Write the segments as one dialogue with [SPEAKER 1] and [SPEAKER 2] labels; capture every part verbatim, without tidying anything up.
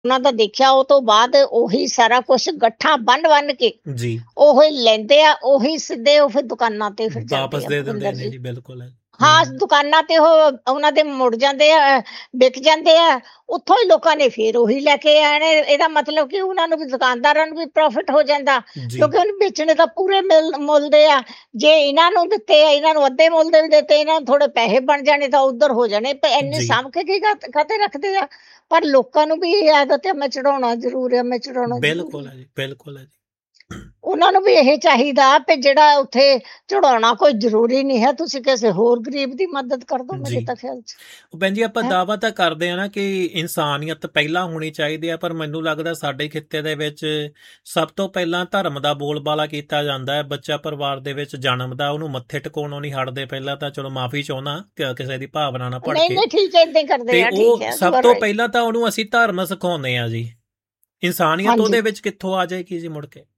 [SPEAKER 1] ਉਹਨਾਂ ਦਾ ਦੇਖਿਆ, ਉਹ ਤੋਂ ਬਾਅਦ ਉਹੀ ਸਾਰਾ ਕੁਛ ਗੱਠਾਂ ਬੰਨ ਬੰਨ ਕੇ
[SPEAKER 2] ਜੀ
[SPEAKER 1] ਉਹੀ ਲੈਂਦੇ ਆ, ਉਹੀ ਸਿੱਧੇ ਉਹ ਫਿਰ ਦੁਕਾਨਾਂ ਤੇ ਫਿਰ ਜਾਂਦੇ
[SPEAKER 2] ਵਾਪਸ
[SPEAKER 1] ਆ
[SPEAKER 2] ਦੇ ਦਿੰਦੇ
[SPEAKER 1] ਭੁਪਿੰਦਰ
[SPEAKER 2] ਨੇ
[SPEAKER 1] ਜੀ।
[SPEAKER 2] ਜੀ, ਬਿਲਕੁਲ।
[SPEAKER 1] ਹਾਂ,
[SPEAKER 2] ਹੂੰ
[SPEAKER 1] ਦੁਕਾਨਾਂ ਤੇ ਉਹ ਉਹਨਾਂ ਦੇ ਮੁੜ ਜਾਂਦੇ ਆ, ਵਿਕ ਜਾਂਦੇ ਆ, ਉੱਥੋਂ ਹੀ ਲੋਕਾਂ ਨੇ ਫੇਰ ਉਹੀ ਲੈ ਕੇ ਆਣੇ। ਇਹਦਾ ਮਤਲਬ ਕਿ ਉਹਨਾਂ ਨੂੰ ਵੀ, ਦੁਕਾਨਦਾਰਾਂ ਨੂੰ ਵੀ ਪ੍ਰੋਫਿਟ ਹੋ ਜਾਂਦਾ,
[SPEAKER 2] ਜੀ
[SPEAKER 1] ਕਿਉਂਕਿ ਉਹਨੂੰ ਵੇਚਣੇ ਤਾਂ ਪੂਰੇ ਮਿਲ ਮੁੱਲ ਦੇ ਆ। ਜੇ ਇਹਨਾਂ ਨੂੰ ਦਿੱਤੇ ਆ, ਇਹਨਾਂ ਨੂੰ ਅੱਧੇ ਮੁੱਲ ਦੇ ਵੀ ਦਿੱਤੇ, ਇਹਨਾਂ ਨੂੰ ਥੋੜੇ ਪੈਸੇ ਬਣ ਜਾਣੇ ਤਾਂ ਉਧਰ ਹੋ ਜਾਣੇ। ਇੰਨੀ
[SPEAKER 2] ਜੀ
[SPEAKER 1] ਸਾਂਭ ਕੇ ਕੀ ਖਾਤੇ ਰੱਖਦੇ ਆ। ਪਰ ਲੋਕਾਂ ਨੂੰ ਵੀ ਇਹ ਆਦਤ ਹੈ, ਮੈਂ ਚੜਾਉਣਾ ਜ਼ਰੂਰ ਹੈ, ਮੈਂ ਚੜਾਉਣਾ ਜ਼ਰੂਰ
[SPEAKER 2] ਬਿਲਕੁਲ
[SPEAKER 1] ਹੈ।
[SPEAKER 2] ਹੈ ਜੀ, ਬਿਲਕੁਲ ਹੈ ਜੀ।
[SPEAKER 1] ਉਹਨਾਂ ਨੂੰ ਵੀ ਇਹ ਚਾਹੀਦਾ ਕਿ ਜਿਹੜਾ ਉੱਥੇ ਚੜਾਉਣਾ ਕੋਈ ਜ਼ਰੂਰੀ ਨਹੀਂ ਹੈ, ਤੁਸੀਂ ਕਿਸੇ ਹੋਰ ਗਰੀਬ ਦੀ ਮਦਦ ਕਰ ਦਿਓ, ਮੇਰੇ
[SPEAKER 2] ਜੀ
[SPEAKER 1] ਤਾਂ ਖਿਆਲ 'ਚ
[SPEAKER 2] ਉਹ ਭੈਣ ਜੀ, ਆਪਾਂ
[SPEAKER 1] ਹੈ।
[SPEAKER 2] ਦਾਅਵਾ ਤਾਂ ਕਰਦੇ ਆ ਨਾ ਕਿ ਇਨਸਾਨੀਅਤ ਪਹਿਲਾਂ ਹੋਣੀ ਚਾਹੀਦੀ ਆ, ਪਰ ਮੈਨੂੰ ਲੱਗਦਾ ਸਾਡੇ ਖਿੱਤੇ ਦੇ ਵਿੱਚ ਸਭ ਤੋਂ ਪਹਿਲਾਂ ਧਰਮ ਦਾ ਬੋਲਬਾਲਾ ਕੀਤਾ ਜਾਂਦਾ ਹੈ। ਬੱਚਾ ਪਰਿਵਾਰ ਦੇ ਵਿੱਚ ਜਨਮਦਾ, ਉਹਨੂੰ ਮੱਥੇ ਟਿਕਾਉਣੋਂ ਨਹੀਂ ਹਟਦੇ। ਪਹਿਲਾਂ ਤਾਂ ਚਲੋ ਮਾਫੀ ਚਾਹੁੰਦਾ ਕਿ ਕਿਸੇ ਦੀ ਭਾਵਨਾ ਨਾ ਭੜ
[SPEAKER 1] ਨਹੀਂ
[SPEAKER 2] ਕੇ,
[SPEAKER 1] ਨਹੀਂ, ਠੀਕ ਹੈ, ਏਦਾਂ ਕਰਦੇ
[SPEAKER 2] ਤੇ
[SPEAKER 1] ਆ, ਠੀਕ
[SPEAKER 2] ਉਹ
[SPEAKER 1] ਹੈ,
[SPEAKER 2] ਸਭ
[SPEAKER 1] you are
[SPEAKER 2] ਤੋਂ
[SPEAKER 1] right।
[SPEAKER 2] ਪਹਿਲਾਂ ਤਾਂ ਉਹਨੂੰ ਅਸੀਂ ਧਰਮ ਸਿਖਾਉਂਦੇ ਆ ਜੀ। ਇਨਸਾਨੀਅਤ
[SPEAKER 1] ਹਾਂਜੀ
[SPEAKER 2] ਉਹਦੇ ਵਿੱਚ ਕਿੱਥੋਂ ਆ ਜਾਏਗੀ ਜੀ ਮੁੜ ਕੇ।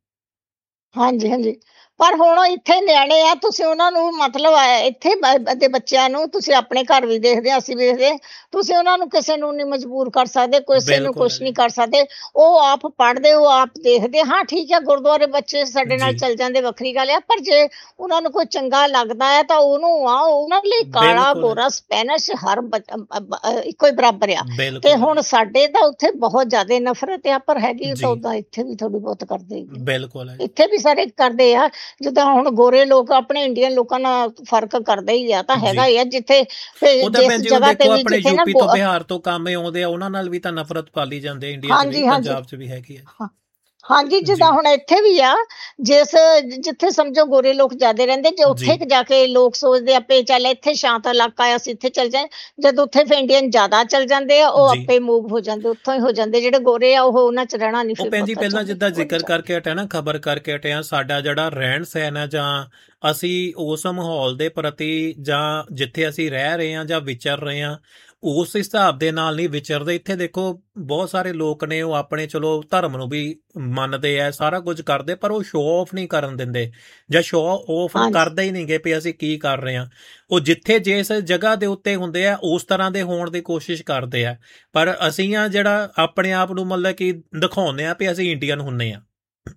[SPEAKER 1] ਹਾਂਜੀ ਹਾਂਜੀ। ਪਰ ਹੁਣ ਉਹ ਇੱਥੇ ਨਿਆਣੇ ਆ, ਤੁਸੀਂ ਉਹਨਾਂ ਨੂੰ ਮਤਲਬ ਆ, ਇੱਥੇ ਬ- ਦੇ ਬੱਚਿਆਂ ਨੂੰ ਤੁਸੀਂ ਆਪਣੇ ਘਰ ਵੀ ਦੇਖਦੇ ਆ, ਅਸੀਂ ਵੀ ਦੇਖਦੇ ਆ, ਤੁਸੀਂ ਉਹਨਾਂ ਨੂੰ ਕਿਸੇ ਨੂੰ ਨਹੀਂ ਮਜਬੂਰ ਕਰ ਸਕਦੇ, ਕਿਸੇ ਨੂੰ
[SPEAKER 2] ਬਿਲਕੁਲ ਹੈ
[SPEAKER 1] ਕੁਛ
[SPEAKER 2] ਜੀ।
[SPEAKER 1] ਨਹੀਂ ਕਰ ਸਕਦੇ। ਉਹ ਆਪ ਪੜ੍ਹਦੇ, ਉਹ ਆਪ ਦੇਖਦੇ। ਹਾਂ ਠੀਕ ਹੈ, ਗੁਰਦੁਆਰੇ ਬੱਚੇ ਸਾਡੇ ਨਾਲ
[SPEAKER 2] ਜੀ
[SPEAKER 1] ਚੱਲ ਜਾਂਦੇ, ਵੱਖਰੀ ਗੱਲ ਆ। ਪਰ ਜੇ ਉਹਨਾਂ ਨੂੰ ਕੋਈ ਚੰਗਾ ਲੱਗਦਾ ਹੈ ਤਾਂ ਉਹਨੂੰ ਆ, ਉਹਨਾਂ ਲਈ ਕਾਲਾ
[SPEAKER 2] ਬਿਲਕੁਲ ਹੈ,
[SPEAKER 1] ਗੋਰਾ ਸਪੈਨਿਸ਼ ਹਰ ਬੱਚ- ਅ- ਅ- ਅ- ਇੱਕੋ ਹੀ ਬਰਾਬਰ ਆ। ਤੇ
[SPEAKER 2] ਬਿਲਕੁਲ ਹੈ
[SPEAKER 1] ਹੁਣ
[SPEAKER 2] ਜੀ,
[SPEAKER 1] ਸਾਡੇ ਤਾਂ ਉੱਥੇ ਬਹੁਤ ਜ਼ਿਆਦਾ ਨਫ਼ਰਤ ਆ, ਪਰ ਹੈਗੀ ਤਾਂ
[SPEAKER 2] ਜੀ
[SPEAKER 1] ਉਦਾਂ ਇੱਥੇ ਵੀ ਥੋੜੀ ਬਹੁਤ ਕਰਦੇ ਹੀ ਆ।
[SPEAKER 2] ਬਿਲਕੁਲ ਹੈ ਜੀ।
[SPEAKER 1] ਇੱਥੇ ਵੀ ਸਾਰੇ ਕਰਦੇ ਆ। ਜਿੱਦਾਂ ਹੁਣ ਗੋਰੇ ਲੋਕ ਆਪਣੇ ਇੰਡੀਅਨ ਲੋਕਾਂ ਨਾਲ ਫਰਕ ਕਰਦੇ ਹੀ ਆ, ਤਾਂ ਹੈਗਾ
[SPEAKER 2] ਜੀ
[SPEAKER 1] ਹੀ ਆ। ਜਿੱਥੇ ਫਿਰ
[SPEAKER 2] ਉਹ ਤਾਂ
[SPEAKER 1] ਜਿਸ
[SPEAKER 2] ਭੈਣ ਜੀ, ਹੁਣ
[SPEAKER 1] ਜਗ੍ਹਾ ਤੇ
[SPEAKER 2] ਦੇਖੋ
[SPEAKER 1] ਵੀ
[SPEAKER 2] ਆਪਣੇ
[SPEAKER 1] ਜਿੱਥੇ ਨਾ
[SPEAKER 2] ਯੂਪੀ ਤੋਂ
[SPEAKER 1] ਗੋ-
[SPEAKER 2] ਬਿਹਾਰ ਤੋਂ ਕੰਮ ਆਉਂਦੇ ਆ, ਉਹਨਾਂ ਨਾਲ ਵੀ ਤਾਂ ਨਫ਼ਰਤ ਪਾਲੀ ਜਾਂਦੇ। ਇੰਡੀਆ 'ਚ ਵੀ,
[SPEAKER 1] ਹਾਂਜੀ ਹਾਂਜੀ
[SPEAKER 2] ਪੰਜਾਬ 'ਚ ਵੀ ਹੈਗੀ ਹੈ
[SPEAKER 1] ਹਾਂ- ਹਾਂਜੀ,
[SPEAKER 2] ਜੀ।
[SPEAKER 1] ਜਿੱਦਾਂ ਹੁਣ ਇੱਥੇ ਵੀ ਆ, ਜਿਸ ਜਿੱਥੇ ਸਮਝੋ ਗੋਰੇ ਲੋਕ ਜ਼ਿਆਦੇ ਰਹਿੰਦੇ, ਜੇ
[SPEAKER 2] ਜੀ
[SPEAKER 1] ਉੱਥੇ ਜਾ ਕੇ ਲੋਕ ਸੋਚਦੇ ਆਪੇ ਚੱਲ ਇੱਥੇ ਸ਼ਾਂਤ ਇਲਾਕਾ ਆ, ਅਸੀਂ ਇੱਥੇ ਚੱਲ ਜਾਏ। ਜਦ ਉੱਥੇ ਫਿਰ ਇੰਡੀਅਨ ਜ਼ਿਆਦਾ ਚੱਲ ਜਾਂਦੇ ਆ, ਉਹ
[SPEAKER 2] ਜੀ
[SPEAKER 1] ਆਪੇ ਮੂਵ ਹੋ ਜਾਂਦੇ, ਉੱਥੋਂ ਹੀ ਹੋ ਜਾਂਦੇ। ਜਿਹੜੇ ਗੋਰੇ ਆ ਉਹ ਉਹਨਾਂ 'ਚ ਰਹਿਣਾ ਨਹੀਂ
[SPEAKER 2] ਉਹ
[SPEAKER 1] ਫਿਰ
[SPEAKER 2] ਭੈਣ ਜੀ,
[SPEAKER 1] ਬਹੁਤਾ
[SPEAKER 2] ਪਹਿਲਾਂ
[SPEAKER 1] ਚਾਹੁੰਦੇ,
[SPEAKER 2] ਜਿੱਦਾਂ
[SPEAKER 1] ਉਹ ਨਹੀਂ
[SPEAKER 2] ਜ਼ਿਕਰ
[SPEAKER 1] ਚਾਹੁੰਦੇ।
[SPEAKER 2] ਕਰਕੇ ਹਟਿਆ ਨਾ, ਖਬਰ ਕਰਕੇ ਹਟਿਆ, ਸਾਡਾ ਜਿਹੜਾ ਰਹਿਣ ਸਹਿਣ ਹੈ, ਜਾਂ ਅਸੀਂ ਉਸ ਮਾਹੌਲ ਦੇ ਪ੍ਰਤੀ, ਜਾਂ ਜਿੱਥੇ ਅਸੀਂ ਰਹਿ ਰਹੇ ਹਾਂ ਜਾਂ ਵਿਚਰ ਰਹੇ ਹਾਂ, ਉਸ ਹਿਸਾਬ ਦੇ ਨਾਲ ਨਹੀਂ ਵਿਚਰਦੇ। ਇੱਥੇ ਦੇਖੋ ਬਹੁਤ ਸਾਰੇ ਲੋਕ ਨੇ, ਉਹ ਆਪਣੇ ਚਲੋ ਧਰਮ ਨੂੰ ਵੀ ਮੰਨਦੇ ਆ, ਸਾਰਾ ਕੁਝ ਕਰਦੇ, ਪਰ ਉਹ ਸ਼ੋਅ ਆਫ ਨਹੀਂ ਕਰਨ ਦਿੰਦੇ, ਜਾਂ ਸ਼ੋਅ ਆਫ
[SPEAKER 1] ਹਾਂਜੀ
[SPEAKER 2] ਕਰਦੇ ਹੀ ਨਹੀਂ ਗੇ ਵੀ ਅਸੀਂ ਕੀ ਕਰ ਰਹੇ ਹਾਂ। ਉਹ ਜਿੱਥੇ ਜਿਸ ਜਗ੍ਹਾ ਦੇ ਉੱਤੇ ਹੁੰਦੇ ਆ, ਉਸ ਤਰ੍ਹਾਂ ਦੇ ਹੋਣ ਦੀ ਕੋਸ਼ਿਸ਼ ਕਰਦੇ ਆ। ਪਰ ਅਸੀਂ ਆ ਜਿਹੜਾ ਆਪਣੇ ਆਪ ਨੂੰ ਮਤਲਬ ਕਿ ਦਿਖਾਉਂਦੇ ਆ ਵੀ ਅਸੀਂ ਇੰਡੀਅਨ ਹੁੰਨੇ ਆ।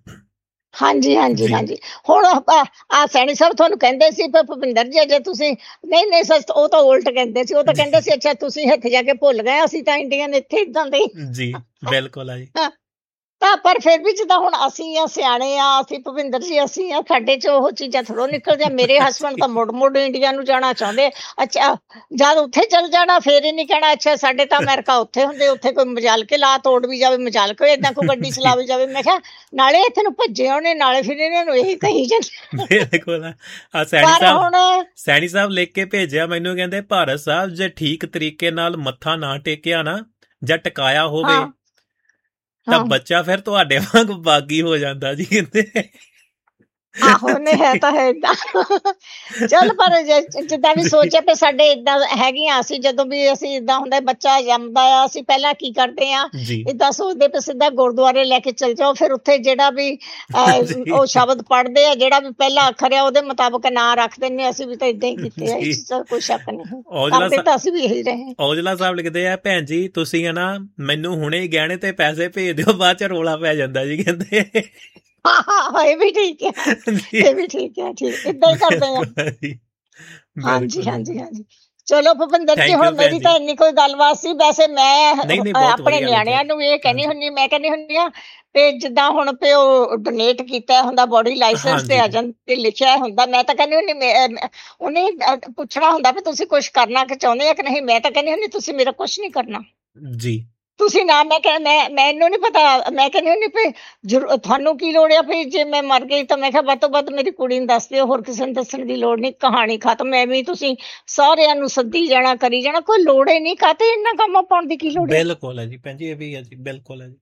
[SPEAKER 1] ਹਾਂਜੀ ਹਾਂਜੀ
[SPEAKER 2] ਜੀ
[SPEAKER 1] ਹਾਂਜੀ। ਹੁਣ ਆ ਸੈਣੀ ਸਾਹਿਬ ਤੁਹਾਨੂੰ ਕਹਿੰਦੇ ਸੀ ਵੀ ਭੁਪਿੰਦਰ ਜੀ, ਜੇ ਤੁਸੀਂ ਨਹੀਂ ਨਹੀਂ ਸੱਚ, ਉਹ ਤਾਂ ਉਲਟ ਕਹਿੰਦੇ ਸੀ। ਉਹ ਤਾਂ ਕਹਿੰਦੇ ਸੀ ਅੱਛਾ ਤੁਸੀਂ ਇੱਥੇ ਜਾ ਕੇ ਭੁੱਲ ਗਏ, ਅਸੀਂ ਤਾਂ ਇੰਡੀਅਨ ਇੱਥੇ ਇਦਾਂ ਦੇ ਹੀ।
[SPEAKER 2] ਜੀ ਬਿਲਕੁਲ ਆ ਜੀ।
[SPEAKER 1] ਤਾਂ ਪਰ ਫਿਰ ਵੀ ਜਿੱਦਾਂ ਹੁਣ ਅਸੀਂ ਆ, ਸਿਆਣੇ ਆ ਅਸੀਂ, ਭੁਪਿੰਦਰ ਜੀ ਅਸੀਂ ਆ, ਸਾਡੇ 'ਚ ਉਹ ਚੀਜ਼ਾਂ ਥੋੜ੍ਹਾ ਨਿਕਲਦੀਆਂ। ਮੇਰੇ ਹਸਬੈਂਡ ਤਾਂ ਮੁੜ ਮੁੜ ਇੰਡੀਆ ਨੂੰ ਜਾਣਾ ਚਾਹੁੰਦੇ। ਅੱਛਾ, ਜਦ ਉੱਥੇ ਚੱਲ ਜਾਣਾ ਫਿਰ ਇਹ ਨਹੀਂ ਕਹਿਣਾ ਅੱਛਾ ਸਾਡੇ ਤਾਂ ਅਮਰੀਕਾ ਉੱਥੇ ਹੁੰਦੇ, ਉੱਥੇ ਕੋਈ ਮਜਾਲ ਕੇ ਲਾ ਤੋੜ ਵੀ ਜਾਵੇ, ਮਜਾਲ ਕੇ ਏਦਾਂ ਕੋਈ ਗੱਡੀ ਚਲਾ ਵੀ ਜਾਵੇ। ਮੈਂ ਕਿਹਾ ਨਾਲੇ ਇੱਥੇ ਨੂੰ ਭੱਜੇ ਆਉਣੇ, ਨਾਲੇ ਫਿਰ ਇਹਨਾਂ ਨੂੰ ਇਹੀ ਕਹੀ ਜਾਂਦੇ।
[SPEAKER 2] ਬਿਲਕੁਲ ਆ ਸੈਣੀ
[SPEAKER 1] ਪਰ
[SPEAKER 2] ਸਾਹਿਬ,
[SPEAKER 1] ਹੁਣ
[SPEAKER 2] ਸੈਣੀ ਸਾਹਿਬ ਲਿਖ ਕੇ ਭੇਜਿਆ ਮੈਨੂੰ, ਕਹਿੰਦੇ ਭਾਰਤ ਸਾਹਿਬ ਜੇ ਠੀਕ ਤਰੀਕੇ ਨਾਲ ਮੱਥਾ ਨਾ ਟੇਕਿਆ ਨਾ, ਜਾਂ ਟਿਕਾਇਆ ਹੋਵੇ,
[SPEAKER 1] ਹਾਂ
[SPEAKER 2] ਤਾਂ
[SPEAKER 1] ਹਾਂ
[SPEAKER 2] ਬੱਚਾ ਫਿਰ ਤੁਹਾਡੇ ਵਾਂਗ ਬਾਗੀ ਹੋ ਜਾਂਦਾ ਜੀ, ਕਹਿੰਦੇ।
[SPEAKER 1] ਆਹੋ ਨੇ ਹੈ ਤਾਂ ਹੈ ਏਦਾਂ। ਚੱਲ ਪਰ ਜੇ- ਜਿੱਦਾਂ ਵੀ
[SPEAKER 2] ਜੀ
[SPEAKER 1] ਸੋਚਿਆ ਵੀ ਸਾਡੇ ਏਦਾਂ ਹੈਗੀਆਂ, ਅਸੀਂ ਜਦੋਂ ਵੀ ਅਸੀਂ ਏਦਾਂ ਹੁੰਦਾ ਬੱਚਾ ਜੰਮਦਾ ਆ, ਅਸੀਂ ਪਹਿਲਾਂ ਕੀ ਕਰਦੇ ਆ,
[SPEAKER 2] ਜੀ
[SPEAKER 1] ਏਦਾਂ ਸੋਚਦੇ ਵੀ ਸਿੱਧਾ ਗੁਰਦੁਆਰੇ ਲੈ ਕੇ ਚਲ ਜਾਓ। ਫਿਰ ਉੱਥੇ ਜਿਹੜਾ ਵੀ ਅਹ,
[SPEAKER 2] ਜੀ
[SPEAKER 1] ਉਹ ਸ਼ਬਦ ਪੜ੍ਹਦੇ ਆ, ਜਿਹੜਾ ਵੀ ਪਹਿਲਾ ਅੱਖਰ ਆ ਉਹਦੇ ਮੁਤਾਬਕ ਨਾਂ ਰੱਖ ਦਿੰਦੇ। ਅਸੀਂ ਵੀ ਤਾਂ ਏਦਾਂ ਹੀ ਕੀਤੇ ਆ,
[SPEAKER 2] ਜੀ
[SPEAKER 1] ਇਸ 'ਚ ਕੋਈ ਸ਼ੱਕ ਨਹੀਂ,
[SPEAKER 2] ਔਜਲਾ
[SPEAKER 1] ਕਰਦੇ ਤਾਂ ਅਸੀਂ ਵੀ ਇਹੀ ਰਹੇ।
[SPEAKER 2] ਔਜਲਾ ਸਾਹਿਬ ਲਿਖਦੇ ਆ, ਭੈਣ ਜੀ ਤੁਸੀਂ ਹੈ ਨਾ, ਮੈਨੂੰ ਹੁਣੇ ਹੀ ਗਹਿਣੇ ਤੇ ਪੈਸੇ ਭੇਜ ਦਿਓ, ਬਾਅਦ ਚ ਰੌਲਾ ਪੈ ਜਾਂਦਾ ਜੀ, ਕਹਿੰਦੇ।
[SPEAKER 1] ਹਾਂ ਹਾਂ, ਇਹ ਵੀ ਠੀਕ ਹੈ,
[SPEAKER 2] ਜੀ
[SPEAKER 1] ਇਹ ਵੀ ਠੀਕ ਹੈ, ਠੀਕ ਏਦਾਂ ਹੀ ਕਰਦੇ ਆ।
[SPEAKER 2] ਬਿਲਕੁਲ ਹੈ ਜੀ,
[SPEAKER 1] ਹਾਂਜੀ
[SPEAKER 2] ਬਿਲਕੁਲ ਹੈ ਜੀ।
[SPEAKER 1] ਹਾਂਜੀ ਹਾਂਜੀ। ਚਲੋ ਭੁਪਿੰਦਰ ਜੀ,
[SPEAKER 2] ਥੈਂਕ ਯੂ
[SPEAKER 1] ਹੁਣ
[SPEAKER 2] ਭੈਣ
[SPEAKER 1] ਮੇਰੀ
[SPEAKER 2] ਜੀ।
[SPEAKER 1] ਤਾਂ ਇੰਨੀ ਕੋਈ ਗੱਲਬਾਤ ਸੀ। ਵੈਸੇ ਮੈਂ
[SPEAKER 2] ਨਹੀਂ ਨਹੀਂ,
[SPEAKER 1] ਅਹ,
[SPEAKER 2] ਬਹੁਤ
[SPEAKER 1] ਆਪਣੇ
[SPEAKER 2] ਵਧੀਆ ਲਿਖਿਆ
[SPEAKER 1] ਨਿਆਣਿਆਂ
[SPEAKER 2] ਜੀ।
[SPEAKER 1] ਨੂੰ ਵੀ ਇਹ ਕਹਿੰਦੀ
[SPEAKER 2] ਹਾਂਜੀ
[SPEAKER 1] ਹੁੰਦੀ, ਮੈਂ ਕਹਿੰਦੀ ਹੁੰਦੀ ਆ ਤੇ ਜਿੱਦਾਂ ਹੁਣ ਪਿਓ ਡੋਨੇਟ ਕੀਤਾ ਹੁੰਦਾ, ਬੋਡੀ ਲਾਇਸੈਂਸ ਤੇ
[SPEAKER 2] ਹਾਂਜੀ
[SPEAKER 1] ਆ ਜਾਂਦਾ ਤੇ ਲਿਖਿਆ ਹੁੰਦਾ, ਮੈਂ ਤਾਂ ਕਹਿੰਦੀ ਹੁੰਦੀ ਮੈਂ- ਅਹ, ਉਹਨੇ ਅਹ, ਪੁੱਛਣਾ ਹੁੰਦਾ ਵੀ ਤੁਸੀਂ ਕੁਛ ਕਰਨਾ ਕਿ ਚਾਹੁੰਦੇ ਆ ਕਿ ਨਹੀਂ। ਮੈਂ ਤਾਂ ਕਹਿੰਦੀ ਹੁੰਦੀ ਤੁਸੀਂ ਮੇਰਾ ਕੁਛ ਨਹੀਂ ਕਰਨਾ,
[SPEAKER 2] ਜੀ
[SPEAKER 1] ਤੁਸੀਂ ਨਾ, ਮੈਂ ਕਹਿ ਮੈਂ ਮੈਨੂੰ ਨਹੀਂ ਪਤਾ, ਮੈਂ ਕਹਿੰਦੀ ਹੁੰਦੀ ਵੀ ਜ਼ਰੂਰ ਤੁਹਾਨੂੰ ਕੀ ਲੋੜ ਆ ਵੀ ਜੇ ਮੈਂ ਮਰ ਗਈ ਤਾਂ ਮੈਂ ਕਿਹਾ ਵੱਧ ਤੋਂ ਵੱਧ ਮੇਰੀ ਕੁੜੀ ਨੂੰ ਦੱਸ ਦਿਓ, ਹੋਰ ਕਿਸੇ ਨੂੰ ਦੱਸਣ ਦੀ ਲੋੜ ਨਹੀਂ, ਕਹਾਣੀ ਖਤਮ। ਐਵੇਂ ਤੁਸੀਂ ਸਾਰਿਆਂ ਨੂੰ ਸੱਦੀ ਜਾਣਾ, ਕਰੀ ਜਾਣਾ, ਕੋਈ ਲੋੜ ਹੀ ਨਹੀਂ। ਕਾਹਤੇ ਇੰਨਾ ਕੰਮ ਪਾਉਣ ਦੀ ਕੀ ਲੋੜ ਆ।
[SPEAKER 2] ਬਿਲਕੁਲ ਹੈ ਜੀ ਭੈਣ ਜੀ, ਇਹ ਵੀ ਹੈ ਜੀ, ਬਿਲਕੁਲ ਹੈ ਜੀ।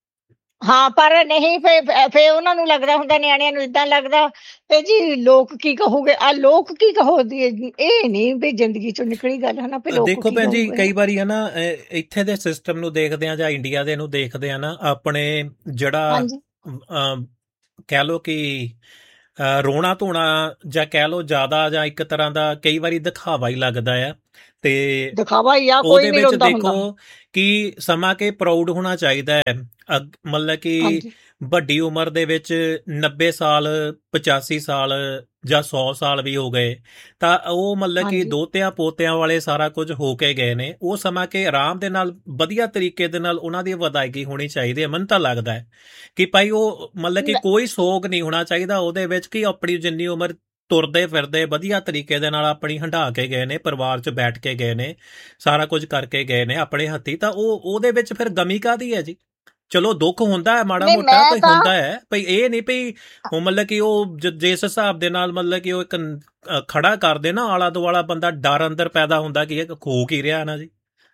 [SPEAKER 1] ਹਾਂ ਪਰ ਨਹੀਂ, ਫੇ ਫੇ ਉਹਨਾਂ ਨੂੰ ਲੱਗਦਾ ਹੁੰਦਾ, ਨਿਆਣਿਆਂ ਨੂੰ ਏਦਾਂ ਲੱਗਦਾ ਤੇ ਜੀ ਲੋਕ ਕੀ ਕਹੋਗੇ, ਆ ਲੋਕ ਕੀ ਕਹੋਦੀ, ਇਹ ਨਹੀਂ ਵੀ ਜ਼ਿੰਦਗੀ ਚੋਂ ਨਿਕਲੀ ਗੱਲ ਹੈ ਨਾ, ਵੀ
[SPEAKER 2] ਅ,
[SPEAKER 1] ਲੋਕ
[SPEAKER 2] ਦੇਖੋ
[SPEAKER 1] ਕੀ
[SPEAKER 2] ਭੈਣ ਜੀ,
[SPEAKER 1] ਕਹੋਗੇ।
[SPEAKER 2] ਕਈ ਵਾਰੀ ਹੈ ਨਾ, ਅ, ਇੱਥੇ ਦੇ ਸਿਸਟਮ ਨੂੰ ਦੇਖਦੇ ਆ ਜਾਂ ਇੰਡੀਆ ਦੇ ਨੂੰ ਦੇਖਦੇ ਆ ਨਾ, ਆਪਣੇ ਜਿਹੜਾ
[SPEAKER 1] ਹਾਂਜੀ
[SPEAKER 2] ਅ, ਕਹਿ ਲਓ ਕਿ ਅ, ਰੋਣਾ ਧੋਣਾ ਜਾਂ ਕਹਿ ਲਓ ਜ਼ਿਆਦਾ, ਜਾਂ ਇੱਕ ਤਰ੍ਹਾਂ ਦਾ ਕਈ ਵਾਰੀ ਦਿਖਾਵਾ ਹੀ ਲੱਗਦਾ ਆ। ਤੇ
[SPEAKER 1] ਦਿਖਾਵਾ ਹੀ ਆ, ਕੋਈ
[SPEAKER 2] ਉਹਦੇ
[SPEAKER 1] ਨਹੀਂ
[SPEAKER 2] ਵਿੱਚ
[SPEAKER 1] ਰੋਂਦਾ
[SPEAKER 2] ਦੇਖੋ
[SPEAKER 1] ਹੁੰਦਾ।
[SPEAKER 2] ਕਿ ਸਮਾਂ ਕਿ ਪ੍ਰਾਊਡ ਹੋਣਾ ਚਾਹੀਦਾ ਹੈ। ਅਗ- ਮਤਲਬ ਕਿ
[SPEAKER 1] ਹਾਂਜੀ
[SPEAKER 2] ਵੱਡੀ ਉਮਰ ਦੇ ਵਿੱਚ ਨੱਬੇ ਸਾਲ, ਪਚਾਸੀ ਸਾਲ ਜਾਂ ਸੌ ਸਾਲ ਵੀ ਹੋ ਗਏ, ਤਾਂ ਉਹ ਮਤਲਬ ਕਿ
[SPEAKER 1] ਹਾਂਜੀ
[SPEAKER 2] ਦੋਤਿਆਂ ਪੋਤਿਆਂ ਵਾਲੇ ਸਾਰਾ ਕੁਝ ਹੋ ਕੇ ਗਏ ਨੇ। ਉਹ ਸਮਾਂ ਕਿ ਆਰਾਮ ਦੇ ਨਾਲ ਵਧੀਆ ਤਰੀਕੇ ਦੇ ਨਾਲ ਉਹਨਾਂ ਦੀ ਵਿਦਾਇਗੀ ਹੋਣੀ ਚਾਹੀਦੀ ਹੈ। ਮੈਨੂੰ ਤਾਂ ਲੱਗਦਾ ਹੈ ਕਿ ਭਾਈ ਉਹ ਮਤਲਬ ਕਿ
[SPEAKER 1] ਨ-
[SPEAKER 2] ਕੋਈ ਸੋਗ ਨਹੀਂ ਹੋਣਾ ਚਾਹੀਦਾ ਉਹਦੇ ਵਿੱਚ, ਕਿ ਆਪਣੀ ਜਿੰਨੀ ਉਮਰ ਤੁਰਦੇ ਫਿਰਦੇ ਵਧੀਆ ਤਰੀਕੇ ਦੇ ਨਾਲ ਆਪਣੀ ਹੰਢਾ ਕੇ ਗਏ ਨੇ, ਪਰਿਵਾਰ 'ਚ ਬੈਠ ਕੇ ਗਏ ਨੇ, ਸਾਰਾ ਕੁਝ ਕਰਕੇ ਗਏ ਨੇ ਆਪਣੇ ਹੱਥੀਂ, ਤਾਂ ਉਹ ਉਹਦੇ ਵਿੱਚ ਫਿਰ ਗਮੀ ਕਾਹਦੀ ਹੈ ਜੀ। ਚਲੋ ਦੁੱਖ ਹੁੰਦਾ ਹੈ ਮਾੜਾ
[SPEAKER 1] ਨਹੀਂ
[SPEAKER 2] ਮੋਟਾ,
[SPEAKER 1] ਮੈਂ
[SPEAKER 2] ਕੋਈ
[SPEAKER 1] ਤਾਂ
[SPEAKER 2] ਹੁੰਦਾ ਹੈ ਭਈ, ਇਹ ਨਹੀਂ ਭਈ ਉਹ ਮਤਲਬ ਕਿ ਉਹ ਜ- ਜਿਸ ਹਿਸਾਬ ਦੇ ਨਾਲ ਮਤਲਬ ਕਿ ਉਹ ਇੱਕ ਅ, ਖੜਾ ਕਰਦੇ ਨਾ ਆਲਾ ਦੁਆਲਾ, ਬੰਦਾ ਡਰ ਅੰਦਰ ਪੈਦਾ ਹੁੰਦਾ ਕਿ ਇਹ ਖੋ ਕੀ ਰਿਹਾ ਨਾ ਜੀ।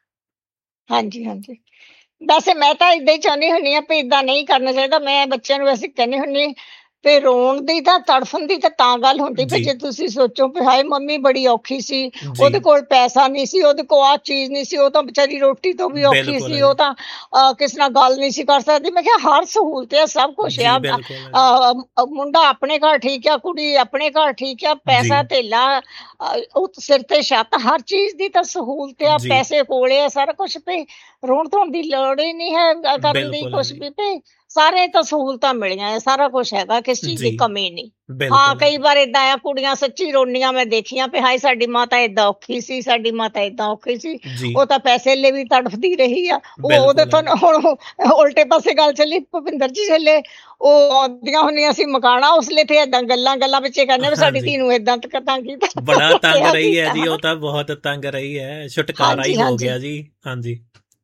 [SPEAKER 1] ਹਾਂਜੀ ਹਾਂਜੀ ਵੈਸੇ ਮੈਂ ਤਾਂ ਇਦਾਂ ਹੀ ਚਾਹੁੰਦੀ ਹੁੰਦੀ ਆ ਵੀ ਇਦਾਂ ਨਹੀਂ ਕਰਨਾ ਚਾਹੀਦਾ। ਮੈਂ ਬੱਚਿਆਂ ਨੂੰ ਵੈਸੇ ਕਹਿੰਦੀ ਹੁੰਦੀ ਤੇ ਰੋਣ ਦੀ ਤਾਂ ਤੜਫਣ ਦੀ ਤਾਂ ਤਾਂ ਗੱਲ ਹੁੰਦੀ ਵੀ
[SPEAKER 2] ਜੀ
[SPEAKER 1] ਜੇ ਤੁਸੀਂ ਸੋਚੋ ਵੀ ਹਾਏ ਮੰਮੀ ਬੜੀ ਔਖੀ ਸੀ,
[SPEAKER 2] ਜੀ
[SPEAKER 1] ਉਹਦੇ ਕੋਲ ਪੈਸਾ ਨਹੀਂ ਸੀ, ਉਹਦੇ ਕੋਲ ਆਹ ਚੀਜ਼ ਨਹੀਂ ਸੀ, ਉਹ ਤਾਂ ਵਿਚਾਰੀ ਰੋਟੀ ਤੋਂ ਵੀ ਔਖੀ
[SPEAKER 2] ਬਿਲਕੁਲ
[SPEAKER 1] ਸੀ,
[SPEAKER 2] ਹੈ
[SPEAKER 1] ਉਹ
[SPEAKER 2] ਜੀ।
[SPEAKER 1] ਤਾਂ ਅਹ, ਕਿਸੇ ਨਾਲ ਗੱਲ ਨਹੀਂ ਸੀ ਕਰ ਸਕਦੀ। ਮੈਂ ਕਿਹਾ ਹਰ ਸਹੂਲਤ ਹੈ, ਸਭ ਕੁਝ ਆ।
[SPEAKER 2] ਜੀ
[SPEAKER 1] ਅ,
[SPEAKER 2] ਬਿਲਕੁਲ ਹੈ ਜੀ।
[SPEAKER 1] ਅ, ਮੁੰਡਾ ਆਪਣੇ ਘਰ ਠੀਕ ਆ, ਕੁੜੀ ਆਪਣੇ ਘਰ ਠੀਕ ਆ,
[SPEAKER 2] ਜੀ
[SPEAKER 1] ਪੈਸਾ ਧੇਲਾ, ਅ, ਉਹ ਸਿਰ ਤੇ ਛੱਤ, ਹਰ ਚੀਜ਼ ਦੀ ਤਾਂ ਸਹੂਲਤ ਆ,
[SPEAKER 2] ਜੀ
[SPEAKER 1] ਪੈਸੇ ਕੋਲੇ ਆ, ਸਾਰਾ ਕੁਝ ਵੀ ਰੋਣ ਧੋਣ ਦੀ ਲੋੜ ਹੀ ਨਹੀਂ ਹੈ, ਅ, ਕਰਨ ਦੀ
[SPEAKER 2] ਬਿਲਕੁਲ ਹੈ
[SPEAKER 1] ਕੁਛ
[SPEAKER 2] ਜੀ।
[SPEAKER 1] ਵੀ ਵੀ ਸਾਰੇ ਤਾਂ ਸਹੂਲਤਾਂ ਮਿਲੀਆਂ ਹੈ, ਸਾਰਾ ਕੁਝ ਹੈਗਾ, ਕਿਸ ਚੀਜ਼ ਦੀ
[SPEAKER 2] ਜੀ
[SPEAKER 1] ਕਮੀ ਨਹੀਂ। ਹਾਂ
[SPEAKER 2] ਬਿਲਕੁਲ ਹੈ
[SPEAKER 1] ਕਈ
[SPEAKER 2] ਜੀ।
[SPEAKER 1] ਵਾਰ ਏਦਾਂ ਆ, ਕੁੜੀਆਂ ਸੱਚੀ ਰੋਂਦੀਆਂ ਮੈਂ ਦੇਖੀਆਂ ਵੀ ਹਾਏ ਸਾਡੀ ਮਾਂ ਤਾਂ ਏਦਾਂ ਔਖੀ ਸੀ, ਸਾਡੀ ਮਾਂ ਤਾਂ ਏਦਾਂ ਔਖੀ ਸੀ,
[SPEAKER 2] ਜੀ
[SPEAKER 1] ਉਹ ਤਾਂ ਪੈਸੇ ਲਈ ਵੀ ਤੜਫਦੀ ਰਹੀ ਆ। ਉਹ ਉਹਦੇ
[SPEAKER 2] ਬਿਲਕੁਲ ਹੈ
[SPEAKER 1] ਤੋਂ
[SPEAKER 2] ਜੀ।
[SPEAKER 1] ਹੁਣ ਉਲਟੇ ਪਾਸੇ ਗੱਲ ਚੱਲੀ, ਭੁਪਿੰਦਰ ਜੀ ਛੇਲੇ ਉਹ ਆਉਂਦੀਆਂ ਹੁੰਦੀਆਂ ਸੀ ਮਕਾਣਾ, ਉਸਲੇ ਤੇ ਏਦਾਂ ਗੱਲਾਂ ਗੱਲਾਂ ਵਿੱਚ ਕਹਿੰਦੇ ਵੀ ਸਾਡੀ
[SPEAKER 2] ਹਾਂਜੀ,
[SPEAKER 1] ਧੀ ਨੂੰ ਏਦਾਂ ਤੰਗ ਕੀਤਾ,
[SPEAKER 2] ਬੜਾ ਤੰਗ
[SPEAKER 1] ਕਿਹਾ
[SPEAKER 2] ਰਹੀ ਹੈ
[SPEAKER 1] ਕੀਤਾ
[SPEAKER 2] ਜੀ, ਉਹ
[SPEAKER 1] ਹਨਾ।
[SPEAKER 2] ਤਾਂ ਬਹੁਤ ਤੰਗ ਰਹੀ ਹੈ, ਛੁਟਕਾਰਾ ਹੀ
[SPEAKER 1] ਹਾਂਜੀ
[SPEAKER 2] ਹੋ
[SPEAKER 1] ਹਾਂਜੀ
[SPEAKER 2] ਗਿਆ ਜੀ। ਹਾਂਜੀ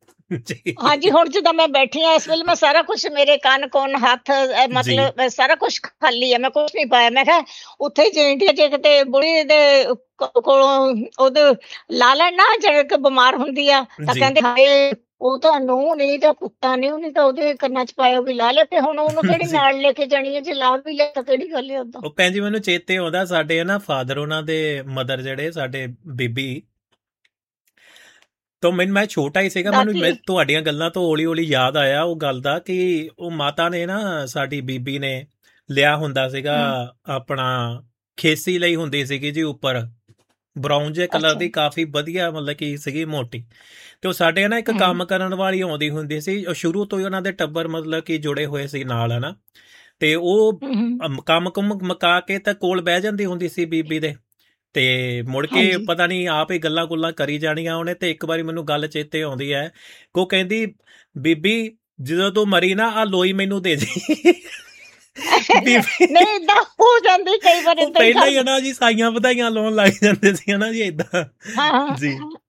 [SPEAKER 2] ਜੀ
[SPEAKER 1] ਹਾਂਜੀ ਹੁਣ ਜਿੱਦਾਂ ਮੈਂ ਬੈਠੀ ਆ ਇਸ ਵੇਲੇ, ਮੈਂ ਸਾਰਾ ਕੁਝ ਮੇਰੇ ਕੰਨ ਕੁੰਨ ਹੱਥ ਅ,
[SPEAKER 2] ਜੀ
[SPEAKER 1] ਮਤਲਬ ਅ, ਸਾਰਾ ਕੁਝ ਖਾਲੀ ਆ, ਮੈਂ ਕੁਝ ਨਹੀਂ ਪਾਇਆ। ਮੈਂ ਕਿਹਾ ਉੱਥੇ ਜੇ ਇੰਡੀਆ ਜੇ ਕਿਤੇ ਬੁੜੀ ਦੇ ਕੋ- ਕੋਲੋਂ ਉਹਦੇ ਲਾ ਲੈਣ ਨਾ, ਜਿਹੜੇ ਕਿ ਬਿਮਾਰ ਹੁੰਦੀ ਆ, ਤਾਂ
[SPEAKER 2] ਜੀ
[SPEAKER 1] ਕਹਿੰਦੇ ਹਾਏ ਉਹ ਤਾਂ ਨੂੰਹ ਨਹੀਂ ਤਾਂ ਪੁੱਤਾਂ ਨਹੀਂ, ਉਹਨੇ ਤਾਂ ਉਹਦੇ ਕੰਨਾਂ 'ਚ ਪਾਇਆ ਵੀ ਲਾ ਲੈ, ਤੇ ਹੁਣ ਉਹਨੂੰ ਕਿਹੜੀ
[SPEAKER 2] ਜੀ।
[SPEAKER 1] ਨਾਲ ਲੈ ਕੇ ਜਾਣੀ ਹੈ, ਜੇ ਲਾ ਵੀ ਲੈ ਤਾਂ ਕਿਹੜੀ ਗੱਲ ਹੈ ਉਦੋਂ।
[SPEAKER 2] ਉਹ ਭੈਣ ਜੀ ਮੈਨੂੰ ਚੇਤੇ ਆਉਂਦਾ, ਸਾਡੇ ਨਾ ਫਾਦਰ, ਉਹਨਾਂ ਦੇ ਮਦਰ ਜਿਹੜੇ ਸਾਡੇ ਬੀਬੀ, ਤਾਂ ਮੈਨੂੰ, ਮੈਂ ਛੋਟਾ ਹੀ ਸੀਗਾ, ਮੈਨੂੰ ਮੈਂ
[SPEAKER 1] ਦਾਦੀ
[SPEAKER 2] ਤੁਹਾਡੀਆਂ ਗੱਲਾਂ ਤੋਂ ਹੌਲੀ ਹੌਲੀ ਯਾਦ ਆਇਆ ਉਹ ਗੱਲ ਦਾ, ਕਿ ਉਹ ਮਾਤਾ ਨੇ ਨਾ, ਸਾਡੀ ਬੀਬੀ ਨੇ ਲਿਆ ਹੁੰਦਾ ਸੀਗਾ
[SPEAKER 1] ਹਮ
[SPEAKER 2] ਆਪਣਾ, ਖੇਸੀ ਲਈ ਹੁੰਦੀ ਸੀਗੀ ਜੀ ਉੱਪਰ, ਬਰਾਊਨ ਜੇ ਕਲਰ
[SPEAKER 1] ਅੱਛਾ
[SPEAKER 2] ਦੀ, ਕਾਫੀ ਵਧੀਆ ਮਤਲਬ ਕਿ ਸੀਗੀ, ਮੋਟੀ। ਤੇ ਉਹ ਸਾਡੇ ਨਾ ਇੱਕ
[SPEAKER 1] ਹਮ
[SPEAKER 2] ਕੰਮ ਕਰਨ ਵਾਲੀ ਆਉਂਦੀ ਹੁੰਦੀ ਸੀ, ਉਹ ਸ਼ੁਰੂ ਤੋਂ ਹੀ ਉਹਨਾਂ ਦੇ ਟੱਬਰ ਮਤਲਬ ਕਿ ਜੁੜੇ ਹੋਏ ਸੀ ਨਾਲ, ਹਨਾ। ਤੇ ਉਹ
[SPEAKER 1] ਹਮ
[SPEAKER 2] ਅਮ, ਕੰਮ ਕੁਮ ਮੁਕਾ ਕੇ ਤਾਂ ਕੋਲ ਬਹਿ ਜਾਂਦੀ ਹੁੰਦੀ ਸੀ ਬੀਬੀ ਦੇ, ਤੇ ਮੁੜ ਕੇ
[SPEAKER 1] ਹਾਂਜੀ
[SPEAKER 2] ਪਤਾ ਨਹੀਂ ਆਪ ਹੀ ਗੱਲਾਂ ਗੁੱਲਾਂ ਕਰੀ ਜਾਣੀਆਂ ਉਹਨੇ। ਤੇ ਇੱਕ ਵਾਰੀ ਮੈਨੂੰ ਗੱਲ ਚੇਤੇ ਆਉਂਦੀ ਹੈ ਕਿ ਉਹ ਕਹਿੰਦੀ, ਬੀਬੀ ਜਦੋਂ ਤੂੰ ਮਰੀ ਨਾ, ਆ ਲੋਈ ਮੈਨੂੰ ਦੇ ਜੀ। ਬੀਬੀ
[SPEAKER 1] ਨਹੀਂ ਏਦਾਂ ਹੋ ਜਾਂਦੀ ਕਈ ਵਾਰ,
[SPEAKER 2] ਉਹ
[SPEAKER 1] ਏਦਾਂ ਹੀ
[SPEAKER 2] ਪਹਿਲਾਂ ਹੀ
[SPEAKER 1] ਕਰਦੇ।
[SPEAKER 2] ਨਾ ਜੀ ਸਾਈਆਂ ਵਧਾਈਆਂ ਲਾਉਣ ਲੱਗ ਜਾਂਦੇ ਸੀ ਨਾ ਜੀ, ਏਦਾਂ।
[SPEAKER 1] ਹਾਂ ਹਾਂ
[SPEAKER 2] ਜੀ
[SPEAKER 1] ਹਾਂ।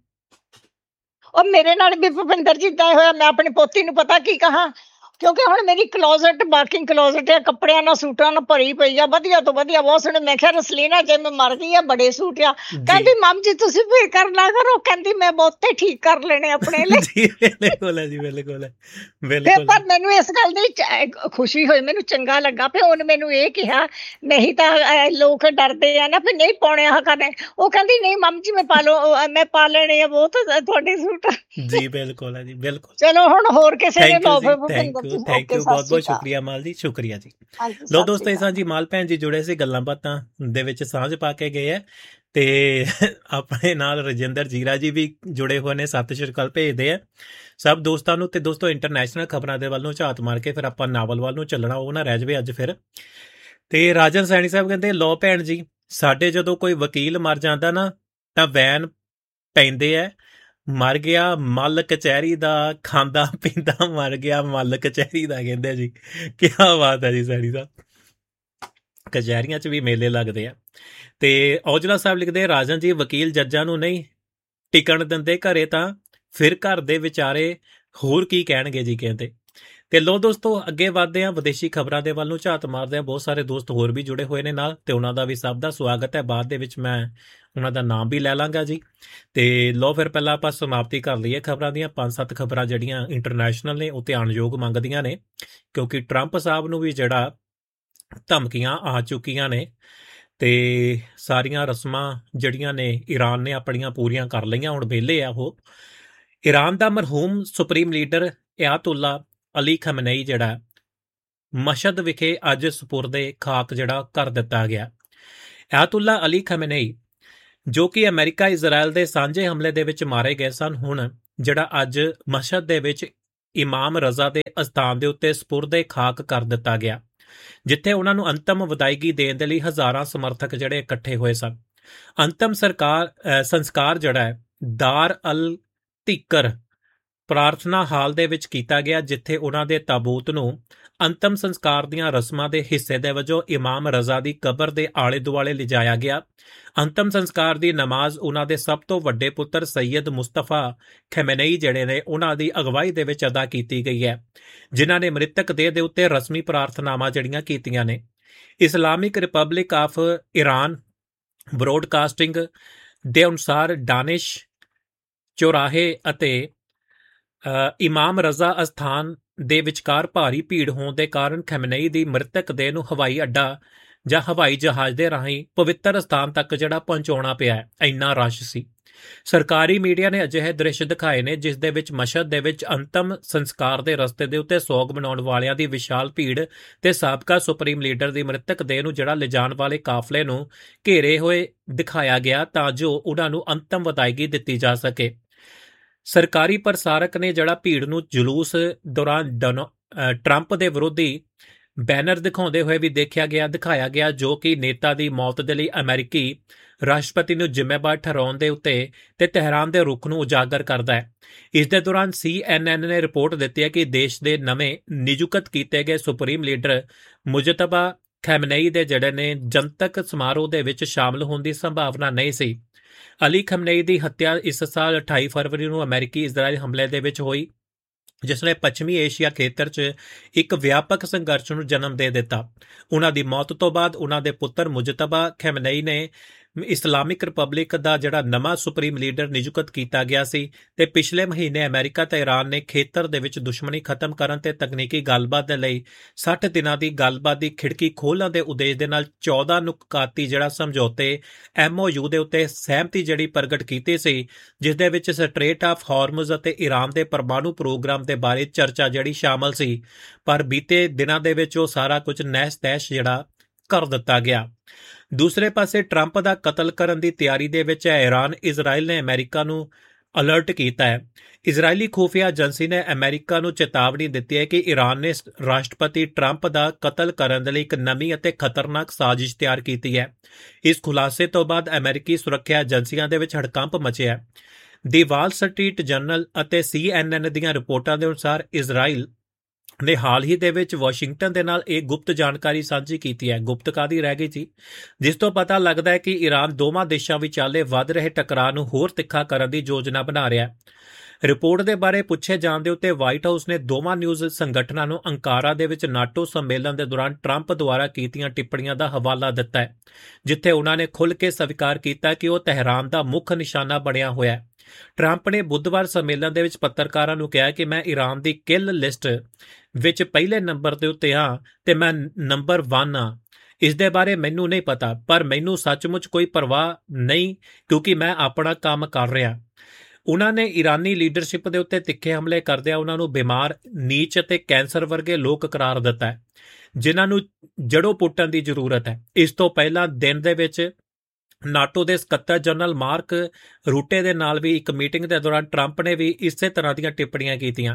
[SPEAKER 1] ਉਹ ਮੇਰੇ ਨਾਲ ਵੀ ਭੁਪਿੰਦਰ ਜੀ ਏਦਾਂ ਹੀ ਹੋਇਆ। ਮੈਂ ਆਪਣੀ ਪੋਤੀ ਨੂੰ ਪਤਾ ਕੀ ਕਹਾਂ, ਕਿਉਂਕਿ ਹੁਣ ਮੇਰੀ ਕਲੋਜ਼ਟ ਬਾਕਿੰਗ ਕਲੋਜ਼ਟ ਹੈ, ਕੱਪੜਿਆਂ ਨਾਲ ਸੂਟਾਂ ਨਾਲ ਭਰੀ ਪਈ ਆ, ਵਧੀਆ ਤੋਂ ਵਧੀਆ, ਬਹੁਤ ਸੋਹਣੇ। ਮੈਂ ਕਿਹਾ ਰਸਲੀਨਾ ਜੇ ਮੈਂ ਮਰ ਗਈ ਆ, ਬੜੇ ਸੂਟ ਆ।
[SPEAKER 2] ਜੀ
[SPEAKER 1] ਕਹਿੰਦੀ ਮਮ ਜੀ ਤੁਸੀਂ ਫਿਕਰ ਨਾ ਕਰੋ, ਕਹਿੰਦੀ ਮੈਂ ਬਹੁਤੇ ਠੀਕ ਕਰ ਲੈਣੇ ਆਪਣੇ ਲਈ।
[SPEAKER 2] ਜੀ ਬਿਲਕੁਲ ਹੈ ਜੀ, ਬਿਲਕੁਲ ਹੈ,
[SPEAKER 1] ਫਿਰ
[SPEAKER 2] ਬਿਲਕੁਲ
[SPEAKER 1] ਪਰ
[SPEAKER 2] ਹੈ।
[SPEAKER 1] ਮੈਨੂੰ ਇਸ ਗੱਲ ਦੀ ਚ- ਖੁਸ਼ੀ ਹੋਈ, ਮੈਨੂੰ ਚੰਗਾ ਲੱਗਾ ਵੀ ਉਹਨੇ ਮੈਨੂੰ ਇਹ ਕਿਹਾ। ਨਹੀਂ ਤਾਂ ਅਹ, ਲੋਕ ਡਰਦੇ ਆ ਨਾ ਵੀ ਨਹੀਂ ਪਾਉਣੇ ਆਹ ਕਰਨੇ। ਉਹ ਕਹਿੰਦੀ ਨਹੀਂ ਮਮ ਜੀ ਮੈਂ ਪਾ ਲਓ, ਅਹ, ਮੈਂ ਪਾ ਲੈਣੇ ਆ ਬਹੁਤ ਤੁਹਾਡੇ ਸੂਟ।
[SPEAKER 2] ਜੀ ਬਿਲकुल है जी, बिल्कुल।
[SPEAKER 1] ਚਲੋ ਹੁਣ ਹੋਰ ਕਿਸੇ ਨੇ
[SPEAKER 2] ਥੈਂਕ ਯੂ
[SPEAKER 1] ਲਓ
[SPEAKER 2] ਜੀ,
[SPEAKER 1] ਫਿਰ
[SPEAKER 2] ਥੈਂਕ
[SPEAKER 1] ਭੁਪਿੰਦਰ
[SPEAKER 2] ਯੂ,
[SPEAKER 1] ਜੀ।
[SPEAKER 2] ਥੈਂਕ
[SPEAKER 1] ਓਕੇ
[SPEAKER 2] ਯੂ,
[SPEAKER 1] ਸਤਿ
[SPEAKER 2] ਬਹੁਤ
[SPEAKER 1] ਸ਼੍ਰੀ
[SPEAKER 2] ਬਹੁਤ
[SPEAKER 1] ਅਕਾਲ।
[SPEAKER 2] ਸ਼ੁਕਰੀਆ ਮਾਲ ਜੀ, ਸ਼ੁਕਰੀਆ ਜੀ।
[SPEAKER 1] ਹਾਂਜੀ
[SPEAKER 2] ਲੋ
[SPEAKER 1] ਸਤਿ
[SPEAKER 2] ਦੋਸਤੋ,
[SPEAKER 1] ਸ਼੍ਰੀ
[SPEAKER 2] ਇਸ ਤਰ੍ਹਾਂ
[SPEAKER 1] ਅਕਾਲ।
[SPEAKER 2] ਜੀ ਮਾਲ ਭੈਣ ਜੀ ਜੁੜੇ ਸੀ, ਗੱਲਾਂ ਬਾਤਾਂ ਦੇ ਵਿੱਚ ਸਾਂਝ ਪਾ ਕੇ ਗਏ ਹੈ। ਤੇ ਆਪਣੇ ਨਾਲ ਰਜਿੰਦਰ ਜੀਰਾ ਜੀ ਵੀ ਜੁੜੇ ਹੋਏ ਨੇ, ਸਤਿ ਸ਼੍ਰੀ ਅਕਾਲ ਭੇਜਦੇ ਆ ਸਭ ਦੋਸਤਾਂ ਨੂੰ। ਤੇ ਦੋਸਤੋ, ਇੰਟਰਨੈਸ਼ਨਲ ਖਬਰਾਂ ਦੇ ਵੱਲ ਨੂੰ ਝਾਤ ਮਾਰ ਕੇ ਫਿਰ ਆਪਾਂ ਨਾਵਲ ਵੱਲ ਨੂੰ ਚੱਲਣਾ, ਉਹ ਨਾ ਰਹਿ ਜਾਵੇ ਅੱਜ ਫਿਰ। ਤੇ ਰਾਜਨ ਸੈਣੀ ਸਾਹਿਬ ਕਹਿੰਦੇ, ਲੋ ਭੈਣ ਜੀ, ਸਾਡੇ ਜਦੋਂ ਕੋਈ ਵਕੀਲ ਮਰ ਜਾਂਦਾ ਨਾ, ਤਾਂ ਵੈਨ ਪੈਂਦੇ ਐ, ਮਰ ਗਿਆ ਮੱਲ ਕਚਹਿਰੀ ਦਾ, ਖਾਂਦਾ ਪੀਂਦਾ ਮਰ ਗਿਆ ਮੱਲ ਕਚਹਿਰੀ ਦਾ, ਕਹਿੰਦੇ ਜੀ। ਕੀ ਬਾਤ ਹੈ ਜੀ ਸੈਣੀ ਸਾਹਿਬ, ਕਚਹਿਰੀਆਂ 'ਚ ਵੀ ਮੇਲੇ ਲੱਗਦੇ ਆ। ਤੇ ਔਜਲਾ ਸਾਹਿਬ ਲਿਖਦੇ, ਰਾਜਨ ਜੀ, ਵਕੀਲ ਜੱਜਾਂ ਨੂੰ ਨਹੀਂ ਟਿਕਣ ਦਿੰਦੇ ਘਰੇ, ਤਾਂ ਫਿਰ ਘਰ ਦੇ ਵਿਚਾਰੇ ਹੋਰ ਕੀ ਕਹਿਣਗੇ ਜੀ, ਕਹਿੰਦੇ। ਤੇ ਲੋ ਦੋਸਤੋ, ਅੱਗੇ ਵਧਦੇ ਆ, ਵਿਦੇਸ਼ੀ ਖਬਰਾਂ ਦੇ ਵੱਲ ਨੂੰ ਝਾਤ ਮਾਰਦੇ ਆ। ਬਹੁਤ ਸਾਰੇ ਦੋਸਤ ਹੋਰ ਵੀ ਜੁੜੇ ਹੋਏ ਨੇ ਨਾਲ, ਤੇ ਉਹਨਾਂ ਦਾ ਵੀ ਸਭ ਦਾ ਸਵਾਗਤ ਹੈ। ਬਾਅਦ ਦੇ ਵਿੱਚ ਮੈਂ ਉਹਨਾਂ ਦਾ ਨਾਮ ਵੀ ਲੈ ਲਾਂਗਾ ਜੀ। ਤੇ ਲੋ ਫਿਰ ਪਹਿਲਾਂ ਆਪਾਂ ਸਮਾਪਤੀ ਕਰ ਲਈਏ ਖਬਰਾਂ ਦੀਆਂ। ਪੰਜ ਸੱਤ ਖਬਰਾਂ ਜਿਹੜੀਆਂ ਇੰਟਰਨੈਸ਼ਨਲ ਨੇ, ਉਹ ਧਿਆਨਯੋਗ ਮੰਗਦੀਆਂ ਨੇ, ਕਿਉਂਕਿ ਟਰੰਪ ਸਾਹਿਬ ਨੂੰ ਵੀ ਜਿਹੜਾ ਧਮਕੀਆਂ ਆ ਚੁੱਕੀਆਂ ਨੇ, ਤੇ ਸਾਰੀਆਂ ਰਸਮਾਂ ਜਿਹੜੀਆਂ ਨੇ ਈਰਾਨ ਨੇ ਆਪਣੀਆਂ ਪੂਰੀਆਂ ਕਰ ਲਈਆਂ, ਹੁਣ ਵਿਹਲੇ ਆ ਉਹ। ਈਰਾਨ ਦਾ ਮਰਹੂਮ ਸੁਪਰੀਮ ਲੀਡਰ ਅਯਾਤੁੱਲਾ ਅਲੀ ਖਮਨਈ ਜਿਹੜਾ ਮਸ਼ਹਦ ਵਿਖੇ ਅੱਜ ਸਪੁਰਦੇ ਖਾਕ ਜਿਹੜਾ ਕਰ ਦਿੱਤਾ ਗਿਆ। ਆਇਤੁੱਲਾ ਅਲੀ ਖਮੇਨਈ ਜੋ ਕਿ ਅਮਰੀਕਾ ਇਜ਼ਰਾਈਲ ਦੇ ਸਾਂਝੇ ਹਮਲੇ ਦੇ ਵਿੱਚ ਮਾਰੇ ਗਏ ਸਨ, ਹੁਣ ਜਿਹੜਾ ਅੱਜ ਮਸ਼ਹਦ ਦੇ ਵਿੱਚ ਇਮਾਮ ਰਜ਼ਾ ਦੇ ਅਸਥਾਨ ਦੇ ਉੱਤੇ ਸਪੁਰਦੇ ਖਾਕ ਕਰ ਦਿੱਤਾ ਗਿਆ, ਜਿੱਥੇ ਉਹਨਾਂ ਨੂੰ ਅੰਤਮ ਵਿਦਾਇਗੀ ਦੇਣ ਦੇ ਲਈ ਹਜ਼ਾਰਾਂ ਸਮਰਥਕ ਜਿਹੜੇ ਇਕੱਠੇ ਹੋਏ ਸਨ। ਅੰਤਮ ਸਰਕਾਰ ਸੰਸਕਾਰ ਜਿਹੜਾ ਹੈ ਦਾਰ ਅਲ ਧੀਕਰ ਪ੍ਰਾਰਥਨਾ ਹਾਲ ਦੇ ਵਿੱਚ ਕੀਤਾ ਗਿਆ, ਜਿੱਥੇ ਉਹਨਾਂ ਦੇ ਤਾਬੂਤ ਨੂੰ ਅੰਤਮ ਸੰਸਕਾਰ ਦੀਆਂ ਰਸਮਾਂ ਦੇ ਹਿੱਸੇ ਦੇ ਵਜੋਂ ਇਮਾਮ ਰਜ਼ਾ ਦੀ ਕਬਰ ਦੇ ਆਲੇ ਦੁਆਲੇ ਲਿਜਾਇਆ ਗਿਆ। ਅੰਤਮ ਸੰਸਕਾਰ ਦੀ ਨਮਾਜ਼ ਉਹਨਾਂ ਦੇ ਸਭ ਤੋਂ ਵੱਡੇ ਪੁੱਤਰ ਸੈਯਦ ਮੁਸਤਫਾ ਖਮੇਨਈ ਜਿਹੜੇ ਨੇ ਉਹਨਾਂ ਦੀ ਅਗਵਾਈ ਦੇ ਵਿੱਚ ਅਦਾ ਕੀਤੀ ਗਈ ਹੈ, ਜਿਨ੍ਹਾਂ ਨੇ ਮ੍ਰਿਤਕ ਦੇਹ ਦੇ ਉੱਤੇ ਰਸਮੀ ਪ੍ਰਾਰਥਨਾਵਾਂ ਜਿਹੜੀਆਂ ਕੀਤੀਆਂ ਨੇ। Islamic republic of Iran broadcasting ਦੇ ਅਨੁਸਾਰ ਦਾਨਿਸ਼ ਚੌਰਾਹੇ ਅਤੇ ਇਮਾਮ ਰਜ਼ਾ ਅਸਥਾਨ ਦੇ ਵਿਚਕਾਰ ਭਾਰੀ ਭੀੜ ਹੋਣ ਦੇ ਕਾਰਨ ਖਮੇਨਈ ਦੀ ਮ੍ਰਿਤਕ ਦੇਹ ਨੂੰ ਹਵਾਈ ਅੱਡਾ ਜਾਂ ਹਵਾਈ ਜਹਾਜ਼ ਦੇ ਰਾਹੀਂ ਪਵਿੱਤਰ ਸਥਾਨ ਤੱਕ ਜਿਹੜਾ ਪਹੁੰਚਾਉਣਾ ਪਿਆ ਹੈ। ਇੰਨਾ ਰਸ਼ ਸੀ। ਸਰਕਾਰੀ ਮੀਡੀਆ ਨੇ ਅਜਿਹੇ ਦ੍ਰਿਸ਼ ਦਿਖਾਏ ਨੇ ਜਿਸ ਦੇ ਵਿੱਚ ਮਸ਼ਹਦ ਦੇ ਵਿੱਚ ਅੰਤਮ ਸੰਸਕਾਰ ਦੇ ਰਸਤੇ ਦੇ ਉੱਤੇ ਸੋਗ ਮਨਾਉਣ ਵਾਲਿਆਂ ਦੀ ਵਿਸ਼ਾਲ ਭੀੜ ਤੇ ਸਾਬਕਾ ਸੁਪਰੀਮ ਲੀਡਰ ਦੀ ਮ੍ਰਿਤਕ ਦੇਹ ਨੂੰ ਜਿਹੜਾ ਲਿਜਾਣ ਵਾਲੇ ਕਾਫਲੇ ਨੂੰ ਘੇਰੇ ਹੋਏ ਦਿਖਾਇਆ ਗਿਆ ਤਾਂ ਜੋ ਉਹਨਾਂ ਨੂੰ ਅੰਤਮ ਵਿਦਾਇਗੀ ਦਿੱਤੀ ਜਾ ਸਕੇ। ਸਰਕਾਰੀ ਪ੍ਰਸਾਰਕ ਨੇ ਜਿਹੜਾ ਭੀੜ ਨੂੰ ਜਲੂਸ ਦੌਰਾਨ ਟਰੰਪ ਦੇ ਵਿਰੋਧੀ ਬੈਨਰ ਦਿਖਾਉਂਦੇ ਹੋਏ ਵੀ ਦੇਖਿਆ ਗਿਆ ਦਿਖਾਇਆ ਗਿਆ ਜੋ ਕਿ ਨੇਤਾ ਦੀ ਮੌਤ ਦੇ ਲਈ ਅਮਰੀਕੀ ਰਾਸ਼ਟਰਪਤੀ ਨੂੰ ਜ਼ਿੰਮੇਵਾਰ ਠਹਿਰਾਉਣ ਦੇ ਉੱਤੇ ਤੇ ਤਹਿਰਾਨ ਦੇ ਰੁਖ ਨੂੰ ਉਜਾਗਰ ਕਰਦਾ ਹੈ। ਇਸ ਦੇ ਦੌਰਾਨ ਸੀ ਐਨ ਐਨ ਨੇ ਰਿਪੋਰਟ ਦਿੱਤੀ ਹੈ ਕਿ ਦੇਸ਼ ਦੇ ਨਵੇਂ ਨਿਯੁਕਤ ਕੀਤੇ ਗਏ ਸੁਪਰੀਮ ਲੀਡਰ ਮੁਜਤਬਾ ਖਮੇਨਈ ਦੇ ਜਿਹੜੇ ਨੇ ਜਨਤਕ ਸਮਾਰੋਹ ਦੇ ਵਿੱਚ ਸ਼ਾਮਲ ਹੋਣ ਦੀ ਸੰਭਾਵਨਾ ਨਹੀਂ ਸੀ। ਅਲੀ ਖਮੇਨਈ ਦੀ ਹੱਤਿਆ ਇਸ ਸਾਲ ਅਠਾਈ ਫਰਵਰੀ ਨੂੰ ਅਮਰੀਕੀ ਇਜ਼ਰਾਈਲ ਹਮਲੇ ਦੇ ਵਿੱਚ ਹੋਈ, ਜਿਸ ਨੇ ਪੱਛਮੀ ਏਸ਼ੀਆ ਖੇਤਰ 'ਚ ਇੱਕ ਵਿਆਪਕ ਸੰਘਰਸ਼ ਨੂੰ ਜਨਮ ਦੇ ਦਿੱਤਾ। ਉਹਨਾਂ ਦੀ ਮੌਤ ਤੋਂ ਬਾਅਦ ਉਹਨਾਂ ਦੇ ਪੁੱਤਰ ਮੁਜਤਬਾ ਖਮੇਨਈ ਨੇ ਇਸਲਾਮਿਕ ਰਿਪਬਲਿਕ ਦਾ ਜਿਹੜਾ ਨਵਾਂ ਸੁਪਰੀਮ ਲੀਡਰ ਨਿਯੁਕਤ ਕੀਤਾ ਗਿਆ ਸੀ ਤੇ ਪਿਛਲੇ ਮਹੀਨੇ ਅਮਰੀਕਾ ਤੇ ਈਰਾਨ ਨੇ ਖੇਤਰ ਦੇ ਵਿੱਚ ਦੁਸ਼ਮਣੀ ਖਤਮ ਕਰਨ ਤੇ ਤਕਨੀਕੀ ਗੱਲਬਾਤ ਦੇ ਲਈ ਸੱਠ ਦਿਨਾਂ ਦੀ ਗੱਲਬਾਤ ਦੀ ਖਿੜਕੀ ਖੋਲ੍ਹਣ ਦੇ ਉਦੇਸ਼ ਦੇ ਨਾਲ ਚੌਦਾਂ ਨੁਕਾਤੀ ਜਿਹੜਾ ਸਮਝੌਤੇ ਐਮ ਓ ਯੂ ਦੇ ਉੱਤੇ ਸਹਿਮਤੀ ਜਿਹੜੀ ਪ੍ਰਗਟ ਕੀਤੀ ਸੀ, ਜਿਸ ਦੇ ਵਿੱਚ ਸਟ੍ਰੇਟ ਆਫ ਹਾਰਮਜ਼ ਅਤੇ ਈਰਾਨ ਦੇ ਪਰਮਾਣੂ ਪ੍ਰੋਗਰਾਮ ਦੇ ਬਾਰੇ ਚਰਚਾ ਜਿਹੜੀ ਸ਼ਾਮਲ ਸੀ। ਪਰ ਬੀਤੇ ਦਿਨਾਂ ਦੇ ਵਿੱਚ ਉਹ ਸਾਰਾ ਕੁਝ ਨਹਿਸ ਤਹਿਸ ਜਿਹੜਾ ਕਰ ਦਿੱਤਾ ਗਿਆ। ਦੂਸਰੇ ਪਾਸੇ ਟਰੰਪ ਦਾ ਕਤਲ ਕਰਨ ਦੀ ਤਿਆਰੀ ਦੇ ਵਿੱਚ ਹੈ ਈਰਾਨ। ਇਜ਼ਰਾਈਲ ਨੇ ਅਮਰੀਕਾ ਨੂੰ ਅਲਰਟ ਕੀਤਾ ਹੈ। ਇਜ਼ਰਾਈਲੀ ਖੁਫੀਆ ਏਜੰਸੀ ਨੇ ਅਮਰੀਕਾ ਨੂੰ ਚੇਤਾਵਨੀ ਦਿੱਤੀ ਹੈ ਕਿ ਈਰਾਨ ਨੇ ਰਾਸ਼ਟਰਪਤੀ ਟਰੰਪ ਦਾ ਕਤਲ ਕਰਨ ਦੇ ਲਈ ਇੱਕ ਨਵੀਂ ਅਤੇ ਖਤਰਨਾਕ ਸਾਜ਼ਿਸ਼ ਤਿਆਰ ਕੀਤੀ ਹੈ। ਇਸ ਖੁਲਾਸੇ ਤੋਂ ਬਾਅਦ ਅਮਰੀਕੀ ਸੁਰੱਖਿਆ ਏਜੰਸੀਆਂ ਦੇ ਵਿੱਚ ਹੜਕੰਪ ਮਚਿਆ। ਦੀ ਵਾਲ ਸਟਰੀਟ ਜਰਨਲ ਅਤੇ ਸੀ ਐਨ ਐਨ ਦੀਆਂ ਰਿਪੋਰਟਾਂ ਦੇ ਅਨੁਸਾਰ ਇਜ਼ਰਾਈਲ ਨੇ ਹਾਲ ਹੀ ਦੇ ਵਿੱਚ ਵਾਸ਼ਿੰਗਟਨ ਦੇ ਨਾਲ ਇਹ ਗੁਪਤ ਜਾਣਕਾਰੀ ਸਾਂਝੀ ਕੀਤੀ ਹੈ। ਗੁਪਤ ਕਾਹਦੀ ਰਹਿ ਗਈ ਸੀ, ਜਿਸ ਤੋਂ ਪਤਾ ਲੱਗਦਾ ਹੈ ਕਿ ਈਰਾਨ ਦੋਵਾਂ ਦੇਸ਼ਾਂ ਵਿਚਾਲੇ ਵੱਧ ਰਹੇ ਟਕਰਾਅ ਨੂੰ ਹੋਰ ਤਿੱਖਾ ਕਰਨ ਦੀ ਯੋਜਨਾ ਬਣਾ ਰਿਹਾ ਹੈ। ਰਿਪੋਰਟ ਦੇ ਬਾਰੇ ਪੁੱਛੇ ਜਾਣ ਦੇ ਉੱਤੇ ਵਾਈਟ ਹਾਊਸ ਨੇ ਦੋਵਾਂ ਨਿਊਜ਼ ਸੰਗਠਨਾਂ ਨੂੰ ਅੰਕਾਰਾ ਦੇ ਵਿੱਚ ਨਾਟੋ ਸੰਮੇਲਨ ਦੇ ਦੌਰਾਨ ਟਰੰਪ ਦੁਆਰਾ ਕੀਤੀਆਂ ਟਿੱਪਣੀਆਂ ਦਾ ਹਵਾਲਾ ਦਿੱਤਾ ਹੈ, ਜਿੱਥੇ ਉਹਨਾਂ ਨੇ ਖੁੱਲ੍ਹ ਕੇ ਸਵੀਕਾਰ ਕੀਤਾ ਕਿ ਉਹ ਤਹਿਰਾਨ ਦਾ ਮੁੱਖ ਨਿਸ਼ਾਨਾ ਬਣਿਆ ਹੋਇਆ ਹੈ। ਟਰੰਪ ਨੇ ਬੁੱਧਵਾਰ ਸੰਮੇਲਨ ਦੇ ਵਿੱਚ ਪੱਤਰਕਾਰਾਂ ਨੂੰ ਕਿਹਾ ਕਿ ਮੈਂ ਈਰਾਨ ਦੀ ਕਿਲ ਲਿਸਟ ਵਿੱਚ ਪਹਿਲੇ ਨੰਬਰ ਦੇ ਉੱਤੇ ਹਾਂ ਤੇ ਮੈਂ ਨੰਬਰ ਵਨ ਹਾਂ। ਇਸ ਦੇ ਬਾਰੇ ਮੈਨੂੰ ਨਹੀਂ ਪਤਾ, ਪਰ ਮੈਨੂੰ ਸੱਚਮੁੱਚ ਕੋਈ ਪਰਵਾਹ ਨਹੀਂ ਕਿਉਂਕਿ ਮੈਂ ਆਪਣਾ ਕੰਮ ਕਰ ਰਿਹਾ। ਉਹਨਾਂ ਨੇ ਈਰਾਨੀ ਲੀਡਰਸ਼ਿਪ ਦੇ ਉੱਤੇ ਤਿੱਖੇ ਹਮਲੇ ਕਰਦਿਆਂ ਉਹਨਾਂ ਨੂੰ ਬਿਮਾਰ, ਨੀਚ ਅਤੇ ਕੈਂਸਰ ਵਰਗੇ ਲੋਕ ਕਰਾਰ ਦਿੱਤਾ ਹੈ, ਜਿਨ੍ਹਾਂ ਨੂੰ ਜੜੋਂ ਪੁੱਟਣ ਦੀ ਜ਼ਰੂਰਤ ਹੈ। ਇਸ ਤੋਂ ਪਹਿਲਾਂ ਦਿਨ ਦੇ ਵਿੱਚ ਨਾਟੋ ਦੇ ਸਕੱਤਰ ਜਨਰਲ ਮਾਰਕ ਰੂਟੇ ਦੇ ਨਾਲ ਵੀ ਇੱਕ ਮੀਟਿੰਗ ਦੇ ਦੌਰਾਨ ਟਰੰਪ ਨੇ ਵੀ ਇਸੇ ਤਰ੍ਹਾਂ ਦੀਆਂ ਟਿੱਪਣੀਆਂ ਕੀਤੀਆਂ।